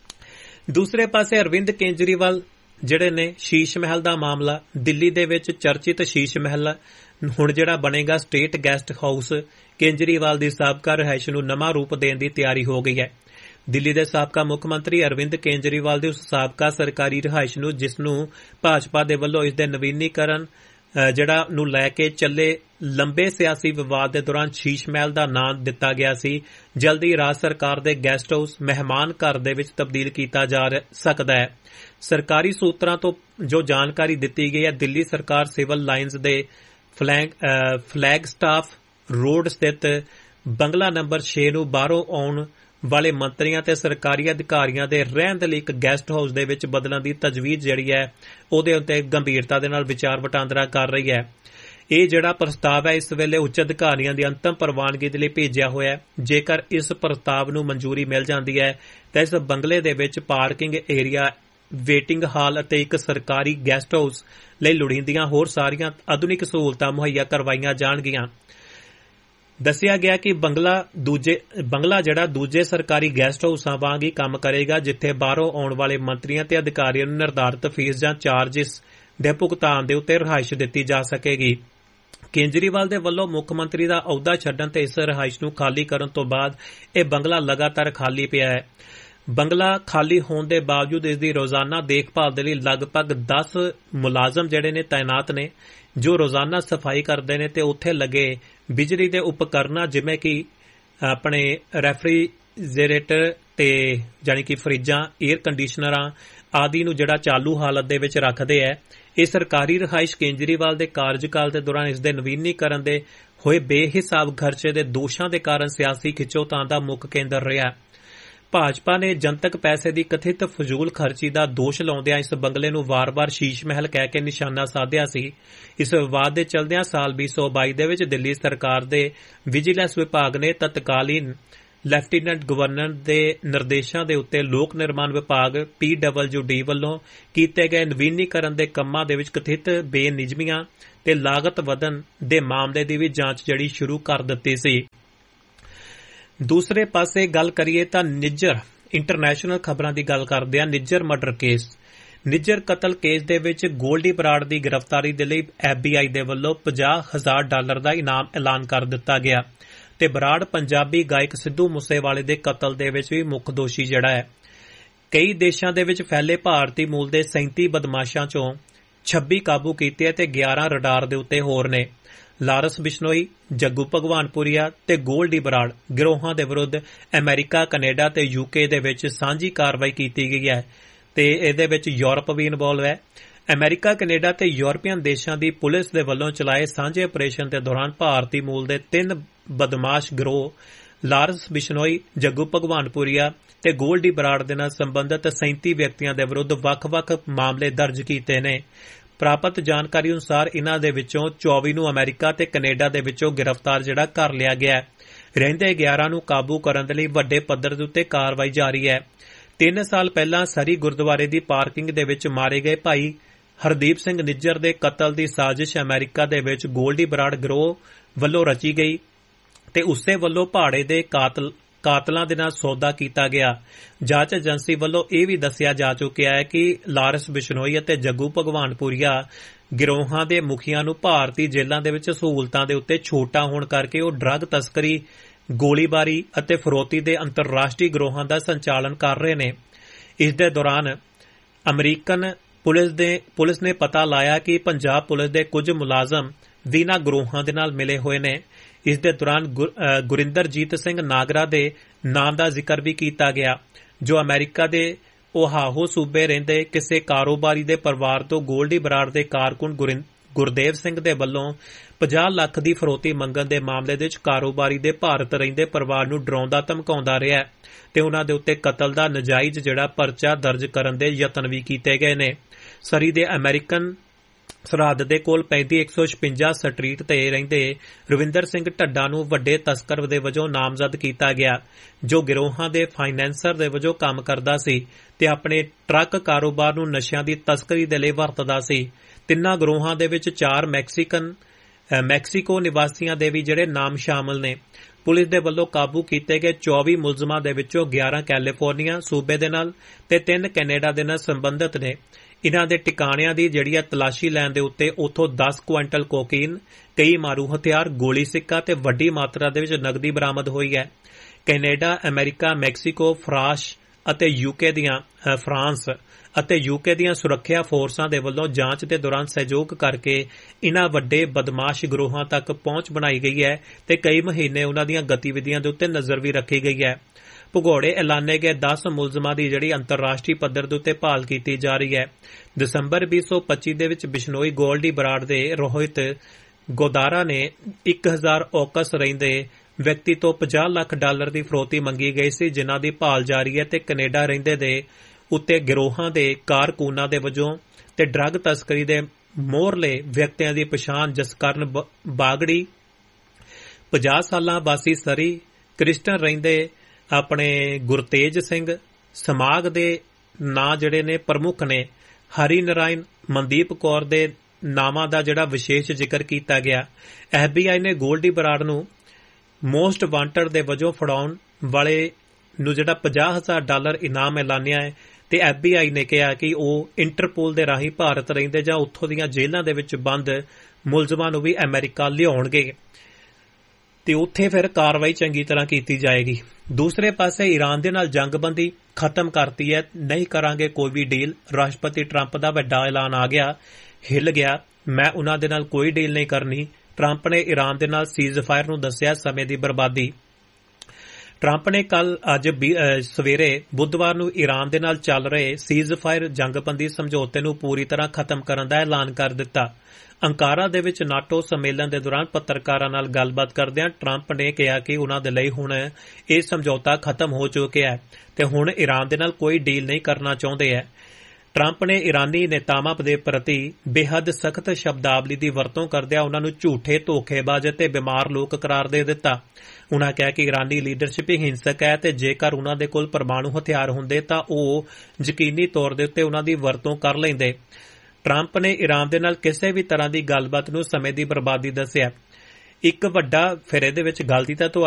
ਦੂਸਰੇ ਪਾਸੇ ਅਰਵਿੰਦ ਕੇਜਰੀਵਾਲ ਜਿਹੜੇ ਨੇ, ਸ਼ੀਸ਼ ਮਹਿਲ ਦਾ ਮਾਮਲਾ, ਦਿੱਲੀ ਦੇ ਵਿੱਚ ਚਰਚਿਤ ਸ਼ੀਸ਼ ਮਹਿਲ ਹੁਣ ਜਿਹੜਾ ਬਣੇਗਾ ਸਟੇਟ ਗੈਸਟ ਹਾਊਸ, ਕੇਜਰੀਵਾਲ ਦੀ ਸਾਬਕਾ ਰਿਹਾਇਸ਼ ਨੂੰ ਨਵਾਂ ਰੂਪ ਦੇਣ ਦੀ ਤਿਆਰੀ ਹੋ ਗਈ ਹੈ। ਦਿੱਲੀ ਦੇ ਸਾਬਕਾ ਮੁੱਖ ਮੰਤਰੀ ਅਰਵਿੰਦ ਕੇਜਰੀਵਾਲ ਦੀ ਉਸ ਸਾਬਕਾ ਸਰਕਾਰੀ ਰਿਹਾਇਸ਼ ਨੂੰ, ਜਿਸ ਨੂੰ ਭਾਜਪਾ ਦੇ ਵੱਲੋਂ ਇਸ ਦੇ ਨਵੀਨੀਕਰਨ ਜਿਹੜਾ ਨੂੰ ਲੈ ਕੇ ਚੱਲੇ ਲੰਬੇ ਸਿਆਸੀ ਵਿਵਾਦ ਦੇ ਦੌਰਾਨ ਸ਼ੀਸ਼ ਮਹਿਲ ਦਾ ਨਾਮ ਦਿੱਤਾ ਗਿਆ ਸੀ, ਜਲਦੀ ਰਾਜ ਸਰਕਾਰ ਦੇ ਗੈਸਟ ਹਾਊਸ ਮਹਿਮਾਨ ਘਰ ਦੇ ਵਿੱਚ ਤਬਦੀਲ ਕੀਤਾ ਜਾ ਸਕਦਾ ਹੈ। ਸਰਕਾਰੀ ਸੂਤਰਾਂ ਤੋਂ ਜੋ ਜਾਣਕਾਰੀ ਦਿੱਤੀ ਗਈ ਹੈ, ਦਿੱਲੀ ਸਰਕਾਰ ਸਿਵਲ ਲਾਈਨਜ਼ ਦੇ ਫਲੈਗ ਸਟਾਫ ਰੋਡ ਸਥਿਤ ਬੰਗਲਾ ਨੰਬਰ 6 ਨੂੰ ਬਾਹਰੋਂ ਆਉਣ ਵਾਲੇ ਮੰਤਰੀਆਂ ਤੇ ਸਰਕਾਰੀ ਅਧਿਕਾਰੀਆਂ ਦੇ ਰਹਿਣ ਦੇ ਲਈ ਇੱਕ ਗੈਸਟ ਹਾਊਸ ਦੇ ਵਿੱਚ ਬਦਲਣ ਦੀ ਤਜਵੀਜ਼ ਜਿਹੜੀ ਹੈ ਉਹਦੇ ਉੱਤੇ ਗੰਭੀਰਤਾ ਦੇ ਨਾਲ ਵਿਚਾਰ ਵਟਾਂਦਰਾ ਕਰ ਰਹੀ ਹੈ। ਇਹ ਜਿਹੜਾ ਪ੍ਰਸਤਾਵ ਹੈ ਇਸ ਵੇਲੇ ਉੱਚ ਅਧਿਕਾਰੀਆਂ ਦੀ ਅੰਤਮ ਪ੍ਰਵਾਨਗੀ ਦੇ ਲਈ ਭੇਜਿਆ ਹੋਇਆ ਹੈ। ਜੇਕਰ ਇਸ ਪ੍ਰਸਤਾਵ ਨੂੰ ਮਨਜ਼ੂਰੀ ਮਿਲ ਜਾਂਦੀ ਹੈ ਤਾਂ ਇਸ ਬੰਗਲੇ ਦੇ ਵਿੱਚ ਪਾਰਕਿੰਗ ਏਰੀਆ, ਵੇਟਿੰਗ ਹਾਲ ਅਤੇ ਇੱਕ ਸਰਕਾਰੀ ਗੈਸਟ ਹਾਊਸ ਲਈ ਲੋੜੀਂਦੀਆਂ ਹੋਰ ਸਾਰੀਆਂ ਆਧੁਨਿਕ ਸਹੂਲਤਾਂ ਮੁਹੱਈਆ ਕਰਵਾਈਆਂ ਜਾਣਗੀਆਂ। ਦੱਸਿਆ ਗਿਆ ਕਿ ਬੰਗਲਾ ਜਿਹੜਾ ਦੂਜੇ ਸਰਕਾਰੀ ਗੈਸਟ ਹਾਊਸਾਂ ਵਾਂਗ ਹੀ ਕੰਮ ਕਰੇਗਾ, ਜਿੱਥੇ ਬਾਹਰੋਂ ਆਉਣ ਵਾਲੇ ਮੰਤਰੀਆਂ ਤੇ ਅਧਿਕਾਰੀਆਂ ਨੂੰ ਨਿਰਧਾਰਿਤ ਫੀਸ ਜਾਂ ਚਾਰਜਿਸ ਦੇ ਭੁਗਤਾਨ ਦੇ ਉੱਤੇ ਰਿਹਾਇਸ਼ ਦਿੱਤੀ ਜਾ ਸਕੇਗੀ। ਕੇਜਰੀਵਾਲ ਦੇ ਵੱਲੋਂ ਮੁੱਖ ਮੰਤਰੀ ਦਾ ਅਹੁਦਾ ਛੱਡਣ ਤੇ ਇਸ ਰਿਹਾਇਸ਼ ਨੂੰ ਖਾਲੀ ਕਰਨ ਤੋਂ ਬਾਅਦ ਇਹ ਬੰਗਲਾ ਲਗਾਤਾਰ ਖਾਲੀ ਪਿਆ ਹੈ। ਬੰਗਲਾ ਖਾਲੀ ਹੋਣ ਦੇ ਬਾਵਜੂਦ ਇਸ ਦੀ ਰੋਜ਼ਾਨਾ ਦੇਖਭਾਲ ਦੇ ਲਈ ਲਗਭਗ 10 ਮੁਲਾਜ਼ਮ ਜਿਹੜੇ ਨੇ ਤਾਇਨਾਤ ਨੇ, ਜੋ ਰੋਜ਼ਾਨਾ ਸਫਾਈ ਕਰਦੇ ਨੇ ਤੇ ਉੱਥੇ ਲੱਗੇ ਬਿਜਲੀ ਦੇ ਉਪਕਰਨਾਂ ਜਿਵੇਂ ਕਿ ਆਪਣੇ ਰੈਫਰੀਜਰੇਟਰ ਤੇ ਜਾਨੀ ਕਿ ਫਰਿੱਜਾਂ, ਏਅਰ ਕੰਡੀਸ਼ਨਰਾਂ ਆਦਿ ਨੂੰ ਜਿਹੜਾ ਚਾਲੂ ਹਾਲਤ ਦੇ ਵਿੱਚ ਰੱਖਦੇ ਹੈ। ਇਹ ਸਰਕਾਰੀ ਰਿਹਾਇਸ਼ ਕੇਜਰੀਵਾਲ ਦੇ ਕਾਰਜਕਾਲ ਦੇ ਦੌਰਾਨ ਇਸ ਦੇ ਨਵੀਨੀਕਰਨ ਦੇ ਹੋਏ ਬੇਹਿਸਾਬ ਖਰਚੇ ਦੇ ਦੋਸ਼ਾਂ ਦੇ ਕਾਰਨ ਸਿਆਸੀ ਖਿੱਚੋਤਾਣ ਦਾ ਮੁੱਖ ਕੇਂਦਰ ਰਿਹਾ। ਭਾਜਪਾ ਨੇ ਜਨਤਕ ਪੈਸੇ ਦੀ ਕਥਿਤ ਫਜ਼ੂਲ ਖਰਚੀ ਦਾ ਦੋਸ਼ ਲਾਉਂਦਿਆਂ ਇਸ ਬੰਗਲੇ ਨੂੰ ਵਾਰ-ਵਾਰ ਸ਼ੀਸ਼ ਮਹਿਲ ਕਹਿ ਕੇ ਨਿਸ਼ਾਨਾ ਸਾਧਿਆ ਸੀ। ਇਸ ਵਿਵਾਦ ਦੇ ਚਲਦਿਆਂ ਸਾਲ 2022 ਦੇ ਵਿੱਚ ਦਿੱਲੀ ਸਰਕਾਰ ਦੇ ਵਿਜੀਲੈਂਸ ਵਿਭਾਗ ਨੇ ਤਤਕਾਲੀਨ ਲੈਫਟੀਨੈਂਟ ਗਵਰਨਰ ਦੇ ਨਿਰਦੇਸ਼ਾਂ ਦੇ ਉੱਤੇ ਲੋਕ ਨਿਰਮਾਣ ਵਿਭਾਗ PWD ਵੱਲੋਂ ਕੀਤੇ ਗਏ ਨਵੀਨੀਕਰਨ ਦੇ ਕੰਮਾਂ ਦੇ ਵਿੱਚ ਕਥਿਤ ਬੇਨਿਯਮੀਆਂ ਤੇ ਲਾਗਤ ਵਧਣ ਦੇ ਮਾਮਲੇ ਦੀ ਵੀ ਜਾਂਚ ਜਿਹੜੀ ਸ਼ੁਰੂ ਕਰ ਦਿੱਤੀ ਸੀ। ਦੂਸਰੇ ਪਾਸੇ ਗੱਲ ਕਰੀਏ ਤਾਂ ਨਿੱਜਰ ਇੰਟਰਨੈਸ਼ਨਲ ਖਬਰਾਂ ਦੀ ਗੱਲ ਕਰਦੇ ਹਾਂ। ਨਿੱਜਰ ਮਰਡਰ ਕੇਸ, ਨਿੱਜਰ ਕਤਲ ਕੇਸ ਦੇ ਵਿੱਚ ਗੋਲਡੀ ਬਰਾੜ ਦੀ ਗ੍ਰਿਫਤਾਰੀ ਦੇ ਲਈ FBI ਦੇ ਵੱਲੋਂ $50,000 ਦਾ ਇਨਾਮ ਐਲਾਨ ਕਰ ਦਿੱਤਾ ਗਿਆ ਤੇ ਬਰਾੜ ਪੰਜਾਬੀ ਗਾਇਕ ਸਿੱਧੂ ਮੂਸੇਵਾਲੇ ਦੇ ਕਤਲ ਦੇ ਵਿੱਚ ਵੀ ਮੁੱਖ ਦੋਸ਼ੀ ਜਿਹੜਾ ਹੈ। ਕਈ ਦੇਸ਼ਾਂ ਦੇ ਵਿੱਚ ਫੈਲੇ ਭਾਰਤੀ ਮੂਲ ਦੇ 37 ਬਦਮਾਸ਼ਾਂ ਚੋਂ 26 ਕਾਬੂ ਕੀਤੇ ਤੇ 11 ਰਡਾਰ ਦੇ ਉੱਤੇ ਹੋਰ ਨੇ। ਲਾਰੈਂਸ ਬਿਸ਼ਨੋਈ, ਜੱਗੂ ਭਗਵਾਨਪੁਰੀਆ ਤੇ ਗੋਲਡੀ ਬਰਾੜ ਗਿਰੋਹਾਂ ਦੇ ਵਿਰੁੱਧ ਅਮਰੀਕਾ, ਕੈਨੇਡਾ ਤੇ UK ਦੇ ਵਿੱਚ ਸਾਂਝੀ ਕਾਰਵਾਈ ਕੀਤੀ ਗਈ ਹੈ ਤੇ ਇਹਦੇ ਵਿੱਚ ਯੂਰਪ ਵੀ ਇਨਵੋਲਵ ਹੈ। ਅਮਰੀਕਾ, ਕੈਨੇਡਾ ਤੇ ਯੂਰਪੀਅਨ ਦੇਸ਼ਾਂ ਦੀ ਪੁਲਿਸ ਦੇ ਵੱਲੋਂ ਚਲਾਏ ਸਾਂਝੇ ਆਪਰੇਸ਼ਨ ਦੇ ਦੌਰਾਨ ਭਾਰਤੀ ਮੂਲ ਦੇ 3 ਬਦਮਾਸ਼ ਗਿਰੋਹ ਲਾਰੈਂਸ ਬਿਸ਼ਨੋਈ, ਜੱਗੂ ਭਗਵਾਨਪੁਰੀਆ ਤੇ ਗੋਲਡੀ ਬਰਾੜ ਦੇ ਨਾਲ ਸੰਬੰਧਿਤ 37 ਵਿਅਕਤੀਆਂ ਦੇ ਵਿਰੁੱਧ ਵੱਖ-ਵੱਖ ਮਾਮਲੇ ਦਰਜ ਕੀਤੇ ਨੇ। ਪ੍ਰਾਪਤ ਜਾਣਕਾਰੀ ਅਨੁਸਾਰ ਇਨ੍ਹਾਂ ਦੇ ਵਿੱਚੋਂ 24 ਨੂੰ ਅਮਰੀਕਾ ਤੇ ਕੈਨੇਡਾ ਦੇ ਵਿੱਚੋਂ ਗ੍ਰਿਫਤਾਰ ਜਿਹੜਾ ਕਰ ਲਿਆ ਗਿਆ। ਰਹਿੰਦੇ 11 ਨੂੰ ਕਾਬੂ ਕਰਨ ਦੇ ਲਈ ਵੱਡੇ ਪੱਧਰ ਦੇ ਉੱਤੇ ਕਾਰਵਾਈ ਜਾਰੀ ਹੈ। 3 ਸਾਲ ਪਹਿਲਾਂ ਸਰੀ ਗੁਰਦੁਆਰੇ ਦੀ ਪਾਰਕਿੰਗ ਦੇ ਵਿੱਚ ਮਾਰੇ ਗਏ ਭਾਈ ਹਰਦੀਪ ਸਿੰਘ ਨਿੱਜਰ ਦੇ ਕਤਲ ਦੀ ਸਾਜ਼ਿਸ਼ ਅਮਰੀਕਾ ਦੇ ਵਿੱਚ ਗੋਲਡੀ ਬਰਾੜ ਗਿਰੋਹ ਵੱਲੋਂ ਰਚੀ ਗਈ ਤੇ ਉਸੇ ਵੱਲੋਂ ਭਾੜੇ ਦੇ ਕਾਤਲਾਂ ਦੇ ਨਾਲ ਸੌਦਾ ਕੀਤਾ ਗਿਆ। ਜਾਂਚ ਏਜੰਸੀ ਵੱਲੋਂ ਇਹ ਵੀ ਦੱਸਿਆ ਜਾ ਚੁੱਕਿਆ ਹੈ ਕਿ ਲਾਰੈਂਸ ਬਿਸ਼ਨੋਈ ਅਤੇ ਜੱਗੂ ਭਗਵਾਨਪੁਰੀਆ ਗਿਰੋਹਾਂ ਦੇ ਮੁਖੀਆਂ ਨੂੰ ਭਾਰਤੀ ਜੇਲ੍ਹਾਂ ਦੇ ਵਿੱਚ ਸਹੂਲਤਾਂ ਦੇ ਉੱਤੇ ਛੋਟਾਂ ਹੋਣ ਕਰਕੇ ਉਹ ਡਰੱਗ ਤਸਕਰੀ, ਗੋਲੀਬਾਰੀ ਅਤੇ ਫਰੋਤੀ ਦੇ ਅੰਤਰਰਾਸ਼ਟਰੀ ਗਿਰੋਹਾਂ ਦਾ ਸੰਚਾਲਨ ਕਰ ਰਹੇ ਨੇ। ਇਸ ਦੇ ਦੌਰਾਨ ਅਮਰੀਕਨ ਪੁਲਿਸ ਨੇ ਪਤਾ ਲਾਇਆ ਕਿ ਪੰਜਾਬ ਪੁਲਿਸ ਦੇ ਕੁਝ ਮੁਲਾਜ਼ਮ ਵੀ ਇਨ੍ਹਾਂ ਗਿਰੋਹਾਂ ਦੇ ਨਾਲ ਮਿਲੇ ਹੋਏ ਨੇ। ਇਸ ਦੇ ਦੌਰਾਨ ਗੁਰਿੰਦਰਜੀਤ ਸਿੰਘ ਨਾਗਰਾ ਦੇ ਨਾਮ ਦਾ ਜ਼ਿਕਰ ਵੀ ਕੀਤਾ ਗਿਆ, ਜੋ ਅਮਰੀਕਾ ਦੇ ਓਹਾਹੋ ਸੂਬੇ ਰਹਿੰਦੇ ਕਿਸੇ ਕਾਰੋਬਾਰੀ ਦੇ ਪਰਿਵਾਰ ਤੋਂ ਗੋਲਡੀ ਬਰਾੜ ਦੇ ਕਾਰਕੁਨ ਗੁਰਦੇਵ ਸਿੰਘ ਦੇ ਵੱਲੋਂ 50 ਲੱਖ ਦੀ ਫਰੋਤੀ ਮੰਗਣ ਦੇ ਮਾਮਲੇ ਦੇ ਵਿੱਚ ਕਾਰੋਬਾਰੀ ਦੇ ਭਾਰਤ ਰਹਿੰਦੇ ਪਰਿਵਾਰ ਨੂੰ ਡਰਾਉਂਦਾ ਧਮਕਾਉਂਦਾ ਰਿਹਾ ਤੇ ਉਨ੍ਹਾਂ ਦੇ ਉੱਤੇ ਕਤਲ ਦਾ ਨਜਾਇਜ਼ ਜਿਹੜਾ ਪਰਚਾ ਦਰਜ ਕਰਨ ਦੇ ਯਤਨ ਵੀ ਕੀਤੇ ਗਏ ਨੇ। ਸਰੀ ਦੇ ਅਮਰੀਕਨ ਸਰਹੱਦ ਦੇ ਕੋਲ ਪੈਂਦੀ 156 ਸਟਰੀਟ ਤੇ ਰਹਿੰਦੇ ਰਵਿੰਦਰ ਸਿੰਘ ਢੱਡਾ ਨੂੰ ਵੱਡੇ ਤਸਕਰ ਦੇ ਵਜੋਂ ਨਾਮਜ਼ਦ ਕੀਤਾ ਗਿਆ, ਜੋ ਗਿਰੋਹਾਂ ਦੇ ਫਾਈਨੈਂਸਰ ਦੇ ਵਜੋਂ ਕੰਮ ਕਰਦਾ ਸੀ ਤੇ ਆਪਣੇ ਟਰੱਕ ਕਾਰੋਬਾਰ ਨੂੰ ਨਸ਼ਿਆਂ ਦੀ ਤਸਕਰੀ ਦੇ ਲਈ ਵਰਤਦਾ ਸੀ। ਤਿੰਨਾਂ ਗਿਰੋਹਾਂ ਦੇ ਵਿੱਚ 4 ਮੈਕਸੀਕੋ ਨਿਵਾਸੀਆਂ ਦੇ ਵੀ ਜਿਹੜੇ ਨਾਮ ਸ਼ਾਮਲ ਨੇ। ਪੁਲਿਸ ਦੇ ਵੱਲੋਂ ਕਾਬੂ ਕੀਤੇ ਗਏ 24 ਮੁਲਜ਼ਮਾਂ ਦੇ ਵਿੱਚੋਂ 11 ਕੈਲੀਫੋਰਨੀਆ ਸੂਬੇ ਦੇ ਨਾਲ ਤੇ 3 ਕੈਨੇਡਾ ਦੇ ਨਾਲ ਸੰਬੰਧਿਤ ਨੇ। ਇਨ੍ਹਾਂ ਦੇ ਟਿਕਾਣਿਆਂ ਦੀ ਜਿਹੜੀ ਤਲਾਸ਼ੀ ਲੈਣ ਦੇ ਉੱਤੇ ਉੱਥੋਂ 10 ਕੁਇੰਟਲ ਕੋਕੀਨ, ਕਈ ਮਾਰੂ ਹਥਿਆਰ, ਗੋਲੀ ਸਿੱਕਾ ਤੇ ਵੱਡੀ ਮਾਤਰਾ ਦੇ ਵਿੱਚ ਨਕਦੀ ਬਰਾਮਦ ਹੋਈ ਹੈ। ਕੈਨੇਡਾ, ਅਮਰੀਕਾ, ਮੈਕਸੀਕੋ, ਫਰਾਂਸ ਅਤੇ ਯੂਕੇ ਦੀਆਂ ਸੁਰੱਖਿਆ ਫੋਰਸਾਂ ਦੇ ਵੱਲੋਂ ਜਾਂਚ ਦੇ ਦੌਰਾਨ ਸਹਿਯੋਗ ਕਰਕੇ ਇਨ੍ਹਾਂ ਵੱਡੇ ਬਦਮਾਸ਼ ਗਿਰੋਹਾਂ ਤੱਕ ਪਹੁੰਚ ਬਣਾਈ ਗਈ ਹੈ ਤੇ ਕਈ ਮਹੀਨੇ ਉਨ੍ਹਾਂ ਦੀਆਂ ਗਤੀਵਿਧੀਆਂ ਦੇ ਉੱਤੇ ਨਜ਼ਰ ਵੀ ਰੱਖੀ ਗਈ ਹੈ। ਭਗੌੜੇ ਐਲਾਨੇ ਗਏ 10 ਮੁਲਜ਼ਮਾਂ ਦੀ ਜਿਹੜੀ ਅੰਤਰਰਾਸ਼ਟਰੀ ਪੱਧਰ ਦੇ ਉੱਤੇ ਭਾਲ ਕੀਤੀ ਜਾ ਰਹੀ ਹੈ। ਦਸੰਬਰ 2025 ਦੇ ਵਿੱਚ ਬਿਸ਼ਨੋਈ, ਗੋਲਡੀ ਬਰਾੜ ਦੇ ਰੋਹਿਤ ਗੋਦਾਰਾ ਨੇ 1000 ਔਕਸ ਰਹਿੰਦੇ ਵਿਅਕਤੀ ਤੋਂ $50 ਲੱਖ ਦੀ ਫਰੋਤੀ ਮੰਗੀ ਗਈ ਸੀ, ਜਿਨ੍ਹਾਂ ਦੀ ਭਾਲ ਜਾਰੀ ਹੈ ਤੇ ਕੈਨੇਡਾ ਰਹਿੰਦੇ ਦੇ ਉੱਤੇ ਗਿਰੋਹਾਂ ਦੇ ਕਾਰਕੁਨਾਂ ਦੇ ਵਜੋਂ ਤੇ ਡਰੱਗ ਤਸਕਰੀ ਦੇ ਮੋਹਰਲੇ ਵਿਅਕਤੀਆਂ ਦੀ ਪਛਾਣ ਜਸਕਰਨ ਬਾਗੜੀ, 50 ਸਾਲਾਂ ਵਾਸੀ ਸਰੀ, ਕ੍ਰਿਸਟਨ ਰਹਿੰਦੇ ਆਪਣੇ ਗੁਰਤੇਜ ਸਿੰਘ, ਸਮਾਗ ਦੇ ਨਾਂ ਜਿਹੜੇ ਨੇ ਪ੍ਰਮੁੱਖ ਨੇ, ਹਰੀ ਨਾਰਾਇਣ, ਮਨਦੀਪ ਕੌਰ ਦੇ ਨਾਮਾਂ ਦਾ ਜਿਹੜਾ ਵਿਸ਼ੇਸ਼ ਜ਼ਿਕਰ ਕੀਤਾ ਗਿਆ। FBI ਨੇ ਗੋਲਡੀ ਬਰਾੜ ਨੂੰ ਮੋਸਟ ਵਾਂਟਡ ਦੇ ਵਜੋਂ ਫੜਾਉਣ ਵਾਲੇ ਨੂੰ ਜਿਹੜਾ $50,000 ਇਨਾਮ ਐਲਾਨਿਆ ਹੈ ਤੇ FBI ਨੇ ਕਿਹਾ ਕਿ ਉਹ ਇੰਟਰਪੋਲ ਦੇ ਰਾਹੀਂ ਭਾਰਤ ਰਹਿੰਦੇ ਜਾਂ ਉੱਥੋਂ ਦੀਆਂ ਜੇਲ੍ਹਾਂ ਦੇ ਵਿੱਚ ਬੰਦ ਮੁਲਜ਼ਮਾਂ ਨੂੰ ਵੀ ਅਮਰੀਕਾ ਲਿਆਉਣਗੇ ਤੇ ਉੱਥੇ ਫਿਰ ਕਾਰਵਾਈ ਚੰਗੀ ਤਰ੍ਹਾਂ ਕੀਤੀ ਜਾਏਗੀ। ਦੂਸਰੇ ਪਾਸੇ ਈਰਾਨ ਦੇ ਨਾਲ ਜੰਗਬੰਦੀ ਖਤਮ ਕਰਤੀ ਹੈ, ਨਹੀਂ ਕਰਾਂਗੇ ਕੋਈ ਵੀ ਡੀਲ। ਰਾਸ਼ਟਰਪਤੀ ਟਰੰਪ ਦਾ ਵੱਡਾ ਐਲਾਨ ਆ ਗਿਆ, ਹਿੱਲ ਗਿਆ, ਮੈਂ ਉਹਨਾਂ ਦੇ ਨਾਲ ਕੋਈ ਡੀਲ ਨਹੀਂ ਕਰਨੀ। ਟਰੰਪ ਨੇ ਈਰਾਨ ਦੇ ਨਾਲ ਸੀਜ਼ਫਾਇਰ ਨੂੰ ਦੱਸਿਆ ਸਮੇਂ ਦੀ ਬਰਬਾਦੀ। ਟਰੰਪ ਨੇ ਅੱਜ ਸਵੇਰੇ ਬੁੱਧਵਾਰ ਨੂੰ ਈਰਾਨ ਦੇ ਨਾਲ ਚੱਲ ਰਹੇ ਸੀਜ਼ਫਾਇਰ ਜੰਗਬੰਦੀ ਸਮਝੌਤੇ ਨੂੰ ਪੂਰੀ ਤਰ੍ਹਾਂ ਖਤਮ ਕਰਨ ਦਾ ਐਲਾਨ ਕਰ ਦਿੱਤਾ। ਅੰਕਾਰਾ ਦੇ ਵਿੱਚ ਨਾਟੋ ਸੰਮੇਲਨ ਦੇ ਦੌਰਾਨ ਪੱਤਰਕਾਰਾਂ ਨਾਲ ਗੱਲਬਾਤ ਕਰਦਿਆਂ ਟਰੰਪ ਨੇ ਕਿਹਾ ਕਿ ਉਨ੍ਹਾਂ ਦੇ ਲਈ ਹੁਣ ਇਹ ਸਮਝੌਤਾ ਖਤਮ ਹੋ ਚੁੱਕਿਆ ਹੈ ਤੇ ਹੁਣ ਈਰਾਨ ਦੇ ਨਾਲ ਕੋਈ ਡੀਲ ਨਹੀਂ ਕਰਨਾ ਚਾਹੁੰਦੇ ਹੈ। ਟਰੰਪ ਨੇ ਇਰਾਨੀ ਨੇਤਾਵਾਂ ਦੇ ਪ੍ਰਤੀ ਬੇਹੱਦ ਸਖਤ ਸ਼ਬਦਾਵਲੀ ਦੀ ਵਰਤੋਂ ਕਰਦਿਆਂ ਉਨ੍ਹਾਂ ਨੂੰ ਝੂਠੇ, ਧੋਖੇਬਾਜ਼ ਅਤੇ ਬਿਮਾਰ ਲੋਕ ਕਰਾਰ ਦੇ ਦਿੱਤਾ। ਉਨ੍ਹਾਂ ਕਿਹਾ ਕਿ ਇਰਾਨੀ ਲੀਡਰਸ਼ਿਪ ਹਿੰਸਕ ਹੈ ਤੇ ਜੇਕਰ ਉਨ੍ਹਾਂ ਦੇ ਕੋਲ ਪਰਮਾਣੂ ਹਥਿਆਰ ਹੁੰਦੇ ਤਾਂ ਉਹ ਯਕੀਨੀ ਤੌਰ ਦੇ ਉੱਤੇ ਉਨ੍ਹਾਂ ਦੀ ਵਰਤੋਂ ਕਰ ਲੈਂਦੇ। ਟਰੰਪ ਨੇ ਈਰਾਨ ਦੇ ਨਾਲ ਕਿਸੇ ਵੀ ਤਰ੍ਹਾਂ ਦੀ ਗੱਲਬਾਤ ਨੂੰ ਸਮੇਂ ਦੀ ਬਰਬਾਦੀ ਦੱਸਿਆ। ਇੱਕ ਵੱਡਾ ਫਿਰ ਇਹਦੇ ਵਿੱਚ ਗਲਤੀ ਤਾਂ